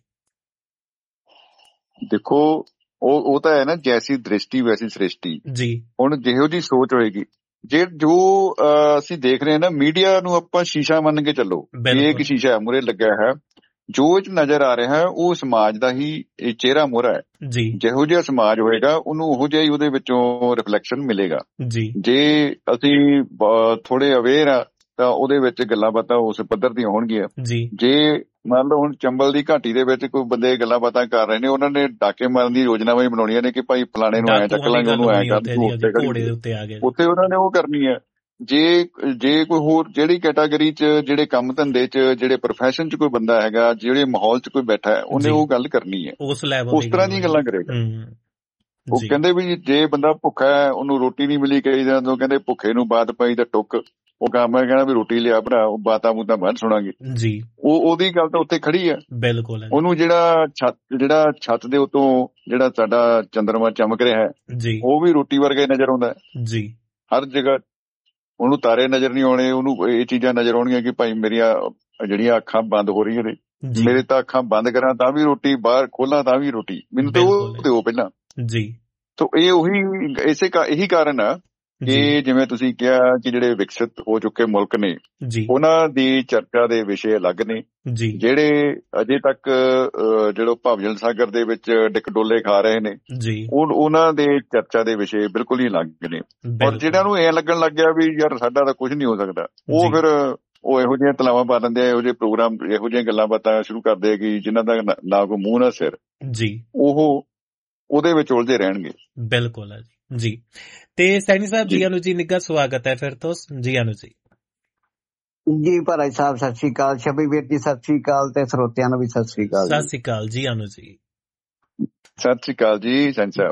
ਦੇਖੋ ਉਹ ਤਾਂ ਹੈ ਨਾ, ਜੈਸੀ ਦ੍ਰਿਸ਼ਟੀ ਵੈਸੀ ਸ੍ਰਿਸ਼ਟੀ ਜੀ। ਹੁਣ ਜਿਹੋ ਜਿਹੀ ਸੋਚ ਹੋਏਗੀ, ਜੋ ਅਸੀਂ ਦੇਖ ਰਹੇ ਹਾਂ ਨਾ, ਮੀਡੀਆ ਨੂੰ ਆਪਾਂ ਸ਼ੀਸ਼ਾ ਮੰਨ ਕੇ ਚੱਲੋ, ਇਹ ਇੱਕ ਸ਼ੀਸ਼ਾ ਮੂਹਰੇ ਲੱਗਿਆ ਹੈ, ਜੋ ਇਹ 'ਚ ਨਜ਼ਰ ਆ ਰਿਹਾ ਹੈ ਉਹ ਸਮਾਜ ਦਾ ਹੀ ਚਿਹਰਾ ਮੋਹਰਾ ਹੈ ਜੀ। ਜਿਹੋ ਜਿਹਾ ਸਮਾਜ ਹੋਏਗਾ ਉਹਨੂੰ ਉਹੋ ਜਿਹਾ ਹੀ ਉਹਦੇ ਵਿੱਚੋਂ ਰਿਫਲੈਕਸ਼ਨ ਮਿਲੇਗਾ ਜੀ। ਜੇ ਅਸੀਂ ਥੋੜੇ ਅਵੇਅਰ ਆ ਤਾਂ ਉਹਦੇ ਵਿੱਚ ਗੱਲਾਂ ਬਾਤਾਂ ਉਸ ਪੱਧਰ ਦੀਆਂ ਹੋਣਗੀਆਂ ਜੀ। ਜੇ ਮੰਨ ਲਓ ਹੁਣ ਚੰਬਲ ਦੀ ਘਾਟੀ ਦੇ ਵਿੱਚ ਕੋਈ ਬੰਦੇ ਗੱਲਾਂ ਬਾਤਾਂ ਕਰ ਰਹੇ ਨੇ, ਉਹਨਾਂ ਨੇ ਡਾਕੇ ਮਾਰਨ ਦੀ ਯੋਜਨਾ ਵੀ ਬਣਾਉਣੀਆਂ ਨੇ ਕਿ ਭਾਈ ਫਲਾਣੇ ਨੂੰ ਐਂ ਚੱਕ ਲਾਂਗੇ, ਉਹਨੂੰ ਐਂ ਕਰ, ਉੱਥੇ ਉਹਨਾਂ ਨੇ ਉਹ ਕਰਨੀ ਹੈ। ਜੇ ਕੋਈ ਹੋਰ ਜਿਹੜੀ ਕੈਟਾਗਰੀ 'ਚ, ਜਿਹੜੇ ਕੰਮ ਧੰਦੇ 'ਚ, ਜਿਹੜੇ ਪ੍ਰੋਫੈਸ਼ਨ 'ਚ ਕੋਈ ਬੰਦਾ ਹੈਗਾ, ਜਿਹੜੇ ਮਾਹੌਲ 'ਚ ਕੋਈ ਬੈਠਾ ਹੈ, ਉਹਨੇ ਉਹ ਗੱਲ ਕਰਨੀ ਹੈ, ਉਸ ਤਰ੍ਹਾਂ ਦੀਆਂ ਗੱਲਾਂ ਕਰੇਗਾ। ਉਹ ਕਹਿੰਦੇ ਵੀ ਜੇ ਬੰਦਾ ਭੁੱਖਾ ਹੈ, ਉਹਨੂੰ ਰੋਟੀ ਨਹੀਂ ਮਿਲੀ ਕਈ ਦਿਨਾਂ ਤੋਂ, ਕਹਿੰਦੇ ਭੁੱਖੇ ਨੂੰ ਬਾਤ ਪਈ ਤਾਂ ਟੁੱਕ, ਉਹ ਕੰਮ ਹੈ ਕਹਿਣਾ ਵੀ ਰੋਟੀ ਲਿਆ ਭਰਾ, ਉਹ ਬਾਤਾਂ ਬੂਤਾਂ ਬਾਅਦ ਸੁਣਾਂਗੇ ਜੀ। ਉਹਦੀ ਗੱਲ ਤਾਂ ਉੱਥੇ ਖੜੀ ਹੈ ਬਿਲਕੁਲ। ਉਹਨੂੰ ਜਿਹੜਾ ਛੱਤ ਦੇ ਉੱਤੋਂ ਜਿਹੜਾ ਸਾਡਾ ਚੰਦਰਮਾ ਚਮਕ ਰਿਹਾ ਹੈ ਜੀ, ਉਹ ਵੀ ਰੋਟੀ ਵਰਗਾ ਨਜ਼ਰ ਆਉਂਦਾ ਜੀ। ਹਰ ਜਗ੍ਹਾ ਉਹਨੂੰ ਤਾਰੇ ਨਜ਼ਰ ਨਹੀਂ ਆਉਣੇ, ਉਹਨੂੰ ਇਹ ਚੀਜ਼ਾਂ ਨਜ਼ਰ ਆਉਣਗੀਆਂ ਕਿ ਭਾਈ ਮੇਰੀਆਂ ਜਿਹੜੀਆਂ ਅੱਖਾਂ ਬੰਦ ਹੋ ਰਹੀਆਂ ਨੇ, ਮੇਰੇ ਤਾਂ ਅੱਖਾਂ ਬੰਦ ਕਰਾਂ ਤਾਂ ਵੀ ਰੋਟੀ, ਬਾਹਰ ਖੋਲਾਂ ਤਾਂ ਵੀ ਰੋਟੀ, ਮੈਨੂੰ ਤਾਂ ਉਹ ਦਿਓ ਪਹਿਲਾਂ ਜੀ। ਤਾਂ ਇਹ ਇਹੀ ਕਾਰਨ ਆ ਕਿ ਜਿਵੇਂ ਤੁਸੀਂ ਕਿਹਾ ਕਿ ਜਿਹੜੇ ਵਿਕਸਿਤ ਹੋ ਚੁੱਕੇ ਮੁਲਕ ਨੇ ਉਹਨਾਂ ਦੀ ਚਰਚਾ ਦੇ ਵਿਸ਼ੇ ਅਲੱਗ ਨੇ, ਜਿਹੜੇ ਅਜੇ ਤੱਕ ਜਿਹੜਾ ਭਵਜਲ ਸਾਗਰ ਦੇ ਵਿੱਚ ਡਿਕਡੋਲੇ ਖਾ ਰਹੇ ਨੇ ਉਹਨਾਂ ਦੇ ਚਰਚਾ ਦੇ ਵਿਸ਼ੇ ਬਿਲਕੁਲ ਹੀ ਅਲੱਗ ਨੇ। ਔਰ ਜਿਹੜਿਆਂ ਨੂੰ ਐਂ ਲੱਗਣ ਲੱਗ ਗਿਆ ਵੀ ਯਾਰ ਸਾਡਾ ਤਾਂ ਕੁਝ ਨਹੀਂ ਹੋ ਸਕਦਾ, ਉਹ ਫਿਰ ਉਹ ਇਹੋ ਜਿਹੀਆਂ ਤਲਾਵਾਂ ਪਾ ਦਿੰਦੇ ਆ, ਇਹੋ ਜਿਹੇ ਪ੍ਰੋਗਰਾਮ, ਇਹੋ ਜਿਹੀਆਂ ਗੱਲਾਂ ਬਾਤਾਂ ਸ਼ੁਰੂ ਕਰਦੇ ਆ ਕਿ ਜਿਨ੍ਹਾਂ ਦਾ ਨਾ ਕੋਈ ਮੂੰਹ ਨਾ ਸਿਰ ਜੀ, ਉਹਦੇ ਵਿੱਚ ਉਲਝੇ ਰਹਿਣਗੇ। ਬਿਲਕੁਲ ਹੈ ਜੀ। ਤੇ ਸੈਣੀ ਸਾਹਿਬ ਜੀ ਨੂੰ ਜੀ ਨਿੱਘਾ ਸਵਾਗਤ ਹੈ ਫਿਰ ਤੋਂ ਜੀ ਨੂੰ ਜੀ। ਭਾਈ ਸਾਹਿਬ ਸਤਿ ਸ਼੍ਰੀ ਅਕਾਲ, ਸ਼ਬੀ ਵੀਰ ਜੀ ਸਤਿ ਸ਼੍ਰੀ ਅਕਾਲ, ਤੇ ਸਰੋਤਿਆਂ ਨੂੰ ਵੀ ਸਤਿ ਸ਼੍ਰੀ ਅਕਾਲ। ਸਤਿ ਸ਼੍ਰੀ ਅਕਾਲ ਜੀ ਨੂੰ ਜੀ। ਸਤਿ ਸ਼੍ਰੀ ਅਕਾਲ ਜੀ ਸੈਣੀ ਸਾਹਿਬ।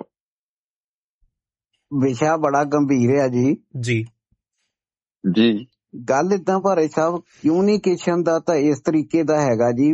ਵਿਸ਼ਾ ਬੜਾ ਗੰਭੀਰ ਹੈ ਜੀ ਜੀ। ਗੱਲ ਏਦਾਂ ਭਾਈ ਸਾਹਿਬ, ਕਮਿਊਨੀਕੇਸ਼ਨ ਦਾ ਤਾਂ ਇਸ ਤਰੀਕੇ ਦਾ ਹੈਗਾ ਜੀ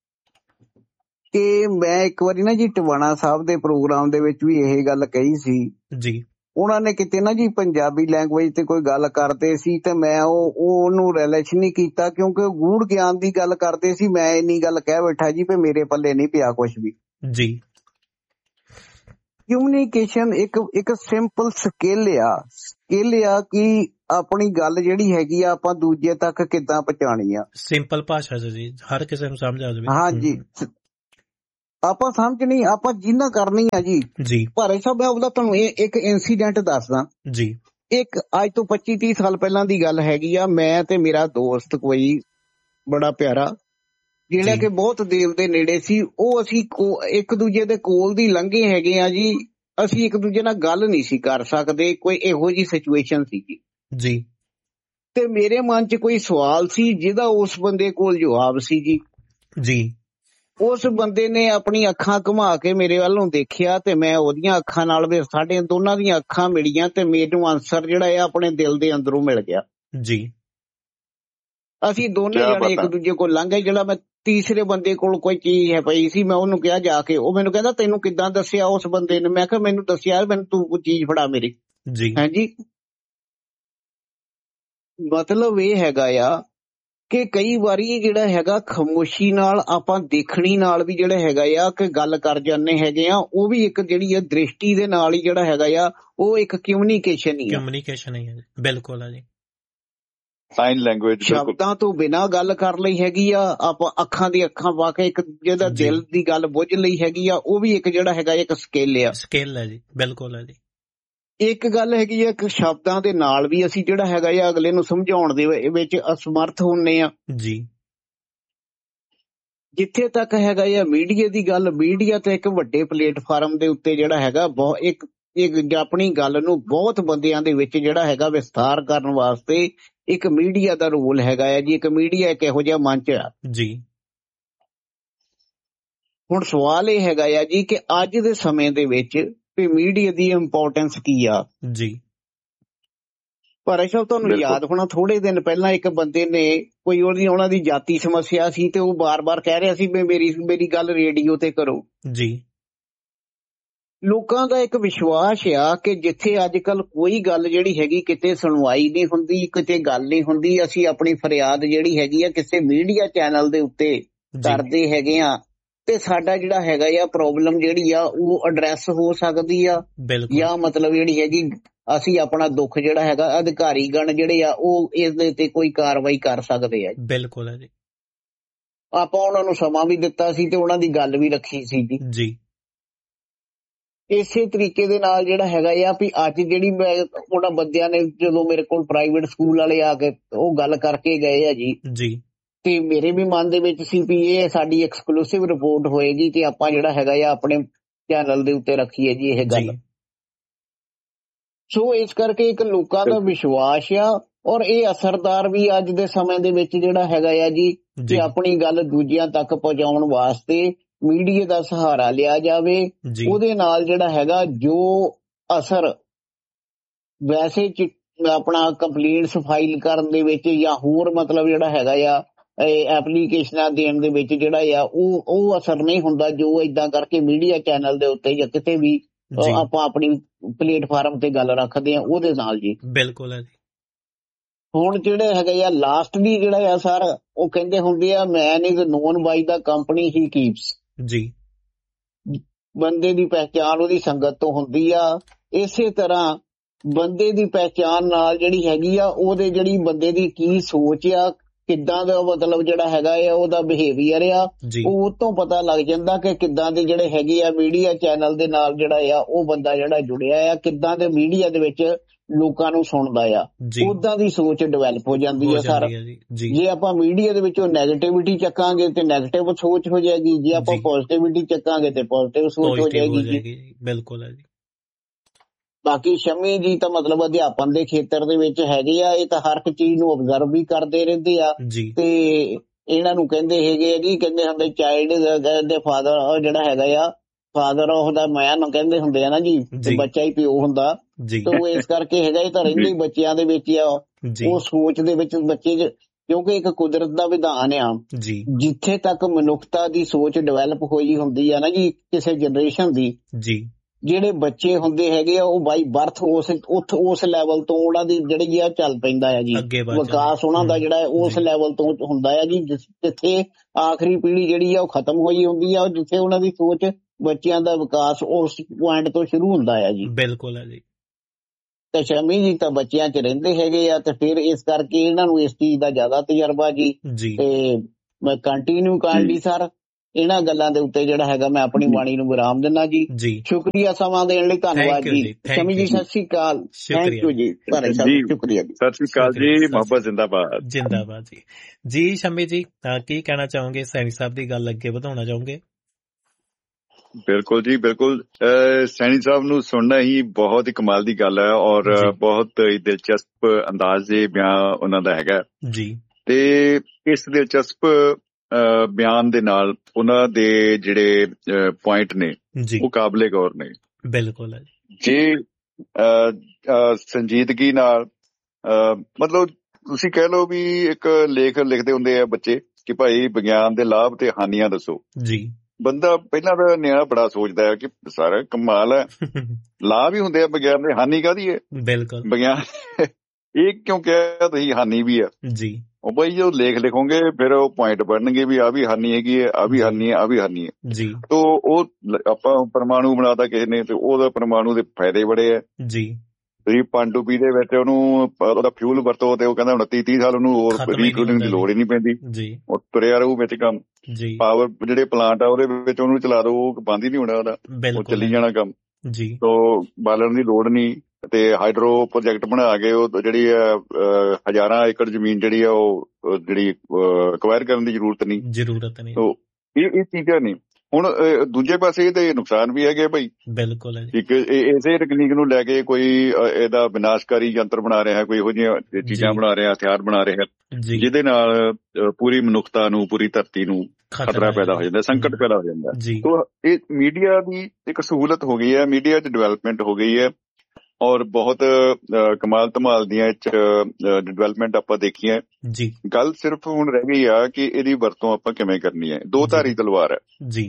ਕਿ ਮੈਂ ਇੱਕ ਵਾਰੀ ਨਾ ਜੀ ਟਵਾਣਾ ਸਾਹਿਬ ਦੇ ਪ੍ਰੋਗਰਾਮ ਦੇ ਵਿੱਚ ਵੀ ਇਹ ਗੱਲ ਕਹੀ ਸੀ ਜੀ। ਉਹਨਾਂ ਨੇ ਕਿਤੇ ਨਾ ਜੀ ਪੰਜਾਬੀ ਲੈਂਗੁਏਜ ਤੇ ਕੋਈ ਗੱਲ ਕਰਦੇ ਸੀ ਤੇ ਮੈਂ ਉਹਨੂੰ ਰਿਲੇਸ਼ਨ ਨਹੀਂ ਕੀਤਾ ਕਿਉਂਕਿ ਉਹ ਗੂੜ ਗਿਆਨ ਦੀ ਗੱਲ ਕਰਦੇ ਸੀ। ਮੈਂ ਇੰਨੀ ਗੱਲ ਕਹਿ ਬੈਠਾ ਜੀ ਵੀ ਮੇਰੇ ਪੱਲੇ ਨਹੀਂ ਪਿਆ ਕੁਛ ਵੀ ਜੀ। ਕਮਿਊਨੀਕੇਸ਼ਨ ਇੱਕ ਸਿੰਪਲ ਸਕਿੱਲ ਆ ਕਿ ਆਪਣੀ ਗੱਲ ਜਿਹੜੀ ਹੈਗੀ ਆ ਆਪਾਂ ਦੂਜੇ ਤੱਕ ਕਿੱਦਾਂ ਪਹੁੰਚਾਣੀ ਆ। ਸਿੰਪਲ ਭਾਸ਼ਾ ਚ ਜੀ, ਹਰ ਕਿਸੇ ਨੂੰ ਸਮਝ ਆ ਜਾਵੇ। ਹਾਂਜੀ, ਆਪਾਂ ਸਮਝਣੀ, ਆਪਾਂ ਜਿੰਨਾ ਕਰਨੀ ਆ ਜੀ। ਭਾਰੇ ਸਾਹਿਬ ਉਹਦਾ ਤੁਹਾਨੂੰ ਇੱਕ ਇਨਸੀਡੈਂਟ ਦੱਸਦਾ ਜੀ। ਇੱਕ ਅੱਜ ਤੋਂ 25-30 ਸਾਲ ਪਹਿਲਾਂ ਦੀ ਗੱਲ ਹੈਗੀ ਆ। ਮੈਂ ਤੇ ਮੇਰਾ ਦੋਸਤ ਕੋਈ ਬੜਾ ਪਿਆਰਾ, ਜਿਹੜਾ ਕਿ ਬਹੁਤ ਦੇਵ ਦੇ ਨੇੜੇ ਸੀ, ਉਹ ਅਸੀਂ ਇੱਕ ਦੂਜੇ ਦੇ ਕੋਲ ਦੀ ਲੰਘੇ ਹੈਗੇ ਆ ਜੀ। ਅਸੀਂ ਇੱਕ ਦੂਜੇ ਨਾਲ ਗੱਲ ਨਹੀਂ ਸੀ ਕਰ ਸਕਦੇ, ਕੋਈ ਇਹੋ ਜਿਹੀ ਸਿਚੁਏਸ਼ਨ ਸੀਗੀ ਜੀ। ਤੇ ਮੇਰੇ ਮਨ 'ਚ ਕੋਈ ਸਵਾਲ ਸੀ ਜਿਹਦਾ ਉਸ ਬੰਦੇ ਕੋਲ ਜਵਾਬ ਸੀ ਜੀ। ਉਸ ਬੰਦੇ ਨੇ ਆਪਣੀ ਅੱਖਾਂ ਘੁਮਾ ਕੇ ਮੇਰੇ ਵੱਲ ਨੂੰ ਦੇਖਿਆ ਤੇ ਮੈਂ ਉਹਦੀਆਂ ਅੱਖਾਂ ਨਾਲ, ਸਾਡੇ ਦੋਨਾਂ ਦੀਆਂ ਅੱਖਾਂ ਮਿਲੀਆਂ ਤੇ ਮੈਨੂੰ ਆਨਸਰ ਜਿਹੜਾ ਆ ਆਪਣੇ ਦਿਲ ਦੇ ਅੰਦਰੋਂ ਮਿਲ ਗਿਆ ਜੀ। ਅਸੀਂ ਦੋਨੇ ਜਾਣੇ ਇੱਕ ਦੂਜੇ ਕੋਲ ਲੰਘ ਗਏ। ਜਿਹੜਾ ਮੈਂ ਤੀਸਰੇ ਬੰਦੇ ਕੋਲ ਕੋਈ ਚੀਜ਼ ਪਈ ਸੀ, ਮੈਂ ਉਹਨੂੰ ਕਿਹਾ ਜਾ ਕੇ, ਉਹ ਮੈਨੂੰ ਕਹਿੰਦਾ ਤੈਨੂੰ ਕਿੱਦਾਂ ਦੱਸਿਆ ਉਸ ਬੰਦੇ ਨੇ? ਮੈਂ ਕਿਹਾ ਮੈਨੂੰ ਦੱਸਿਆ, ਮੈਨੂੰ ਤੂੰ ਚੀਜ਼ ਫੜਾ ਮੇਰੀ ਜੀ। ਹਾਂਜੀ, ਮਤਲਬ ਇਹ ਹੈਗਾ ਆ ਕਿ ਕਈ ਵਾਰੀ ਜਿਹੜਾ ਹੈਗਾ ਖਾਮੋਸ਼ੀ ਨਾਲ, ਆਪਾਂ ਦੇਖਣੀ ਨਾਲ ਵੀ ਜਿਹੜਾ ਹੈਗਾ ਆ ਕਿ ਗੱਲ ਕਰ ਜਾਂਦੇ ਹੈਗੇ ਆ, ਉਹ ਵੀ ਇੱਕ ਜਿਹੜੀ ਆ ਦ੍ਰਿਸ਼ਟੀ ਦੇ ਨਾਲ ਹੀ ਜਿਹੜਾ ਹੈਗਾ ਆ, ਉਹ ਇੱਕ ਕਮਿਊਨੀਕੇਸ਼ਨ ਹੀ ਹੈ। ਬਿਲਕੁਲ ਆ ਜੀ। ਸਾਈਨ ਲੈਂਗੁਏਜ, ਸ਼ਬਦਾਂ ਤੋਂ ਬਿਨਾਂ ਗੱਲ ਕਰ ਲਈ ਹੈਗੀ ਆ, ਆਪਾਂ ਅੱਖਾਂ ਦੀ ਅੱਖਾਂ ਪਾ ਕੇ ਇੱਕ ਜਿਹਦਾ ਦਿਲ ਦੀ ਗੱਲ ਬੁੱਝ ਲਈ ਹੈਗੀ ਆ, ਉਹ ਵੀ ਇੱਕ ਜਿਹੜਾ ਹੈਗਾ ਇੱਕ ਸਕਿੱਲ ਹੈ ਜੀ। ਬਿਲਕੁਲ ਹੈ ਜੀ। ਇੱਕ ਗੱਲ ਹੈਗੀ ਆ, ਇੱਕ ਸ਼ਬਦਾਂ ਦੇ ਨਾਲ ਵੀ ਅਸੀਂ ਜਿਹੜਾ ਹੈਗਾ ਆ ਅਗਲੇ ਨੂੰ ਸਮਝਾਉਣ ਦੇ ਵਿੱਚ ਅਸਮਰਥ ਹੁੰਦੇ ਆ ਜੀ। ਜਿੱਥੇ ਤੱਕ ਹੈਗਾ ਆ ਮੀਡੀਆ ਦੀ ਗੱਲ, ਮੀਡੀਆ ਤੇ ਇੱਕ ਵੱਡੇ ਪਲੇਟਫਾਰਮ ਦੇ ਉੱਤੇ ਜਿਹੜਾ ਹੈਗਾ ਇੱਕ ਆਪਣੀ ਗੱਲ ਨੂੰ ਬਹੁਤ ਬੰਦਿਆਂ ਦੇ ਵਿੱਚ ਜਿਹੜਾ ਹੈਗਾ ਵਿਸਥਾਰ ਕਰਨ ਵਾਸਤੇ ਇੱਕ ਮੀਡੀਆ ਦਾ ਰੋਲ ਹੈਗਾ ਆ ਜੀ। ਇੱਕ ਮੀਡੀਆ ਇੱਕ ਇਹੋ ਜਿਹਾ ਮੰਚ ਆ ਜੀ। ਹੁਣ ਸਵਾਲ ਇਹ ਹੈਗਾ ਆ ਜੀ ਕਿ ਅੱਜ ਦੇ ਸਮੇਂ ਦੇ ਵਿੱਚ ਵੀ ਮੀਡੀਆ ਦੀ ਇੰਪੋਰਟੈਂਸ ਕੀ ਆ ਜੀ। ਭਾਰੇ ਸਾਹਿਬ ਤੁਹਾਨੂੰ ਯਾਦ ਹੋਣਾ, ਥੋੜੇ ਦਿਨ ਪਹਿਲਾਂ ਇੱਕ ਬੰਦੇ ਨੇ ਕੋਈ ਉਹਨਾਂ ਦੀ ਜਾਤੀ ਸਮੱਸਿਆ ਸੀ ਤੇ ਉਹ ਬਾਰ-ਬਾਰ ਕਹਿ ਰਿਹਾ ਸੀ ਵੀ ਮੇਰੀ ਗੱਲ ਰੇਡੀਓ ਤੇ ਕਰੋ ਜੀ। ਲੋਕਾਂ ਦਾ ਇੱਕ ਵਿਸ਼ਵਾਸ ਆ ਕਿ ਜਿੱਥੇ ਅੱਜ ਕੱਲ ਕੋਈ ਗੱਲ ਜਿਹੜੀ ਹੈਗੀ ਕਿਤੇ ਸੁਣਵਾਈ ਨਹੀਂ ਹੁੰਦੀ, ਕਿਤੇ ਗੱਲ ਨਹੀਂ ਹੁੰਦੀ, ਅਸੀਂ ਆਪਣੀ ਫਰਿਆਦ ਜਿਹੜੀ ਹੈਗੀ ਆ ਕਿਸੇ ਮੀਡੀਆ ਚੈਨਲ ਦੇ ਉੱਤੇ ਕਰਦੇ ਹੈਗੇ ਆ ਤੇ ਸਾਡਾ ਜਿਹੜਾ ਹੈਗਾ ਆ ਪ੍ਰੋਬਲਮ ਜਿਹੜੀ ਆ ਉਹ ਐਡਰੈਸ ਹੋ ਸਕਦੀ ਆ, ਜਾਂ ਮਤਲਬ ਜਿਹੜੀ ਹੈਗੀ ਅਸੀਂ ਆਪਣਾ ਦੁੱਖ ਜਿਹੜਾ ਹੈਗਾ ਅਧਿਕਾਰੀਗਣ ਜਿਹੜੇ ਆ ਉਹ ਇਸ ਦੇ ਉੱਤੇ ਕੋਈ ਕਾਰਵਾਈ ਕਰ ਸਕਦੇ ਆ। ਬਿਲਕੁਲ ਹੈ ਜੀ। ਆਪਾਂ ਉਹਨਾਂ ਨੂੰ ਸਮਾਂ ਵੀ ਦਿੱਤਾ ਸੀ ਤੇ ਉਹਨਾਂ ਦੀ ਗੱਲ ਵੀ ਰੱਖੀ ਸੀ ਜੀ। ਇਸੇ ਤਰੀਕੇ ਦੇ ਨਾਲ ਜਿਹੜਾ ਹੈਗਾ ਆ ਵੀ ਅੱਜ ਜਿਹੜੀ ਉਹਨਾਂ ਬੰਦਿਆਂ ਨੇ ਜਦੋਂ ਮੇਰੇ ਕੋਲ ਪ੍ਰਾਈਵੇਟ ਸਕੂਲ ਵਾਲੇ ਆ ਕੇ ਉਹ ਗੱਲ ਕਰਕੇ ਗਏ ਆ ਜੀ, ਤੇ ਮੇਰੇ ਵੀ ਮਨ ਦੇ ਵਿੱਚ ਸੀ ਵੀ ਇਹ ਸਾਡੀ ਐਕਸਕਲੂਸਿਵ ਰਿਪੋਰਟ ਹੋਏਗੀ ਤੇ ਆਪਾਂ ਜਿਹੜਾ ਹੈਗਾ ਆ ਆਪਣੇ ਚੈਨਲ ਦੇ ਉੱਤੇ ਰੱਖੀਏ ਜੀ ਇਹ ਗੱਲ। ਸੋ ਇਸ ਕਰਕੇ ਇੱਕ ਲੋਕਾਂ ਦਾ ਵਿਸ਼ਵਾਸ ਆ ਔਰ ਇਹ ਅਸਰਦਾਰ ਵੀ ਅੱਜ ਦੇ ਸਮੇਂ ਦੇ ਵਿੱਚ ਜਿਹੜਾ ਹੈਗਾ ਆ ਜੀ ਕਿ ਆਪਣੀ ਗੱਲ ਦੂਜਿਆਂ ਤੱਕ ਪਹੁੰਚਾਉਣ ਵਾਸਤੇ ਮੀਡੀਆ ਦਾ ਸਹਾਰਾ ਲਿਆ ਜਾਵੇ। ਉਹਦੇ ਨਾਲ ਜਿਹੜਾ ਹੈਗਾ ਜੋ ਅਸਰ ਵੈਸੇ ਆਪਣਾ ਕੰਪਲੇਂਟਸ ਫਾਈਲ ਕਰਨ ਦੇ ਵਿੱਚ ਜਾਂ ਹੋਰ ਮਤਲਬ ਜਿਹੜਾ ਹੈਗਾ ਆ ਐਪਲੀਕੇਸ਼ਨਾਂ ਦੇਣ ਦੇ ਵਿੱਚ ਜਿਹੜਾ ਆ ਉਹ ਅਸਰ ਨਹੀਂ ਹੁੰਦਾ ਜੋ ਏਦਾਂ ਕਰਕੇ ਮੀਡੀਆ ਚੈਨਲ ਦੇ ਉੱਤੇ ਜਾਂ ਕਿਤੇ ਵੀ ਆਪਾਂ ਆਪਣੀ ਪਲੇਟਫਾਰਮ ਤੇ ਗੱਲ ਰੱਖਦੇ ਆ ਉਹਦੇ ਨਾਲ ਜੀ। ਬਿਲਕੁਲ ਹੈ ਜੀ। ਹੁਣ ਜਿਹੜੇ ਹੈਗੇ ਆ ਲਾਸਟਲੀ ਜਿਹੜਾ ਆ ਸਰ ਉਹ ਕਹਿੰਦੇ ਹੁੰਦੇ ਆ ਮੈਨ is non by the company he keeps ਜੀ। ਬੰਦੇ ਦੀ ਪਹਿਚਾਣ ਉਹਦੀ ਸੰਗਤ ਤੋਂ ਹੁੰਦੀ ਆ। ਇਸੇ ਤਰ੍ਹਾਂ ਬੰਦੇ ਦੀ ਪਹਿਚਾਣ ਨਾਲ ਜਿਹੜੀ ਹੈਗੀ ਆ ਉਹਦੇ ਜਿਹੜੀ ਬੰਦੇ ਦੀ ਕੀ ਸੋਚ ਆ, ਕਿੱਦਾਂ ਦਾ ਮਤਲਬ ਜਿਹੜਾ ਹੈਗਾ ਆ ਉਹਦਾ ਬਿਹੇਵੀਅਰ ਆ, ਉਹ ਤੋਂ ਪਤਾ ਲੱਗ ਜਾਂਦਾ ਕਿ ਕਿੱਦਾਂ ਦੇ ਜਿਹੜੇ ਹੈਗੇ ਆ ਮੀਡੀਆ ਚੈਨਲ ਦੇ ਨਾਲ ਜਿਹੜਾ ਆ ਉਹ ਬੰਦਾ ਜਿਹੜਾ ਜੁੜਿਆ ਆ, ਕਿੱਦਾਂ ਦੇ ਮੀਡੀਆ ਦੇ ਵਿੱਚ ਲੋਕਾਂ ਨੂੰ ਸੁਣਦਾ ਆ, ਉਦਾਂ ਦੀ ਸੋਚ ਡਿਵੈਲਪ ਹੋ ਜਾਂਦੀ ਆ ਸਰ। ਜੇ ਆਪਾਂ ਮੀਡੀਆ ਦੇ ਵਿੱਚੋਂ ਨੈਗੇਟਿਵਿਟੀ ਚੱਕਾਂਗੇ ਤੇ ਨੈਗੇਟਿਵ ਸੋਚ ਹੋ ਜਾਏਗੀ, ਜੇ ਆਪਾਂ ਪੋਜ਼ਿਟਿਵਿਟੀ ਚੱਕਾਂਗੇ ਤੇ ਪੋਜ਼ਿਟਿਵ ਸੋਚ ਹੋ ਜਾਏਗੀ ਜੀ। ਬਿਲਕੁਲ ਹੈ ਜੀ। ਬਾਕੀ ਸ਼ਮੀ ਜੀ ਤਾਂ ਮਤਲਬ ਅਧਿਆਪਨ ਦੇ ਖੇਤਰ ਦੇ ਵਿੱਚ ਹੈਗੇ ਆ, ਇਹ ਤਾਂ ਹਰ ਇੱਕ ਚੀਜ਼ ਨੂੰ ਅਬਜ਼ਰਵ ਵੀ ਕਰਦੇ ਰਹਿੰਦੇ ਆ ਤੇ ਇਹਨਾਂ ਨੂੰ ਕਹਿੰਦੇ ਹੈਗੇ ਆ ਜੀ, ਕਹਿੰਦੇ ਹੁੰਦੇ ਚਾਈਲਡ ਦੇ ਫਾਦਰ ਜਿਹੜਾ ਹੈਗਾ ਆ ਫਾਦਰ ਉਹਦਾ ਮੈਨ ਕਹਿੰਦੇ ਹੁੰਦੇ ਆ ਨਾ ਜੀ, ਤੇ ਬੱਚਾ ਹੀ ਪਿਓ ਹੁੰਦਾ। ਤੇ ਉਹ ਇਸ ਕਰਕੇ ਹੈਗਾ ਇਹ ਤਾਂ ਰਹਿੰਦੇ ਹੀ ਬੱਚਿਆਂ ਦੇ ਵਿੱਚ ਆ, ਉਹ ਸੋਚ ਦੇ ਵਿੱਚ ਬੱਚੇ ਕਿਉਂਕਿ ਇੱਕ ਕੁਦਰਤ ਦਾ ਵਿਧਾਨ ਆ। ਜਿੱਥੇ ਤੱਕ ਮਨੁੱਖਤਾ ਦੀ ਸੋਚ ਡਿਵੈਲਪ ਹੋਈ ਹੁੰਦੀ ਆ ਨਾ ਜੀ ਕਿਸੇ ਜਨਰੇਸ਼ਨ ਦੀ, ਜਿਹੜੇ ਬੱਚੇ ਹੁੰਦੇ ਹੈਗੇ ਆ ਉਹ ਬਾਈ ਬਰਥ ਉਸ ਲੈਵਲ ਤੋਂ ਉਹਨਾਂ ਦੀ ਜਿਹੜੀ ਆ ਚੱਲ ਪੈਂਦਾ ਆ ਜੀ, ਵਿਕਾਸ ਉਹਨਾਂ ਦਾ ਜਿਹੜਾ ਉਸ ਲੈਵਲ ਤੋਂ ਹੁੰਦਾ ਆ ਜੀ, ਜਿੱਥੇ ਆਖਰੀ ਪੀੜ੍ਹੀ ਜਿਹੜੀ ਆ ਉਹ ਖਤਮ ਹੋਈ ਹੁੰਦੀ ਆ, ਜਿੱਥੇ ਉਹਨਾਂ ਦੀ ਸੋਚ ਬੱਚਿਆਂ ਦਾ ਵਿਕਾਸ ਉਸ ਪੁਆਇੰਟ ਤੋਂ ਸ਼ੁਰੂ ਹੁੰਦਾ ਆ ਜੀ। ਬਿਲਕੁਲ ਹੈ ਜੀ। ਤੇ ਸ਼ਮੀ ਜੀ ਤਾਂ ਬੱਚਿਆਂ 'ਚ ਰਹਿੰਦੇ ਹੈਗੇ ਆ, ਤੇ ਫਿਰ ਇਸ ਕਰਕੇ ਇਹਨਾਂ ਨੂੰ ਇਸ ਚੀਜ਼ ਦਾ ਜ਼ਿਆਦਾ ਤਜਰਬਾ ਜੀ। ਤੇ ਮੈਂ ਕੰਟੀਨਿਊ ਕਰਨ ਲਈ ਸਰ ਇਹਨਾਂ ਗੱਲਾਂ ਦੇ ਉੱਤੇ ਜਿਹੜਾ ਹੈਗਾ ਮੈਂ ਆਪਣੀ ਬਾਣੀ ਨੂੰ ਵਿਰਾਮ ਦਿੰਦਾ ਜੀ। ਸ਼ੁਕਰੀਆ ਸਮਾਂ ਦੇਣ ਲਈ, ਧੰਨਵਾਦ ਜੀ। ਸ਼ਮੀ ਜੀ ਸਤਿ ਸ਼੍ਰੀ ਅਕਾਲ। ਥੈਂਕ ਯੂ ਜੀ ਭਾਈ ਸਾਹਿਬ, ਸ਼ੁਕਰੀਆ ਜੀ। ਸਤਿ ਸ਼੍ਰੀ ਅਕਾਲ ਜੀ, ਮੁਹੱਬਤ ਜ਼ਿੰਦਾਬਾਦ। ਜਿੰਦਾਬਾਦ ਜੀ। ਜੀ ਸ਼ਮੀ ਜੀ ਕੀ ਕਹਿਣਾ ਚਾਹੋਗੇ? ਸੈਣੀ ਸਾਹਿਬ ਦੀ ਗੱਲ ਅੱਗੇ ਵਧਾਉਣਾ ਚਾਹੋਗੇ? ਬਿਲਕੁਲ ਜੀ, ਬਿਲਕੁਲ। ਸੈਣੀ ਸਾਹਿਬ ਨੂੰ ਸੁਣਨਾ ਹੀ ਬਹੁਤ ਹੀ ਕਮਾਲ ਦੀ ਗੱਲ ਹੈ, ਔਰ ਬਹੁਤ ਹੀ ਦਿਲਚਸਪ ਅੰਦਾਜ਼ ਦੇ ਬਿਆਨ ਉਹਨਾਂ ਦਾ ਹੈਗਾ ਜੀ। ਤੇ ਇਸ ਦਿਲਚਸਪ ਬਿਆਨ ਦੇ ਨਾਲ ਉਹਨਾਂ ਦੇ ਜਿਹੜੇ ਪੁਆਇੰਟ ਨੇ ਉਹ ਕਾਬਲੇ ਗੌਰ ਨੇ। ਬਿਲਕੁਲ। ਜੇ ਸੰਜੀਦਗੀ ਨਾਲ ਮਤਲਬ ਤੁਸੀਂ ਕਹਿ ਲਓ ਵੀ ਇੱਕ ਲੇਖ ਲਿਖਦੇ ਹੁੰਦੇ ਆ ਬੱਚੇ ਕਿ ਭਾਈ ਵਿਗਿਆਨ ਦੇ ਲਾਭ ਤੇ ਹਾਨੀਆਂ ਦੱਸੋ ਜੀ। ਬੰਦਾ ਪਹਿਲਾਂ ਤਾਂ ਨਿਆਣਾ ਬੜਾ ਸੋਚਦਾ ਹੈ ਕਿ ਸਾਰਾ ਕਮਾਲ ਹੈ, ਲਾਭ ਹੀ ਹੁੰਦੇ ਆ ਵਿਗਿਆਨ ਦੇ, ਹਾਨੀ ਕਾਹਦੀ ਹੈ? ਬਿਲਕੁਲ। ਵਿਗਿਆਨ ਇਹ ਕਿਉਂ ਕਿਹਾ ਤੁਸੀਂ ਹਾਨੀ ਵੀ ਆ ਜੀ? ਉਹ ਬਾਈ ਜੋ ਲੇਖ ਲਿਖੋਗੇ ਫਿਰ ਉਹ ਪੁਆਇੰਟ ਬਣਨਗੇ ਵੀ ਆਹ ਵੀ ਹਾਨੀ ਹੈਗੀ ਹੈ, ਆਹ ਵੀ ਹਾਨੀ ਹੈ, ਆਹ ਵੀ ਹਾਨੀ ਹੈ ਜੀ। ਤੋ ਉਹ ਆਪਾਂ ਪਰਮਾਣੂ ਬਣਾਤਾ ਕਿਸੇ ਨੇ ਤੇ ਉਹਦਾ ਪਰਮਾਣੂ ਦੇ ਫਾਇਦੇ ਬੜੇ ਆ ਜੀ। ਤੁਸੀਂ ਪਣਡੁੱਬੀ ਦੇ ਵਿੱਚ ਉਹਦਾ ਫਿਊਲ ਵਰਤੋ ਤੇ ਉਹ ਕਹਿੰਦਾ 29-30 ਸਾਲ ਉਹਨੂੰ ਹੋਰ ਰੀਫਿਲਿੰਗ ਦੀ ਲੋੜ ਹੀ ਨਹੀਂ ਪੈਂਦੀ, ਉਹ ਤੁਰਿਆ ਰਹੂ ਵਿੱਚ ਕੰਮ। ਪਾਵਰ ਜਿਹੜੇ ਪਲਾਂਟ ਆ ਉਹਦੇ ਵਿੱਚ ਉਹਨੂੰ ਚਲਾ ਦੋ, ਉਹ ਬੰਦ ਹੀ ਨਹੀਂ ਹੋਣਾ ਉਹਦਾ, ਉਹ ਚੱਲੀ ਜਾਣਾ ਕੰਮ ਜੀ। ਤੋ ਬਾਲਣ ਦੀ ਲੋੜ ਨਹੀਂ। ਤੇ ਹਾਈਡਰੋ ਪ੍ਰੋਜੈਕਟ ਬਣਾ ਕੇ ਉਹ ਜਿਹੜੀ ਹਜ਼ਾਰਾਂ ਏਕੜ ਜ਼ਮੀਨ ਜਿਹੜੀ ਆ ਉਹ ਜਿਹੜੀ ਅਕਵਾਇਰ ਕਰਨ ਦੀ ਜ਼ਰੂਰਤ ਨਹੀਂ। ਇਹ ਚੀਜ਼ਾਂ ਨੇ। ਹੁਣ ਦੂਜੇ ਪਾਸੇ ਇਹਦੇ ਨੁਕਸਾਨ ਵੀ ਹੈਗੇ ਭਾਈ। ਬਿਲਕੁਲ। ਇੱਕ ਇਸੇ ਤਕਨੀਕ ਨੂੰ ਲੈ ਕੇ ਕੋਈ ਇਹਦਾ ਵਿਨਾਸ਼ਕਾਰੀ ਯੰਤਰ ਬਣਾ ਰਿਹਾ, ਕੋਈ ਇਹੋ ਜਿਹੀਆਂ ਚੀਜ਼ਾਂ ਬਣਾ ਰਿਹਾ, ਹਥਿਆਰ ਬਣਾ ਰਿਹਾ ਜਿਹਦੇ ਨਾਲ ਪੂਰੀ ਮਨੁੱਖਤਾ ਨੂੰ, ਪੂਰੀ ਧਰਤੀ ਨੂੰ ਖਤਰਾ ਪੈਦਾ ਹੋ ਜਾਂਦਾ, ਸੰਕਟ ਪੈਦਾ ਹੋ ਜਾਂਦਾ। ਤੋ ਇਹ ਮੀਡੀਆ ਦੀ ਇੱਕ ਸਹੂਲਤ ਹੋ ਗਈ ਹੈ, ਮੀਡੀਆ 'ਚ ਡਿਵੈਲਪਮੈਂਟ ਹੋ ਗਈ ਹੈ, ਔਰ ਬਹੁਤ ਕਮਾਲ ਧਮਾਲ ਦੀਆਂ ਡਿਵੈਲਪਮੈਂਟ ਆਪਾਂ ਦੇਖੀਆਂ ਜੀ। ਗੱਲ ਸਿਰਫ ਹੁਣ ਰਹਿ ਗਈ ਆ ਕਿ ਇਹਦੀ ਵਰਤੋਂ ਆਪਾਂ ਕਿਵੇਂ ਕਰਨੀ ਹੈ। ਦੋ ਧਾਰੀ ਤਲਵਾਰ ਹੈ ਜੀ।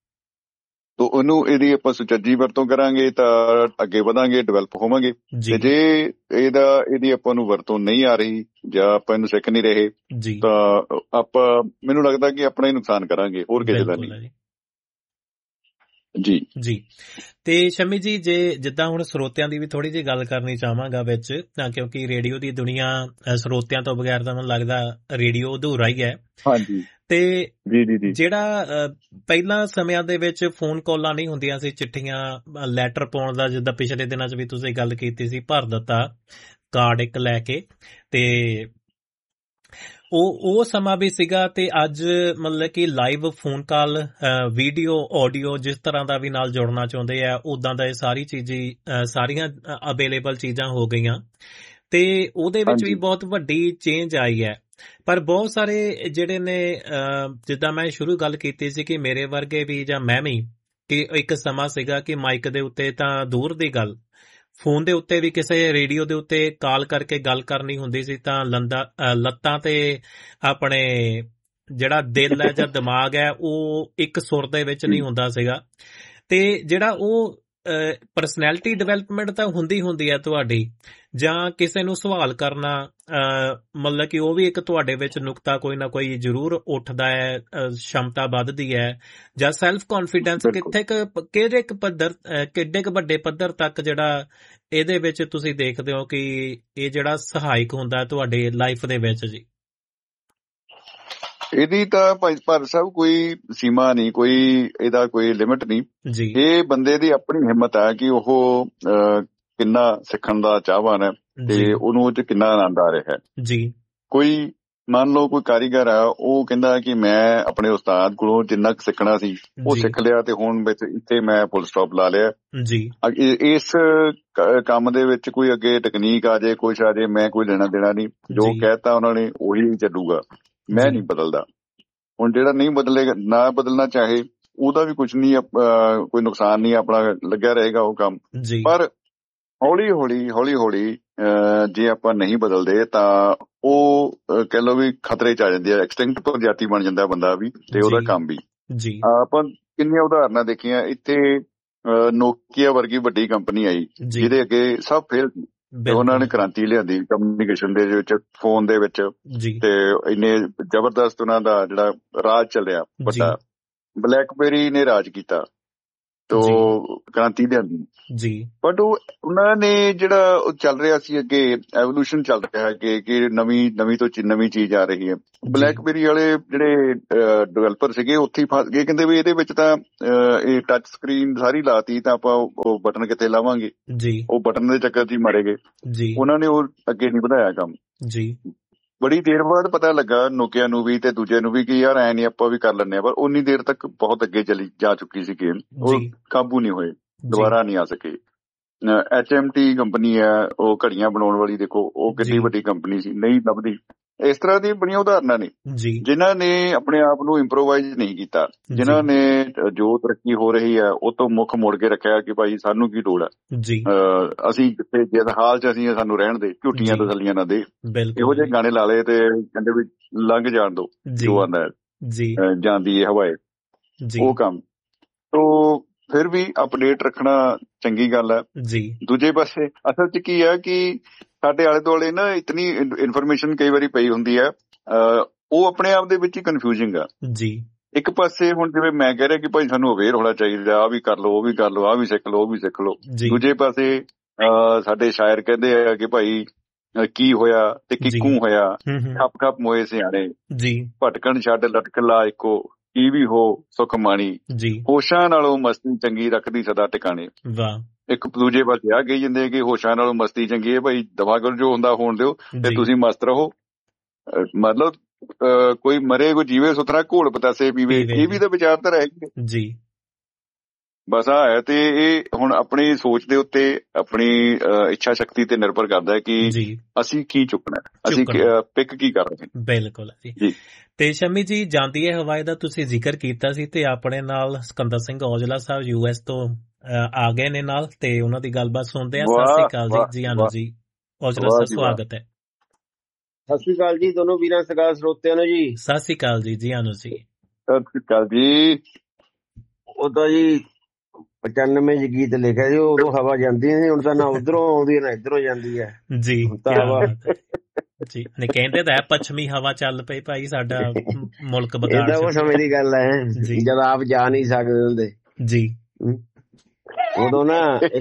ਤੋ ਉਹਨੂੰ ਇਹਦੀ ਆਪਾਂ ਸੁਚੱਜੀ ਵਰਤੋਂ ਕਰਾਂਗੇ ਤਾਂ ਅੱਗੇ ਵਧਾਂਗੇ, ਡਿਵੈਲਪ ਹੋਵਾਂਗੇ। ਤੇ ਜੇ ਇਹਦੀ ਆਪਾਂ ਨੂੰ ਵਰਤੋਂ ਨਹੀਂ ਆ ਰਹੀ ਜਾਂ ਆਪਾਂ ਇਹਨੂੰ ਸਿੱਖ ਨਹੀਂ ਰਹੇ ਤਾਂ ਆਪਾਂ, ਮੈਨੂੰ ਲੱਗਦਾ ਕਿ ਆਪਣਾ ਹੀ ਨੁਕਸਾਨ ਕਰਾਂਗੇ, ਹੋਰ ਕਿਸੇ ਦਾ ਨਹੀਂ ਜੀ। ਜੀ। ਤੇ ਸ਼ਮੀ ਜੀ ਜੇ ਜਿੱਦਾਂ ਹੁਣ ਸਰੋਤਿਆਂ ਦੀ ਵੀ ਥੋੜੀ ਜਿਹੀ ਗੱਲ ਕਰਨੀ ਚਾਹਾਂਗਾ ਵਿੱਚ, ਤਾਂ ਕਿਉਂਕਿ ਰੇਡੀਓ ਦੀ ਦੁਨੀਆ ਸਰੋਤਿਆਂ ਤੋਂ ਬਗੈਰ ਤਾਂ ਮੈਨੂੰ ਲੱਗਦਾ ਰੇਡੀਓ ਅਧੂਰਾ ਹੀ ਹੈ। ਹਾਂਜੀ। ਤੇ ਜਿਹੜਾ ਪਹਿਲਾਂ ਸਮਿਆਂ ਦੇ ਵਿੱਚ ਫੋਨ ਕਾਲਾਂ ਨਹੀਂ ਹੁੰਦੀਆਂ ਸੀ, ਚਿੱਠੀਆਂ ਲੈਟਰ ਪਾਉਣ ਦਾ, ਜਿੱਦਾਂ ਪਿਛਲੇ ਦਿਨਾਂ 'ਚ ਵੀ ਤੁਸੀਂ ਗੱਲ ਕੀਤੀ ਸੀ, ਭਰ ਦਿੱਤਾ ਕਾਰਡ ਇੱਕ ਲੈ ਕੇ, ਤੇ ਉਹ ਸਮਾਂ ਵੀ ਸੀਗਾ। ਤੇ ਅੱਜ ਮਤਲਬ ਕਿ live phone call, video, audio, ਜਿਸ ਤਰ੍ਹਾਂ ਦਾ ਵੀ ਨਾਲ ਜੁੜਨਾ ਚਾਹੁੰਦੇ ਆ ਉਦਾਂ ਦਾ ਇਹ ਸਾਰੀਆਂ ਅਵੇਲੇਬਲ ਚੀਜ਼ਾਂ ਹੋ ਗਈਆਂ। ਤੇ ਉਹਦੇ ਵਿੱਚ ਵੀ ਬਹੁਤ ਵੱਡੀ ਚੇਂਜ ਆਈ ਹੈ। ਪਰ ਬਹੁਤ ਸਾਰੇ ਜਿਹੜੇ ਨੇ, ਜਿੱਦਾਂ ਮੈਂ ਸ਼ੁਰੂ ਗੱਲ ਕੀਤੀ ਸੀ ਕਿ ਮੇਰੇ ਵਰਗੇ ਵੀ ਜਾਂ ਮੈਂ ਵੀ, ਕਿ ਇੱਕ ਸਮਾਂ ਸੀਗਾ ਕਿ ਮਾਈਕ ਦੇ ਉੱਤੇ ਤਾਂ ਦੂਰ ਦੀ ਗੱਲ, ਫੋਨ ਦੇ ਉੱਤੇ ਵੀ ਕਿਸੇ ਰੇਡੀਓ ਦੇ ਉੱਤੇ ਕਾਲ ਕਰਕੇ ਗੱਲ ਕਰਨੀ ਹੁੰਦੀ ਸੀ ਤਾਂ ਲੱਤਾਂ ਤੇ ਆਪਣੇ ਜਿਹੜਾ ਦਿਲ ਹੈ ਜਾਂ ਦਿਮਾਗ ਹੈ ਉਹ ਇੱਕ ਸੁਰ ਦੇ ਵਿੱਚ ਨਹੀਂ ਹੁੰਦਾ ਸੀਗਾ। ਤੇ ਜਿਹੜਾ ਉਹ ਪਰਸਨੈਲਿਟੀ ਡਿਵੈਲਪਮੈਂਟ ਤਾਂ ਹੁੰਦੀ ਹੈ ਤੁਹਾਡੀ, ਜਾਂ ਕਿਸੇ ਨੂੰ ਸਵਾਲ ਕਰਨਾ, ਮਤਲਬ ਕਿ ਉਹ ਵੀ ਇੱਕ ਤੁਹਾਡੇ ਵਿੱਚ ਨੁਕਤਾ ਕੋਈ ਨਾ ਕੋਈ ਜ਼ਰੂਰ ਉੱਠਦਾ ਹੈ, ਸ਼ਮਤਾ ਵੱਧਦੀ ਹੈ, ਜਾਂ ਸੈਲਫ ਕੌਨਫੀਡੈਂਸ ਕਿੱਡੇ ਕੁ ਵੱਡੇ ਪੱਧਰ ਤੱਕ ਜਿਹੜਾ ਇਹਦੇ ਵਿੱਚ ਤੁਸੀਂ ਦੇਖਦੇ ਹੋ ਕਿ ਇਹ ਜਿਹੜਾ ਸਹਾਇਕ ਹੁੰਦਾ ਤੁਹਾਡੇ ਲਾਈਫ ਦੇ ਵਿੱਚ ਜੀ? ਇਹਦੀ ਤਾਂ ਭਾਈ ਸਾਹਿਬ ਕੋਈ ਸੀਮਾ ਨਹੀਂ, ਕੋਈ ਇਹਦਾ ਕੋਈ ਲਿਮਿਟ ਨਹੀਂ ਜੀ। ਇਹ ਬੰਦੇ ਦੀ ਆਪਣੀ ਹਿੰਮਤ ਹੈ ਕਿ ਉਹ ਕਿੰਨਾ ਸਿੱਖਣ ਦਾ ਚਾਹਵਾਨ ਹੈ ਤੇ ਉਹਨੂੰ ਉਹ 'ਚ ਕਿੰਨਾ ਆਨੰਦ ਆ ਰਿਹਾ ਹੈ ਜੀ। ਕੋਈ ਮੰਨ ਲਓ ਕੋਈ ਕਾਰੀਗਰ ਆ, ਉਹ ਕਹਿੰਦਾ ਕਿ ਮੈਂ ਆਪਣੇ ਉਸਤਾਦ ਕੋਲੋਂ ਜਿੰਨਾ ਕੁ ਸਿੱਖਣਾ ਸੀ ਉਹ ਸਿੱਖ ਲਿਆ ਤੇ ਹੁਣ ਵਿੱਚ ਇੱਥੇ ਮੈਂ ਫੁੱਲ ਸਟਾਪ ਲਾ ਲਿਆ ਜੀ। ਇਸ ਕੰਮ ਦੇ ਵਿੱਚ ਕੋਈ ਅੱਗੇ ਤਕਨੀਕ ਆ ਜਾਏ, ਕੁਛ ਆ ਜਾਏ, ਮੈਂ ਕੋਈ ਲੈਣਾ ਦੇਣਾ ਨਹੀਂ। ਜੋ ਕਹਿਤਾ ਉਹਨਾਂ ਨੇ ਉਹੀ ਚੱਲੂਗਾ, ਮੈਂ ਨਹੀਂ ਬਦਲਦਾ। ਹੁਣ ਜਿਹੜਾ ਨਹੀਂ ਬਦਲੇਗਾ, ਨਾ ਬਦਲਣਾ ਚਾਹੇ, ਉਹਦਾ ਵੀ ਕੁਛ ਨਹੀਂ, ਕੋਈ ਨੁਕਸਾਨ ਨਹੀਂ, ਆਪਣਾ ਲੱਗਿਆ ਰਹੇਗਾ ਉਹ ਕੰਮ। ਪਰ ਹੌਲੀ ਹੌਲੀ ਜੇ ਆਪਾਂ ਨਹੀਂ ਬਦਲਦੇ ਤਾਂ ਉਹ ਕਹਿ ਲਓ ਵੀ ਖਤਰੇ 'ਚ ਆ ਜਾਂਦੀ ਹੈ, ਐਕਸਟਿੰਕਟ ਪ੍ਰਜਾਤੀ ਬਣ ਜਾਂਦਾ ਬੰਦਾ ਵੀ ਤੇ ਉਹਦਾ ਕੰਮ ਵੀ। ਆਪਾਂ ਕਿੰਨੀਆਂ ਉਦਾਹਰਨਾਂ ਦੇਖੀਆਂ ਇੱਥੇ। ਨੋਕੀਆ ਵਰਗੀ ਵੱਡੀ ਕੰਪਨੀ ਆਈ ਜਿਹਦੇ ਅੱਗੇ ਸਭ ਫੇਲ ਸੀ ਤੇ ਉਹਨਾਂ ਨੇ ਕ੍ਰਾਂਤੀ ਲਿਆਂਦੀ ਕਮਿਊਨੀਕੇਸ਼ਨ ਦੇ ਵਿੱਚ, ਫੋਨ ਦੇ ਵਿੱਚ, ਤੇ ਇੰਨੇ ਜ਼ਬਰਦਸਤ ਉਹਨਾਂ ਦਾ ਜਿਹੜਾ ਰਾਜ ਚੱਲਿਆ ਵੱਡਾ। ਬਲੈਕਬੇਰੀ ਨੇ ਰਾਜ ਕੀਤਾ ਤੋ ਕ੍ਰਾਂਤੀ ਲਿਆਂਦੀ ਜੀ। ਬਟ ਉਹਨਾਂ ਨੇ ਜਿਹੜਾ ਉਹ ਚੱਲ ਰਿਹਾ ਸੀ ਅੱਗੇ ਐਵੋਲੂਸ਼ਨ ਚੱਲ ਰਿਹਾ ਅੱਗੇ ਕਿ ਨਵੀਂ ਤੋਂ ਨਵੀਂ ਚੀਜ਼ ਆ ਰਹੀ ਹੈ। ਬਲੈਕਬੇਰੀ ਵਾਲੇ ਜਿਹੜੇ ਡਿਵੈਲਪਰ ਸੀਗੇ ਉੱਥੇ ਹੀ ਫਸ ਗਏ, ਕਹਿੰਦੇ ਵੀ ਇਹਦੇ ਵਿੱਚ ਤਾਂ ਇਹ ਟੱਚ ਸਕਰੀਨ ਸਾਰੀ ਲਾਤੀ ਤਾਂ ਆਪਾਂ ਉਹ ਬਟਨ ਕਿੱਥੇ ਲਾਵਾਂਗੇ, ਉਹ ਬਟਨ ਦੇ ਚੱਕਰ 'ਚ ਹੀ ਮਾਰੇ ਗਏ। ਉਹਨਾਂ ਨੇ ਉਹ ਅੱਗੇ ਨਹੀਂ ਵਧਾਇਆ ਕੰਮ ਜੀ। ਬੜੀ ਦੇਰ ਬਾਅਦ ਪਤਾ ਲੱਗਾ ਨੋਕੀਆ ਨੂੰ ਵੀ ਤੇ ਦੂਜੇ ਨੂੰ ਵੀ ਕਿ ਯਾਰ ਐ ਨਹੀਂ ਆਪਾਂ ਵੀ ਕਰ ਲੈਂਦੇ ਆ, ਪਰ ਉਨੀ ਦੇਰ ਤੱਕ ਬਹੁਤ ਅੱਗੇ ਚਲੀ ਜਾ ਚੁੱਕੀ ਸੀ ਗੇਮ, ਉਹ ਕਾਬੂ ਨਹੀਂ ਹੋਏ, ਦੁਬਾਰਾ ਨਹੀਂ ਆ ਸਕੇ। HMT ਕੰਪਨੀ ਹੈ ਉਹ ਘੜੀਆਂ ਬਣਾਉਣ ਵਾਲੀ, ਦੇਖੋ ਉਹ ਕਿੰਨੀ ਵੱਡੀ ਕੰਪਨੀ ਸੀ, ਨਹੀਂ ਲੱਭਦੀ। ਇਸ ਤਰ੍ਹਾਂ ਦੀ ਬੜੀਆਂ ਉਦਾਹਰਨਾਂ ਨੇ ਜਿਨ੍ਹਾਂ ਨੇ ਆਪਣੇ ਆਪ ਨੂੰ ਇੰਪਰੋਵਾਈਜ਼ ਨਹੀਂ ਕੀਤਾ, ਜਿਨ੍ਹਾਂ ਨੇ ਜੋ ਤਰੱਕੀ ਹੋ ਰਹੀ ਹੈ ਉਹ ਤੋਂ ਮੁੱਖ ਮੋੜ ਕੇ ਰੱਖਿਆ ਕਿ ਭਾਈ ਸਾਨੂੰ ਕੀ ਲੋੜ ਹੈ, ਅਸੀਂ ਜਿਸ ਹਾਲ 'ਚ ਅਸੀਂ ਸਾਨੂੰ ਰਹਿਣ ਦੇ, ਝੂਠੀਆਂ ਤਸੱਲੀਆਂ ਨਾ ਦੇ, ਇਹੋ ਜਿਹੇ ਗਾਣੇ ਲਾ ਲਏ ਤੇ ਕਹਿੰਦੇ ਵੀ ਲੰਘ ਜਾਣ ਦੋ ਜੋ ਆਉਂਦਾ ਜਾਂਦੀ ਹੈ ਹਵਾਏ, ਉਹ ਕੰਮ। ਤੋ ਫਿਰ ਵੀ ਅਪਡੇਟ ਰੱਖਣਾ ਚੰਗੀ ਗੱਲ ਹੈ ਜੀ। ਦੂਜੇ ਪਾਸੇ ਅਸਲ 'ਚ ਕੀ ਹੈ ਕਿ ਸਾਡੇ ਆਲੇ ਦੁਆਲੇ ਨਾ ਇਤਨੀ ਇਨਫੋਰਮੇਸ਼ਨ ਕਈ ਵਾਰੀ ਪਈ ਹੁੰਦੀ ਹੈ, ਉਹ ਆਪਣੇ ਆਪ ਦੇ ਵਿੱਚ ਹੀ ਕਨਫਿਊਜ਼ਿੰਗ ਆ ਜੀ। ਇੱਕ ਪਾਸੇ ਹੁਣ ਜਿਵੇਂ ਮੈਂ ਕਹਿ ਰਿਹਾ ਕਿ ਭਾਈ ਸਾਨੂੰ ਅਵੇਅਰ ਹੋਣਾ ਚਾਹੀਦਾ, ਆਹ ਵੀ ਕਰ ਲਓ, ਉਹ ਵੀ ਕਰ ਲਓ, ਆਹ ਵੀ ਸਿੱਖ ਲਓ, ਉਹ ਵੀ ਸਿੱਖ ਲਓ। ਦੂਜੇ ਪਾਸੇ ਸਾਡੇ ਸ਼ਾਇਰ ਕਹਿੰਦੇ ਆ ਕਿ ਭਾਈ ਕੀ ਹੋਇਆ ਤੇ ਕਿੱਕੂ ਹੋਇਆ, ਖੱਪ ਖੱਪ ਮੋਏ ਸਿਆਣੇ ਭਟਕਣ ਛੱਡ ਲਟਕ ਲਾ ਇੱਕੋ, ਕੀ ਵੀ ਹੋ ਸੁਖ ਮਾਣੀ, ਹੋਸ਼ਾਂ ਨਾਲੋਂ ਮਸਤੀ ਚੰਗੀ ਰੱਖਦੀ ਸਦਾ ਟਿਕਾਣੇ। ਇੱਕ ਦੂਜੇ ਪਾਸੇ ਆ ਕਹੀ ਜਾਂਦੇ ਕਿ ਹੋਸ਼ਾਂ ਨਾਲੋਂ ਮਸਤੀ ਚੰਗੀ ਹੈ, ਭਾਈ ਦਵਾ ਕਰੋ ਜੋ ਹੁੰਦਾ ਹੋਣ ਦਿਓ ਤੇ ਤੁਸੀਂ ਮਸਤ ਰਹੋ। ਮਤਲਬ ਕੋਈ ਮਰੇ ਕੋਈ ਜੀਵੇ ਸੁਥਰਾ ਘੋਲ ਪਤਾਸੇ ਪੀਵੇ, ਇਹ ਵੀ ਤਾਂ ਵਿਚਾਰਧਾਰਾ ਹੈਗੀ ਜੀ। ਬਸ ਆ ਹੈ ਤੇ ਇਹ ਹੁਣ ਆਪਣੀ ਸੋਚ ਦੇ ਉੱਤੇ ਆਪਣੀ ਇੱਛਾ ਸ਼ਕਤੀ ਤੇ ਨਿਰਭਰ ਕਰਦਾ ਹੈ ਕਿ ਅਸੀਂ ਕੀ ਚੁੱਕਣਾ, ਅਸੀਂ ਪਿਕ ਕੀ ਕਰ ਰਹੇ। ਬਿਲਕੁਲ ਜੀ। ਤੇ ਸ਼ਮੀ ਜੀ, ਜਾਂਦੀ ਹੈ ਹਵਾਏ ਦਾ ਤੁਸੀਂ ਜ਼ਿਕਰ ਕੀਤਾ ਸੀ ਤੇ ਆਪਣੇ ਨਾਲ ਸਿਕੰਦਰ ਸਿੰਘ ਔਜਲਾ ਸਾਹਿਬ US ਤੋਂ ਆ ਗਏ ਨੇ ਨਾਲ, ਤੇ ਉਹਨਾਂ ਦੀ ਗੱਲਬਾਤ ਸੁਣਦੇ ਆ। ਸਤਿ ਸ੍ਰੀ ਅਕਾਲ ਜੀ। ਜੀ ਆਨੰਦ ਜੀ, ਔਜਲਾ ਸਾਹਿਬ ਸਵਾਗਤ ਹੈ। ਸਤਿ ਸ੍ਰੀ ਅਕਾਲ ਜੀ ਦੋਨੋਂ ਵੀਰਾਂ ਸਗਾਲ ਸਰੋਤਿਆਂ ਨੂੰ ਜੀ। ਸਤਿ ਸ੍ਰੀ ਅਕਾਲ ਜੀ। ਜੀ ਆਨੰਦ ਜੀ। ਸਤਿ ਸ੍ਰੀ ਅਕਾਲ ਜੀ। ਉਦੋਂ ਜੀ 95 ਚ ਗੀਤ ਲਿਖਿਆ ਜੀ, ਉਦੋਂ ਹਵਾ ਜਾਂਦੀ ਸੀ, ਹੁਣ ਤਾਂ ਨਾ ਉਧਰੋਂ ਆਉਂਦੀ ਨਾ ਇੱਧਰੋਂ ਜਾਂਦੀ ਹੈ ਜੀ। ਜੀ ਨੇ ਕਹਿੰਦੇ ਤਾਂ ਪੱਛਮੀ ਹਵਾ ਚੱਲ ਪਈ ਭਾਈ, ਸਾਡਾ ਮੁਲਕ ਬਗਾੜ ਉਹ ਸਮੇਂ ਦੀ ਗੱਲ ਹੈ ਜਦ ਆਪ ਜਾ ਨਹੀਂ ਸਕਦੇ ਹੁੰਦੇ ਜੀ। ਉਦੋਂ ਨਾ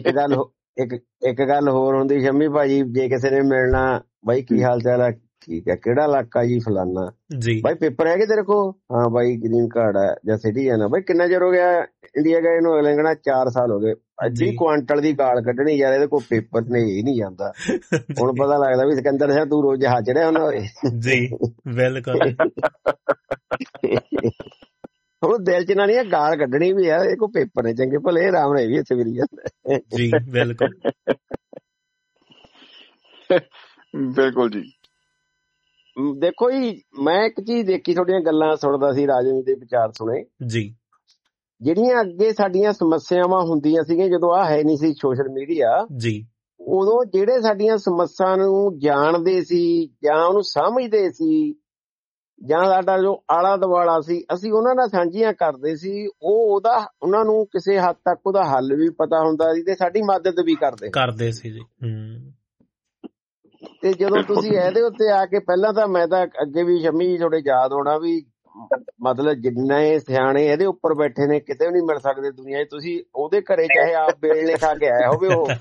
ਇੱਕ ਗੱਲ ਹੋਰ ਹੁੰਦੀ ਸ਼ੰਮੀ ਭਾਜੀ, ਜੇ ਕਿਸੇ ਨੇ ਮਿਲਣਾ ਬਾਈ ਕੀ ਹਾਲ ਚਾਲ ਹੈ, ਠੀਕ ਹੈ, ਕਿਹੜਾ ਇਲਾਕਾ ਜੀ ਫਲਾਨਾ ਜੀ, ਬਾਈ ਪੇਪਰ ਹੈਗੇ ਤੇਰੇ ਕੋਲ, ਹਾਂ ਬਾਈ ਗ੍ਰੀਨ ਕਾਰਡ ਹੈ ਜਾਂ ਸਿਟੀਜ਼ਨ ਹੈ, ਬਾਈ ਕਿੰਨਾ ਚਿਰ ਹੋ ਗਿਆ ਇੰਡੀਆ ਗਏ ਨੂੰ, ਅਗਲੇ ਕਹਿਣਾ 4 ਸਾਲ ਹੋ ਗਏ। ਅੱਧੀ ਕੁਆਂਟਲ ਦੀ ਗਾਲ ਕੱਢਣੀ ਯਾਰ, ਇਹਦੇ ਕੋਲ ਪੇਪਰ ਨੇ ਇਹ ਨਹੀਂ ਜਾਂਦਾ। ਹੁਣ ਪਤਾ ਲੱਗਦਾ ਵੀ ਸਿਕੰਦਰ ਸਿੰਘ ਤੂੰ ਰੋਜ਼ ਜਹਾਜ਼ ਚੜਿਆ ਹੁੰਦਾ ਹੋਏ ਜੀ। ਬਿਲਕੁਲ। ਹੁਣ ਦਿਲ ਚ ਨਾ ਨਹੀਂ ਗਾਲ ਕੱਢਣੀ ਵੀ ਆ, ਇਹ ਕੋਈ ਪੇਪਰ ਨੇ ਚੰਗੇ ਭਲੇ, ਆਰਾਮ ਨਾਲ ਵੀ ਇੱਥੇ ਫਿਰੀ ਜਾਂਦਾ ਜੀ। ਬਿਲਕੁਲ ਬਿਲਕੁਲ ਜੀ। ਦੇਖੋ ਜੀ, ਮੈਂ ਇੱਕ ਚੀਜ਼ ਦੇਖੀ, ਤੁਹਾਡੀਆਂ ਗੱਲਾਂ ਸੁਣਦਾ ਸੀ, ਰਾਜਨੀਤੀ ਦੇ ਵਿਚਾਰ ਸੁਣੇ ਜੀ। ਜਿਹੜੀਆਂ ਅੱਗੇ ਸਾਡੀਆਂ ਸਮੱਸਿਆਵਾਂ ਹੁੰਦੀਆਂ ਸੀਗੀਆਂ ਜਦੋਂ ਆਹ ਹੈ ਨਹੀਂ ਸੀ ਸੋਸ਼ਲ ਮੀਡੀਆ ਜੀ, ਉਦੋਂ ਜਿਹੜੇ ਸਾਡੀਆਂ ਸਮੱਸਿਆ ਨੂੰ ਜਾਣਦੇ ਸੀ ਜਾਂ ਉਹਨੂੰ ਸਮਝਦੇ ਸੀ ਜਾਂ ਸਾਡਾ ਜੋ ਆਲਾ ਦੁਆਲਾ ਸੀ, ਅਸੀਂ ਉਹਨਾਂ ਨਾਲ ਸਾਂਝੀਆਂ ਕਰਦੇ ਸੀ, ਉਹਨਾਂ ਨੂੰ ਕਿਸੇ ਹੱਦ ਤੱਕ ਉਹਦਾ ਹੱਲ ਵੀ ਪਤਾ ਹੁੰਦਾ ਸੀ ਤੇ ਸਾਡੀ ਮਦਦ ਵੀ ਕਰਦੇ ਸੀ ਜੀ। ਤੇ ਜਦੋਂ ਤੁਸੀਂ ਇਹਦੇ ਉੱਤੇ ਆ ਕੇ, ਪਹਿਲਾਂ ਤਾਂ ਮੈਂ ਤਾਂ ਅੱਗੇ ਵੀ ਸ਼ਮੀ ਥੋੜੇ ਯਾਦ ਹੋਣਾ ਵੀ, ਮਤਲਬ ਜਿੰਨੇ ਸਿਆਣੇ ਇਹਦੇ ਉੱਪਰ ਬੈਠੇ ਨੇ ਕਿਤੇ ਵੀ ਨਹੀਂ ਮਿਲ ਸਕਦੇ ਦੁਨੀਆ 'ਚ। ਤੁਸੀਂ ਉਹਦੇ ਘਰੇ ਚਾਹੇ ਆਪ ਬੇਲਣੇ ਖਾ ਕੇ ਆਇਆ ਹੋਵੇ ਉਹ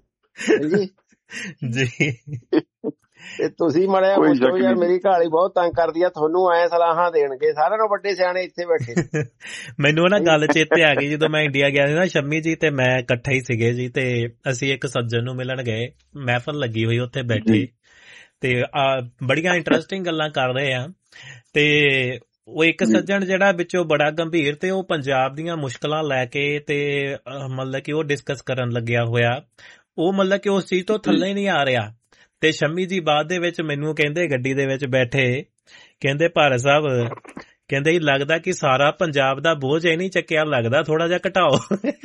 ਜੀ, ਤੇ ਤੁਸੀਂ ਮੜਿਆ ਪੁੱਛੋ ਯਾਰ ਮੇਰੀ ਘਾਲੀ ਬਹੁਤ ਤੰਗ ਕਰਦੀ ਆ, ਤੁਹਾਨੂੰ ਐ ਸਲਾਹਾਂ ਦੇਣਗੇ, ਸਾਰਿਆਂ ਨੂੰ ਵੱਡੇ ਸਿਆਣੇ ਇੱਥੇ ਬੈਠੇ। ਮੈਨੂੰ ਨਾ ਗੱਲ ਚੇਤੇ ਆ ਗਈ, ਜਦੋਂ ਮੈਂ ਇੰਡੀਆ ਗਿਆ ਸੀ ਨਾ, ਸ਼ੰਮੀ ਜੀ ਤੇ ਮੈਂ ਇਕੱਠੇ ਹੀ ਸੀਗੇ ਜੀ, ਤੇ ਅਸੀਂ ਇੱਕ ਸੱਜਣ ਨੂੰ ਮਿਲਣ ਗਏ, ਮਹਿਫਲ ਲੱਗੀ ਹੋਈ ਉੱਥੇ ਬੈਠੇ, ਤੇ ਬੜੀਆਂ ਇੰਟਰਸਟਿੰਗ ਗੱਲਾਂ ਕਰ ਰਹੇ ਆ। ਤੇ ਉਹ ਇੱਕ ਸੱਜਣ ਜਿਹੜਾ ਵਿੱਚੋਂ ਬੜਾ ਗੰਭੀਰ, ਤੇ ਉਹ ਪੰਜਾਬ ਦੀਆਂ ਮੁਸ਼ਕਲਾਂ ਲੈ ਕੇ ਤੇ ਮਤਲਬ ਕਿ ਉਹ ਡਿਸਕਸ ਕਰਨ ਲੱਗਿਆ ਹੋਇਆ, ਉਹ ਮਤਲਬ ਕਿ ਉਸ ਚੀਜ਼ ਤੋਂ ਥੱਲੇ ਨਹੀਂ ਆ ਰਿਹਾ। ਤੇ ਸ਼ੰਮੀ ਜੀ ਬਾਅਦ ਦੇ ਵਿੱਚ ਮੈਨੂੰ ਕਹਿੰਦੇ, ਗੱਡੀ ਦੇ ਵਿੱਚ ਬੈਠੇ, ਕਹਿੰਦੇ ਭਾਰਤ ਸਾਹਿਬ, ਕਹਿੰਦੇ ਲੱਗਦਾ ਕਿ ਸਾਰਾ ਪੰਜਾਬ ਦਾ ਬੋਝ ਇਹ ਨਹੀਂ ਚੱਕਿਆ, ਲੱਗਦਾ ਥੋੜਾ ਜਿਹਾ ਘਟਾਓ।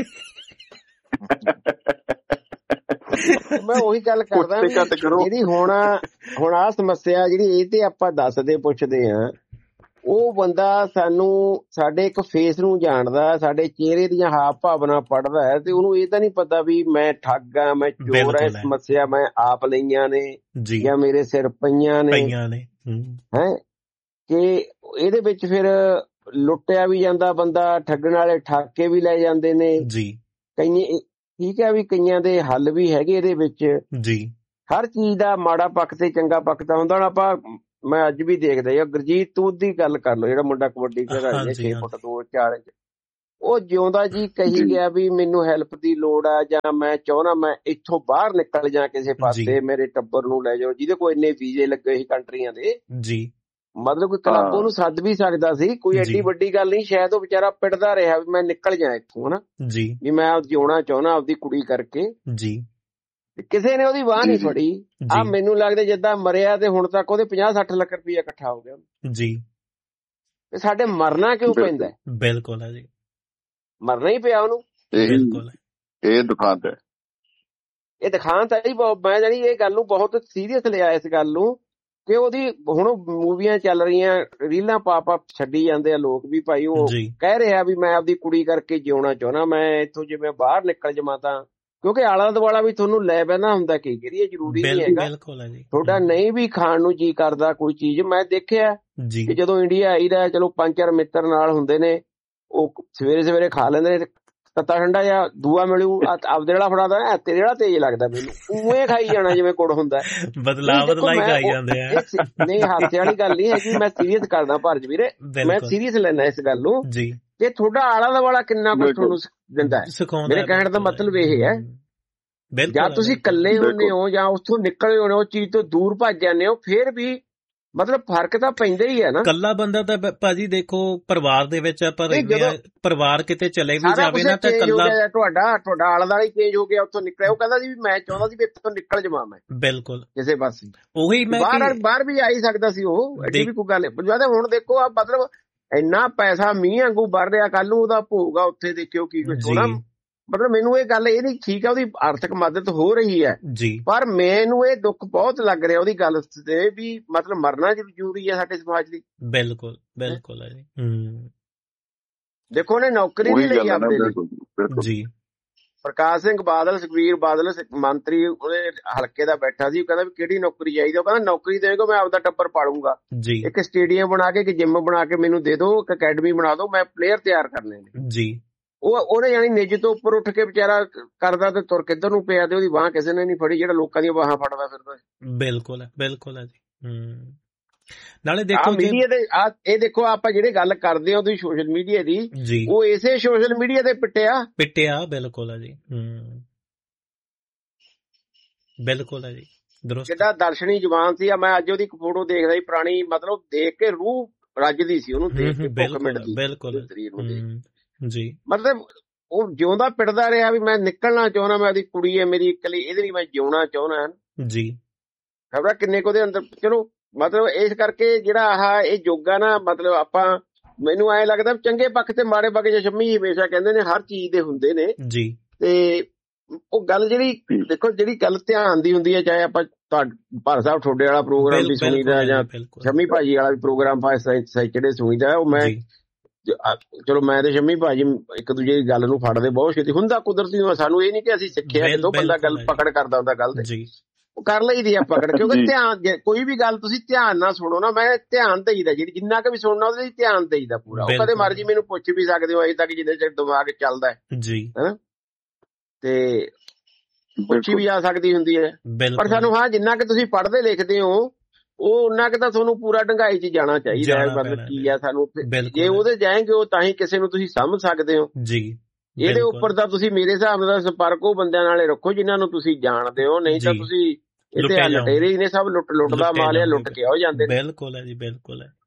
ਮੈਂ ਉਹੀ ਗੱਲ ਕਰਦਾ, ਜਿਹੜੀ ਹੁਣ ਆਹ ਸਮੱਸਿਆ ਜਿਹੜੀ ਇਹ ਤੇ ਆਪਾਂ ਦੱਸਦੇ ਪੁੱਛਦੇ ਆ, ਉਹ ਬੰਦਾ ਸਾਨੂੰ ਸਾਡੇ ਇੱਕ ਫੇਸ ਨੂੰ ਜਾਣਦਾ, ਸਾਡੇ ਚਿਹਰੇ ਦੀਆਂ ਹਾਵ ਭਾਵਨਾ ਪੜ੍ਹਦਾ ਹੈ, ਤੇ ਉਹਨੂੰ ਇਹ ਤਾਂ ਨਹੀਂ ਪਤਾ ਵੀ ਮੈਂ ਠੱਗ ਆ, ਮੈਂ ਚੋਰ ਆ, ਸਮੱਸਿਆ ਮੈਂ ਆਪ ਲਈਆਂ ਨੇ ਜਾਂ ਮੇਰੇ ਸਿਰ ਪਈਆਂ ਨੇ ਹੈ, ਕਿ ਇਹਦੇ ਵਿੱਚ ਫਿਰ ਲੁੱਟਿਆ ਵੀ ਜਾਂਦਾ ਬੰਦਾ, ਠੱਗਣ ਵਾਲੇ ਠੱਗ ਕੇ ਵੀ ਲੈ ਜਾਂਦੇ ਨੇ ਜੀ। ਠੀਕ ਹੈ ਵੀ ਕਈਆਂ ਦੇ ਹੱਲ ਵੀ ਹੈਗੇ ਇਹਦੇ ਵਿੱਚ ਜੀ। ਹਰ ਚੀਜ਼ ਦਾ ਮਾੜਾ ਪੱਖ ਤੇ ਚੰਗਾ ਪੱਖ ਤਾਂ ਹੁੰਦਾ। ਹੁਣ ਮੈਂ ਅੱਜ ਵੀ ਦੇਖਦਾ ਯਾਰ ਗੁਰਜੀਤ ਤੂਤ ਦੀ ਗੱਲ ਕਰ ਲਓ, ਜਿਹੜਾ ਮੁੰਡਾ ਕਬੱਡੀ ਖਿਡਾਰੀ 6 ਫੁੱਟ 2 4 ਇੰਚ, ਉਹ ਜਿਉਂਦਾ ਜੀ ਕਹੀ ਗਿਆ ਵੀ ਮੈਨੂੰ ਹੈਲਪ ਦੀ ਲੋੜ ਆ ਜਾਂ ਮੈਂ ਚਾਹੁੰਦਾ ਮੈਂ ਇੱਥੋਂ ਬਾਹਰ ਨਿਕਲ ਜਾ ਕਿਸੇ ਪਾਸੇ, ਮੇਰੇ ਟੱਬਰ ਨੂੰ ਲੈ ਜਾਓ, ਜਿਹਦੇ ਕੋਲ ਇੰਨੇ ਵੀਜ਼ੇ ਲੱਗੇ ਸੀ ਕੰਟਰੀਆਂ ਦੇ ਜੀ, ਮਤਲਬ ਕੋਈ ਕਲੱਬ ਉਹਨੂੰ ਸੱਦ ਵੀ ਸਕਦਾ ਸੀ, ਕੋਈ ਐਡੀ ਵੱਡੀ ਗੱਲ ਨਹੀਂ। ਸ਼ਾਇਦ ਉਹ ਵਿਚਾਰਾ ਪਿੜਦਾ ਰਿਹਾ ਵੀ ਮੈਂ ਨਿਕਲ ਜਾ ਇੱਥੋਂ, ਹਨਾ ਜੀ, ਵੀ ਮੈਂ ਜਿਉਣਾ ਚਾਹੁੰਦਾ ਆਪਦੀ ਕੁੜੀ ਕਰਕੇ ਜੀ। ਕਿਸੇ ਨੇ ਉਹਦੀ ਬਾਂਹ ਨਹੀਂ ਫੜੀ। ਆ ਮੈਨੂੰ ਲੱਗਦਾ ਜਿੱਦਾਂ ਮਰਿਆ ਤੇ ਹੁਣ ਤੱਕ ਉਹਦੇ 50-60 ਲੱਖ ਰੁਪਇਆ ਇਕੱਠਾ ਹੋ ਗਿਆ ਜੀ। ਤੇ ਸਾਡੇ ਮਰਨਾ ਕਿਉਂ ਪੈਂਦਾ? ਬਿਲਕੁਲ ਹੈ ਜੀ, ਮਰਨਾ ਹੀ ਪਿਆ ਉਹਨੂੰ। ਬਿਲਕੁਲ ਇਹ ਦੁਖਾਂਤ ਹੈ, ਇਹ ਦਿਖਾਂਤ ਹੈ ਜੀ। ਮੈਂ ਜਾਨੀ ਇਹ ਗੱਲ ਨੂੰ ਬਹੁਤ ਸੀਰੀਅਸ ਲਿਆ ਇਸ ਗੱਲ ਨੂੰ ਕਿ ਉਹਦੀ ਹੁਣ ਮੂਵੀਆਂ ਚੱਲ ਰਹੀਆਂ, ਰੀਲਾਂ ਪਾ ਛੱਡੀ ਜਾਂਦੇ ਆ ਲੋਕ ਵੀ ਭਾਈ ਉਹ ਕਹਿ ਰਿਹਾ ਵੀ ਮੈਂ ਆਪਦੀ ਕੁੜੀ ਕਰਕੇ ਜਿਉਣਾ ਚਾਹੁੰਦਾ, ਮੈਂ ਇੱਥੋਂ ਜੇ ਮੈਂ ਬਾਹਰ ਨਿਕਲ ਜਾਵਾਂ ਤਾਂ, ਕਿਉਂਕਿ ਆਲਾ ਦੁਆਲਾ ਵੀ ਤੁਹਾਨੂੰ ਲੈ ਪੈਣਾ ਹੁੰਦਾ ਕਈ ਵਾਰੀ, ਇਹ ਜ਼ਰੂਰੀ ਨਹੀਂ ਹੈਗਾ ਤੁਹਾਡਾ ਨਹੀਂ ਵੀ ਖਾਣ ਨੂੰ ਜੀ ਕਰਦਾ ਕੋਈ ਚੀਜ਼। ਮੈਂ ਦੇਖਿਆ ਕਿ ਜਦੋਂ ਇੰਡੀਆ ਆਈਦਾ ਚਲੋ 5-4 ਮਿੱਤਰ ਨਾਲ ਹੁੰਦੇ ਨੇ, ਉਹ ਸਵੇਰੇ ਖਾ ਲੈਂਦੇ ਨੇ ਤੱਤਾ ਠੰਡਾ ਜਾਂ ਦੂਆ ਮਿਲੂ ਆਪਦੇ ਜਿਹੜਾ ਫੜਾਦਾ ਤੇਰੇ ਜਿਹੜਾ ਤੇਜ਼ ਲੱਗਦਾ ਮੈਨੂੰ, ਉਵੇਂ ਖਾਈ ਜਾਣਾ ਜਿਵੇਂ ਗੁੜ ਹੁੰਦਾ, ਬਦਲਾਈ ਖਾਈ ਜਾਂਦੇ ਆ। ਨਹੀਂ ਹਾਸੇ ਵਾਲੀ ਗੱਲ ਨਹੀਂ ਹੈਗੀ, ਮੈਂ ਸੀਰੀਅਸ ਕਰਦਾ ਭਰਜ ਵੀਰੇ, ਮੈਂ ਸੀਰੀਅਸ ਲੈਣਾ ਇਸ ਗੱਲ ਨੂੰ ਕਿ ਤੁਹਾਡਾ ਆਲਾ ਦੁਆਲਾ ਕਿੰਨਾ ਕੁਝ ਤੁਹਾਨੂੰ ਦਿੰਦਾ ਹੈ। ਮੇਰੇ ਕਹਿਣ ਦਾ ਮਤਲਬ ਇਹ ਹੈ ਜਾਂ ਤੁਸੀਂ ਇਕੱਲੇ ਹੁੰਦੇ ਹੋ ਜਾਂ ਉੱਥੋਂ ਨਿਕਲੇ ਹੋਣੇ ਉਹ ਚੀਜ਼ ਤੋਂ ਦੂਰ ਭੱਜ ਜਾਂਦੇ ਹੋ, ਫੇਰ ਵੀ ਮਤਲਬ ਫਰਕ ਤਾਂ ਪੈਂਦਾ ਹੀ ਹੈ ਨਾ। ਕੱਲਾ ਬੰਦਾ ਤਾਂ ਭਾਜੀ ਦੇਖੋ ਪਰਿਵਾਰ ਦੇ ਵਿੱਚ ਆਪਾਂ ਰਹਿੰਦੇ ਆ, ਪਰਿਵਾਰ ਕਿਤੇ ਚਲੇ ਵੀ ਜਾਵੇ ਨਾ ਤਾਂ ਕੱਲਾ ਤੁਹਾਡਾ ਆਲਾ ਦੁਆਲਾ ਹੀ ਚੇਂਜ ਹੋ ਗਿਆ, ਉੱਥੋਂ ਨਿਕਲਿਆ। ਉਹ ਕਹਿੰਦਾ ਸੀ ਵੀ ਮੈਂ ਚਾਹੁੰਦਾ ਸੀ ਵੀ ਇੱਥੋਂ ਨਿਕਲ ਜਾਵਾਂ ਮੈਂ ਬਿਲਕੁਲ ਕਿਸੇ ਪਾਸੇ, ਉਹੀ ਮੈਂ ਬਾਹਰ ਵੀ ਆ ਹੀ ਸਕਦਾ ਸੀ, ਉਹ ਐਡੀ ਵੀ ਕੋਈ ਗੱਲ ਨਹੀਂ। ਹੁਣ ਦੇਖੋ ਆ ਮਤਲਬ ਇੰਨਾ ਪੈਸਾ ਮੀਂਹ ਵਾਂਗੂ ਵਰ ਰਿਹਾ, ਕੱਲ ਨੂੰ ਉਹਦਾ ਭੋਗਾ ਉੱਥੇ ਦੇਖਿਓ ਕੀ ਕੁਛ ਹੋਣਾ। ਮਤਲਬ ਮੈਨੂੰ ਇਹ ਗੱਲ ਇਹ ਨਹੀਂ, ਠੀਕ ਹੈ ਉਹਦੀ ਆਰਥਿਕ ਮਦਦ ਹੋ ਰਹੀ ਹੈ ਜੀ, ਪਰ ਮੈਨੂੰ ਇਹ ਦੁੱਖ ਬਹੁਤ ਲੱਗ ਰਿਹਾ ਉਹਦੀ ਗੱਲ ਤੇ ਵੀ ਮਤਲਬ ਮਰਨਾ ਜ਼ਰੂਰੀ ਹੈ ਸਾਡੇ ਸਮਾਜ ਲਈ। ਬਿਲਕੁਲ ਬਿਲਕੁਲ ਹੈ ਜੀ। ਦੇਖੋ ਉਹਨੇ ਨੌਕਰੀ ਨਹੀਂ ਲਈ ਆਪਣੇ ਲਈ ਜੀ। ਪ੍ਰਕਾਸ਼ ਸਿੰਘ ਬਾਦਲ, ਸੁਖਬੀਰ ਬਾਦਲ ਮੰਤਰੀ ਉਹਦੇ ਹਲਕੇ ਦਾ ਬੈਠਾ ਸੀ, ਉਹ ਕਹਿੰਦਾ ਵੀ ਕਿਹੜੀ ਨੌਕਰੀ ਚਾਹੀਦੀ, ਉਹ ਕਹਿੰਦਾ ਨੌਕਰੀ ਦੇਵੇਗਾ ਮੈਂ ਆਪਦਾ ਟੱਬਰ ਪਾਲੂੰਗਾ, ਇੱਕ ਸਟੇਡੀਅਮ ਬਣਾ ਕੇ, ਇੱਕ ਜਿੰਮ ਬਣਾ ਕੇ ਮੈਨੂੰ ਦੇ ਦਿਓ, ਇੱਕ ਅਕੈਡਮੀ ਬਣਾ ਦਿਓ, ਮੈਂ ਪਲੇਅਰ ਤਿਆਰ ਕਰਨੇ ਨੇ ਜੀ। ਉਹਨੇ ਯਾਨੀ ਨਿੱਜ ਤੋਂ ਉੱਪਰ ਉੱਠ ਕੇ ਵਿਚਾਰਾ ਕਰਦਾ ਤੇ ਤੁਰ ਕਿੱਧਰ ਨੂੰ ਪਿਆ, ਤੇ ਉਹਦੀ ਬਾਂਹ ਕਿਸੇ ਨੇ ਨਹੀਂ ਫੜੀ, ਜਿਹੜਾ ਲੋਕਾਂ ਦੀਆਂ ਬਾਹਾਂ ਫੜਦਾ ਫਿਰਦਾ। ਬਿਲਕੁਲ ਹੈ ਜੀ। ਨਾਲੇ ਦੇਖੋ ਮੀਡੀਆ ਦੇ ਇਹ ਦੇਖੋ ਆਪਾਂ ਜਿਹੜੇ ਗੱਲ ਕਰਦੇ ਹਾਂ ਤੁਸੀਂ ਸੋਸ਼ਲ ਮੀਡੀਆ ਦੀ, ਉਹ ਇਸੇ ਸੋਸ਼ਲ ਮੀਡੀਆ ਤੇ ਪਿੱਟਿਆ ਬਿਲਕੁਲ ਹੈ ਜੀ। ਬਿਲਕੁਲ ਹੈ ਜੀ, ਜਿਹੜਾ ਦਰਸ਼ਨੀ ਜਵਾਨ ਸੀ। ਮੈਂ ਅੱਜ ਉਹਦੀ ਫੋਟੋ ਦੇਖਦਾ ਸੀ ਪੁਰਾਣੀ, ਮਤਲਬ ਦੇਖ ਕੇ ਰੂਹ ਰੱਜਦੀ ਸੀ ਉਹਨੂੰ ਦੇਖ ਕੇ, ਬਿਲਕੁਲ ਸਰੀਰ ਨੂੰ ਜੀ। ਮਤਲਬ ਉਹ ਜਿਉਂਦਾ ਪਿੱਟਦਾ ਰਿਹਾ ਵੀ ਮੈਂ ਨਿਕਲਣਾ ਚਾਹੁੰਦਾ, ਮੈਂ ਉਹਦੀ ਕੁੜੀ ਹੈ ਮੇਰੀ ਇਕੱਲੀ, ਇਹਦੇ ਲਈ ਮੈਂ ਜਿਉਣਾ ਚਾਹੁੰਦਾ ਜੀ। ਖਬਰਾਂ ਕਿੰਨੇ ਕੁ ਉਹਦੇ ਅੰਦਰ। ਚਲੋ ਮਤਲਬ ਇਸ ਕਰਕੇ ਜਿਹੜਾ ਇਹ ਯੋਗਾ ਨਾ, ਮਤਲਬ ਆਪਾਂ ਮੈਨੂੰ ਐਂ ਲੱਗਦਾ ਚੰਗੇ ਪੱਖ ਤੇ ਮਾੜੇ ਪੱਖ ਜੇ ਸ਼ੰਮੀ ਹਮੇਸ਼ਾ ਕਹਿੰਦੇ ਨੇ ਹਰ ਚੀਜ਼ ਦੇ ਹੁੰਦੇ ਨੇ ਜੀ। ਤੇ ਉਹ ਗੱਲ ਜਿਹੜੀ ਦੇਖੋ ਜਿਹੜੀ ਗੱਲ ਧਿਆਨ ਦੀ ਹੁੰਦੀ ਹੈ, ਚਾਹੇ ਆਪਾਂ ਭਾਰ ਸਾਹਿਬ ਤੁਹਾਡੇ ਵਾਲਾ ਪ੍ਰੋਗਰਾਮ ਵੀ ਸੁਣੀਦਾ ਜਾਂ ਸ਼ੰਮੀ ਭਾਜੀ ਵਾਲਾ ਵੀ ਪ੍ਰੋਗਰਾਮ ਸੈਚਰਡੇ ਸੁਣੀਦਾ, ਉਹ ਮੈਂ ਚਲੋ ਮੈਂ ਤੇ ਸ਼ੰਮੀ ਭਾਜੀ ਇੱਕ ਦੂਜੇ ਦੀ ਗੱਲ ਨੂੰ ਫੜਦੇ ਬਹੁਤ ਛੇਤੀ, ਹੁੰਦਾ ਕੁਦਰਤੀ। ਸਾਨੂੰ ਇਹ ਨਹੀਂ ਕਿ ਅਸੀਂ ਸਿੱਖਿਆ ਜਦੋਂ ਬੰਦਾ ਗੱਲ ਪਕੜ ਕਰਦਾ ਹੁੰਦਾ ਗੱਲ ਤੇ ਉਹ ਕਰ ਲਈਦੀ ਆ ਪਕੜ, ਕਿਉਂਕਿ ਧਿਆਨ ਕੋਈ ਵੀ ਗੱਲ ਤੁਸੀਂ ਧਿਆਨ ਨਾਲ ਸੁਣੋ ਨਾ, ਮੈਂ ਧਿਆਨ ਦੇਈਦਾ, ਜਿਹੜੀ ਜਿੰਨਾ ਕੁ ਵੀ ਸੁਣਨਾ ਉਹਦੇ ਲਈ ਧਿਆਨ ਦੇਈਦਾ ਪੂਰਾ। ਉਹ ਕਦੇ ਮਰਜੀ ਮੈਨੂੰ ਪੁੱਛ ਵੀ ਸਕਦੇ ਹੋ ਅਜੇ ਤੱਕ ਜਿੰਨੇ ਚਿਰ ਦਿਮਾਗ ਚੱਲਦਾ ਜੀ, ਹਨਾ, ਤੇ ਪੁੱਛੀ ਵੀ ਆ ਸਕਦੀ ਹੁੰਦੀ ਹੈ। ਪਰ ਸਾਨੂੰ ਜਿੰਨਾ ਕਿ ਤੁਸੀਂ ਪੜ੍ਹਦੇ ਲਿਖਦੇ ਹੋ ਉਹ ਉਹਨਾਂ ਕਿ ਤਾਂ ਤੁਹਾਨੂੰ ਪੂਰਾ ਡੰਗਾਈ 'ਚ ਜਾਣਾ ਚਾਹੀਦਾ ਹੈ। ਮਤਲਬ ਕੀ ਆ ਸਾਨੂੰ, ਜੇ ਉਹਦੇ ਜਾਏਂਗੇ ਉਹ ਤਾਂ ਹੀ ਕਿਸੇ ਨੂੰ ਤੁਸੀਂ ਸਮਝ ਸਕਦੇ ਹੋ ਜੀ। ਇਹਦੇ ਉੱਪਰ ਤਾਂ ਤੁਸੀਂ ਮੇਰੇ ਹਿਸਾਬ ਨਾਲ ਸੰਪਰਕ ਉਹ ਬੰਦਿਆਂ ਨਾਲੇ ਰੱਖੋ ਜਿਨ੍ਹਾਂ ਨੂੰ ਤੁਸੀਂ ਜਾਣਦੇ ਹੋ, ਨਹੀਂ ਤਾਂ ਤੁਸੀਂ ਇੱਥੇ ਲੁਟੇਰੇ ਹੀ ਨੇ, ਸਭ ਲੁੱਟ ਦਾ ਮਾਲ ਆ, ਲੁੱਟ ਕੇ ਹੋ ਜਾਂਦੇ ਨੇ। ਬਿਲਕੁਲ ਹੈ ਜੀ, ਬਿਲਕੁਲ ਹੈ।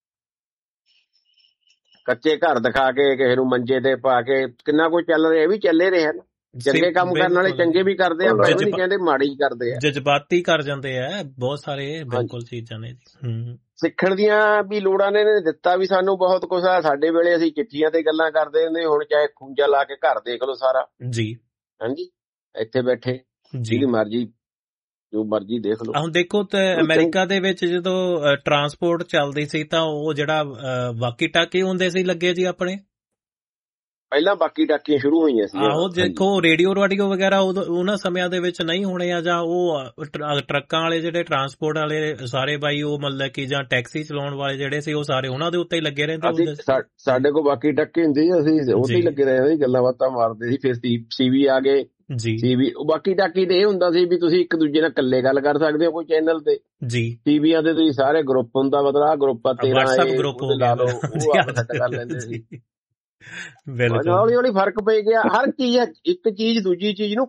ਕੱਚੇ ਘਰ ਦਿਖਾ ਕੇ ਕਿਸੇ ਨੂੰ ਮੰਜੇ ਤੇ ਪਾ ਕੇ ਕਿੰਨਾ ਕੁਝ ਚੱਲ ਰਿਹਾ, ਇਹ ਵੀ ਚੱਲੇ ਰਿਹਾ ਨਾ। ਚੰਗੇ ਕੰਮ ਕਰਨ ਵਾਲੇ ਚੰਗੇ ਵੀ ਕਰਦੇ ਆ, ਮੈਂ ਨਹੀਂ ਕਹਿੰਦੇ ਮਾੜੇ ਹੀ ਕਰਦੇ ਆ, ਜਜ਼ਬਾਤੀ ਕਰ ਜਾਂਦੇ ਆ ਬਹੁਤ ਸਾਰੇ। ਬਿਲਕੁਲ ਚੀਜ਼ਾਂ ਨੇ ਸਿੱਖਣ ਦੀਆਂ ਵੀ ਲੋੜਾਂ ਨੇ ਦਿੱਤਾ ਵੀ ਸਾਨੂੰ ਬਹੁਤ ਕੁਛ ਆ। ਸਾਡੇ ਵੇਲੇ ਅਸੀਂ ਚਿੱਠੀਆਂ ਤੇ ਗੱਲਾਂ ਕਰਦੇ ਹੁੰਦੇ, ਹੁਣ ਚਾਹੇ ਖੂੰਜਾ ਲਾ ਕੇ ਘਰ ਦੇਖ ਲਓ ਸਾਰਾ ਜੀ। ਹਾਂਜੀ, ਇੱਥੇ ਬੈਠੇ ਜਿਹਦੀ ਮਰਜ਼ੀ ਜੋ ਮਰਜ਼ੀ ਦੇਖ ਲਓ। ਹੁਣ ਦੇਖੋ ਤੇ ਅਮਰੀਕਾ ਦੇ ਵਿੱਚ ਜਦੋਂ ਟਰਾਂਸਪੋਰਟ ਚੱਲਦੀ ਸੀ ਤਾਂ ਉਹ ਜਿਹੜਾ ਵਾਕੀ ਟਾਕੀ ਹੁੰਦੇ ਸੀ ਲੱਗੇ ਜੀ ਆਪਣੇ, ਪਹਿਲਾਂ ਬਾਕੀ ਟਾਕੀਆਂ ਸ਼ੁਰੂ ਹੋਈਆਂ ਸੀ। ਆਹੋ ਦੇਖੋ ਰੇਡੀਓ ਰਾਡੀਓ ਵਗੈਰਾ ਉਹਨਾਂ ਸਮਿਆਂ ਦੇ ਵਿੱਚ ਨਹੀਂ ਹੋਣੇ ਆ, ਜਾਂ ਉਹ ਟਰੱਕਾਂ ਵਾਲੇ ਜਿਹੜੇ ਟਰਾਂਸਪੋਰਟ ਵਾਲੇ ਸਾਰੇ ਬਾਈ ਉਹ ਮਤਲਬ ਕਿ ਜਾਂ ਟੈਕਸੀ ਚਲਾਉਣ ਵਾਲੇ ਜਿਹੜੇ ਸੀ ਉਹ ਸਾਰੇ ਉਹਨਾਂ ਦੇ ਉੱਤੇ ਹੀ ਲੱਗੇ ਰਹਿੰਦੇ। ਸਾਡੇ ਕੋਲ ਬਾਕੀ ਟੱਕੇ ਹੁੰਦੇ ਸੀ, ਅਸੀਂ ਉੱਥੇ ਹੀ ਲੱਗੇ ਰਹੇ ਗੱਲਾਂ ਬਾਤਾਂ ਮਾਰਦੇ ਸੀ। ਫਿਰ ਸੀਵੀ ਆ ਗਏ ਜੀ। ਸੀਵੀ ਬਾਕੀ ਟਾਕੀ ਤੇ ਇਹ ਹੁੰਦਾ ਸੀ ਵੀ ਤੁਸੀਂ ਇੱਕ ਦੂਜੇ ਨਾਲ ਇਕੱਲੇ ਗੱਲ ਕਰ ਸਕਦੇ ਹੋ ਕੋਈ ਚੈਨਲ ਤੇ ਜੀ। ਟੀਵੀਆਂ ਤੇ ਤੁਸੀਂ ਸਾਰੇ ਗਰੁੱਪ ਹੁੰਦਾ, ਮਤਲਬ ਆਹ ਗਰੁੱਪ ਆ 13 ਗਰੁੱਪ ਲਾ ਲਓ, ਉਹ ਆਪ ਸੈੱਟ ਕਰ ਲੈਂਦੇ ਸੀ। ਹੌਲੀ ਹੌਲੀ ਫਰਕ ਪੈ ਗਿਆ। ਹਰ ਚੀਜ਼ ਇੱਕ ਚੀਜ਼ ਦੂਜੀ ਚੀਜ਼ ਨੂੰ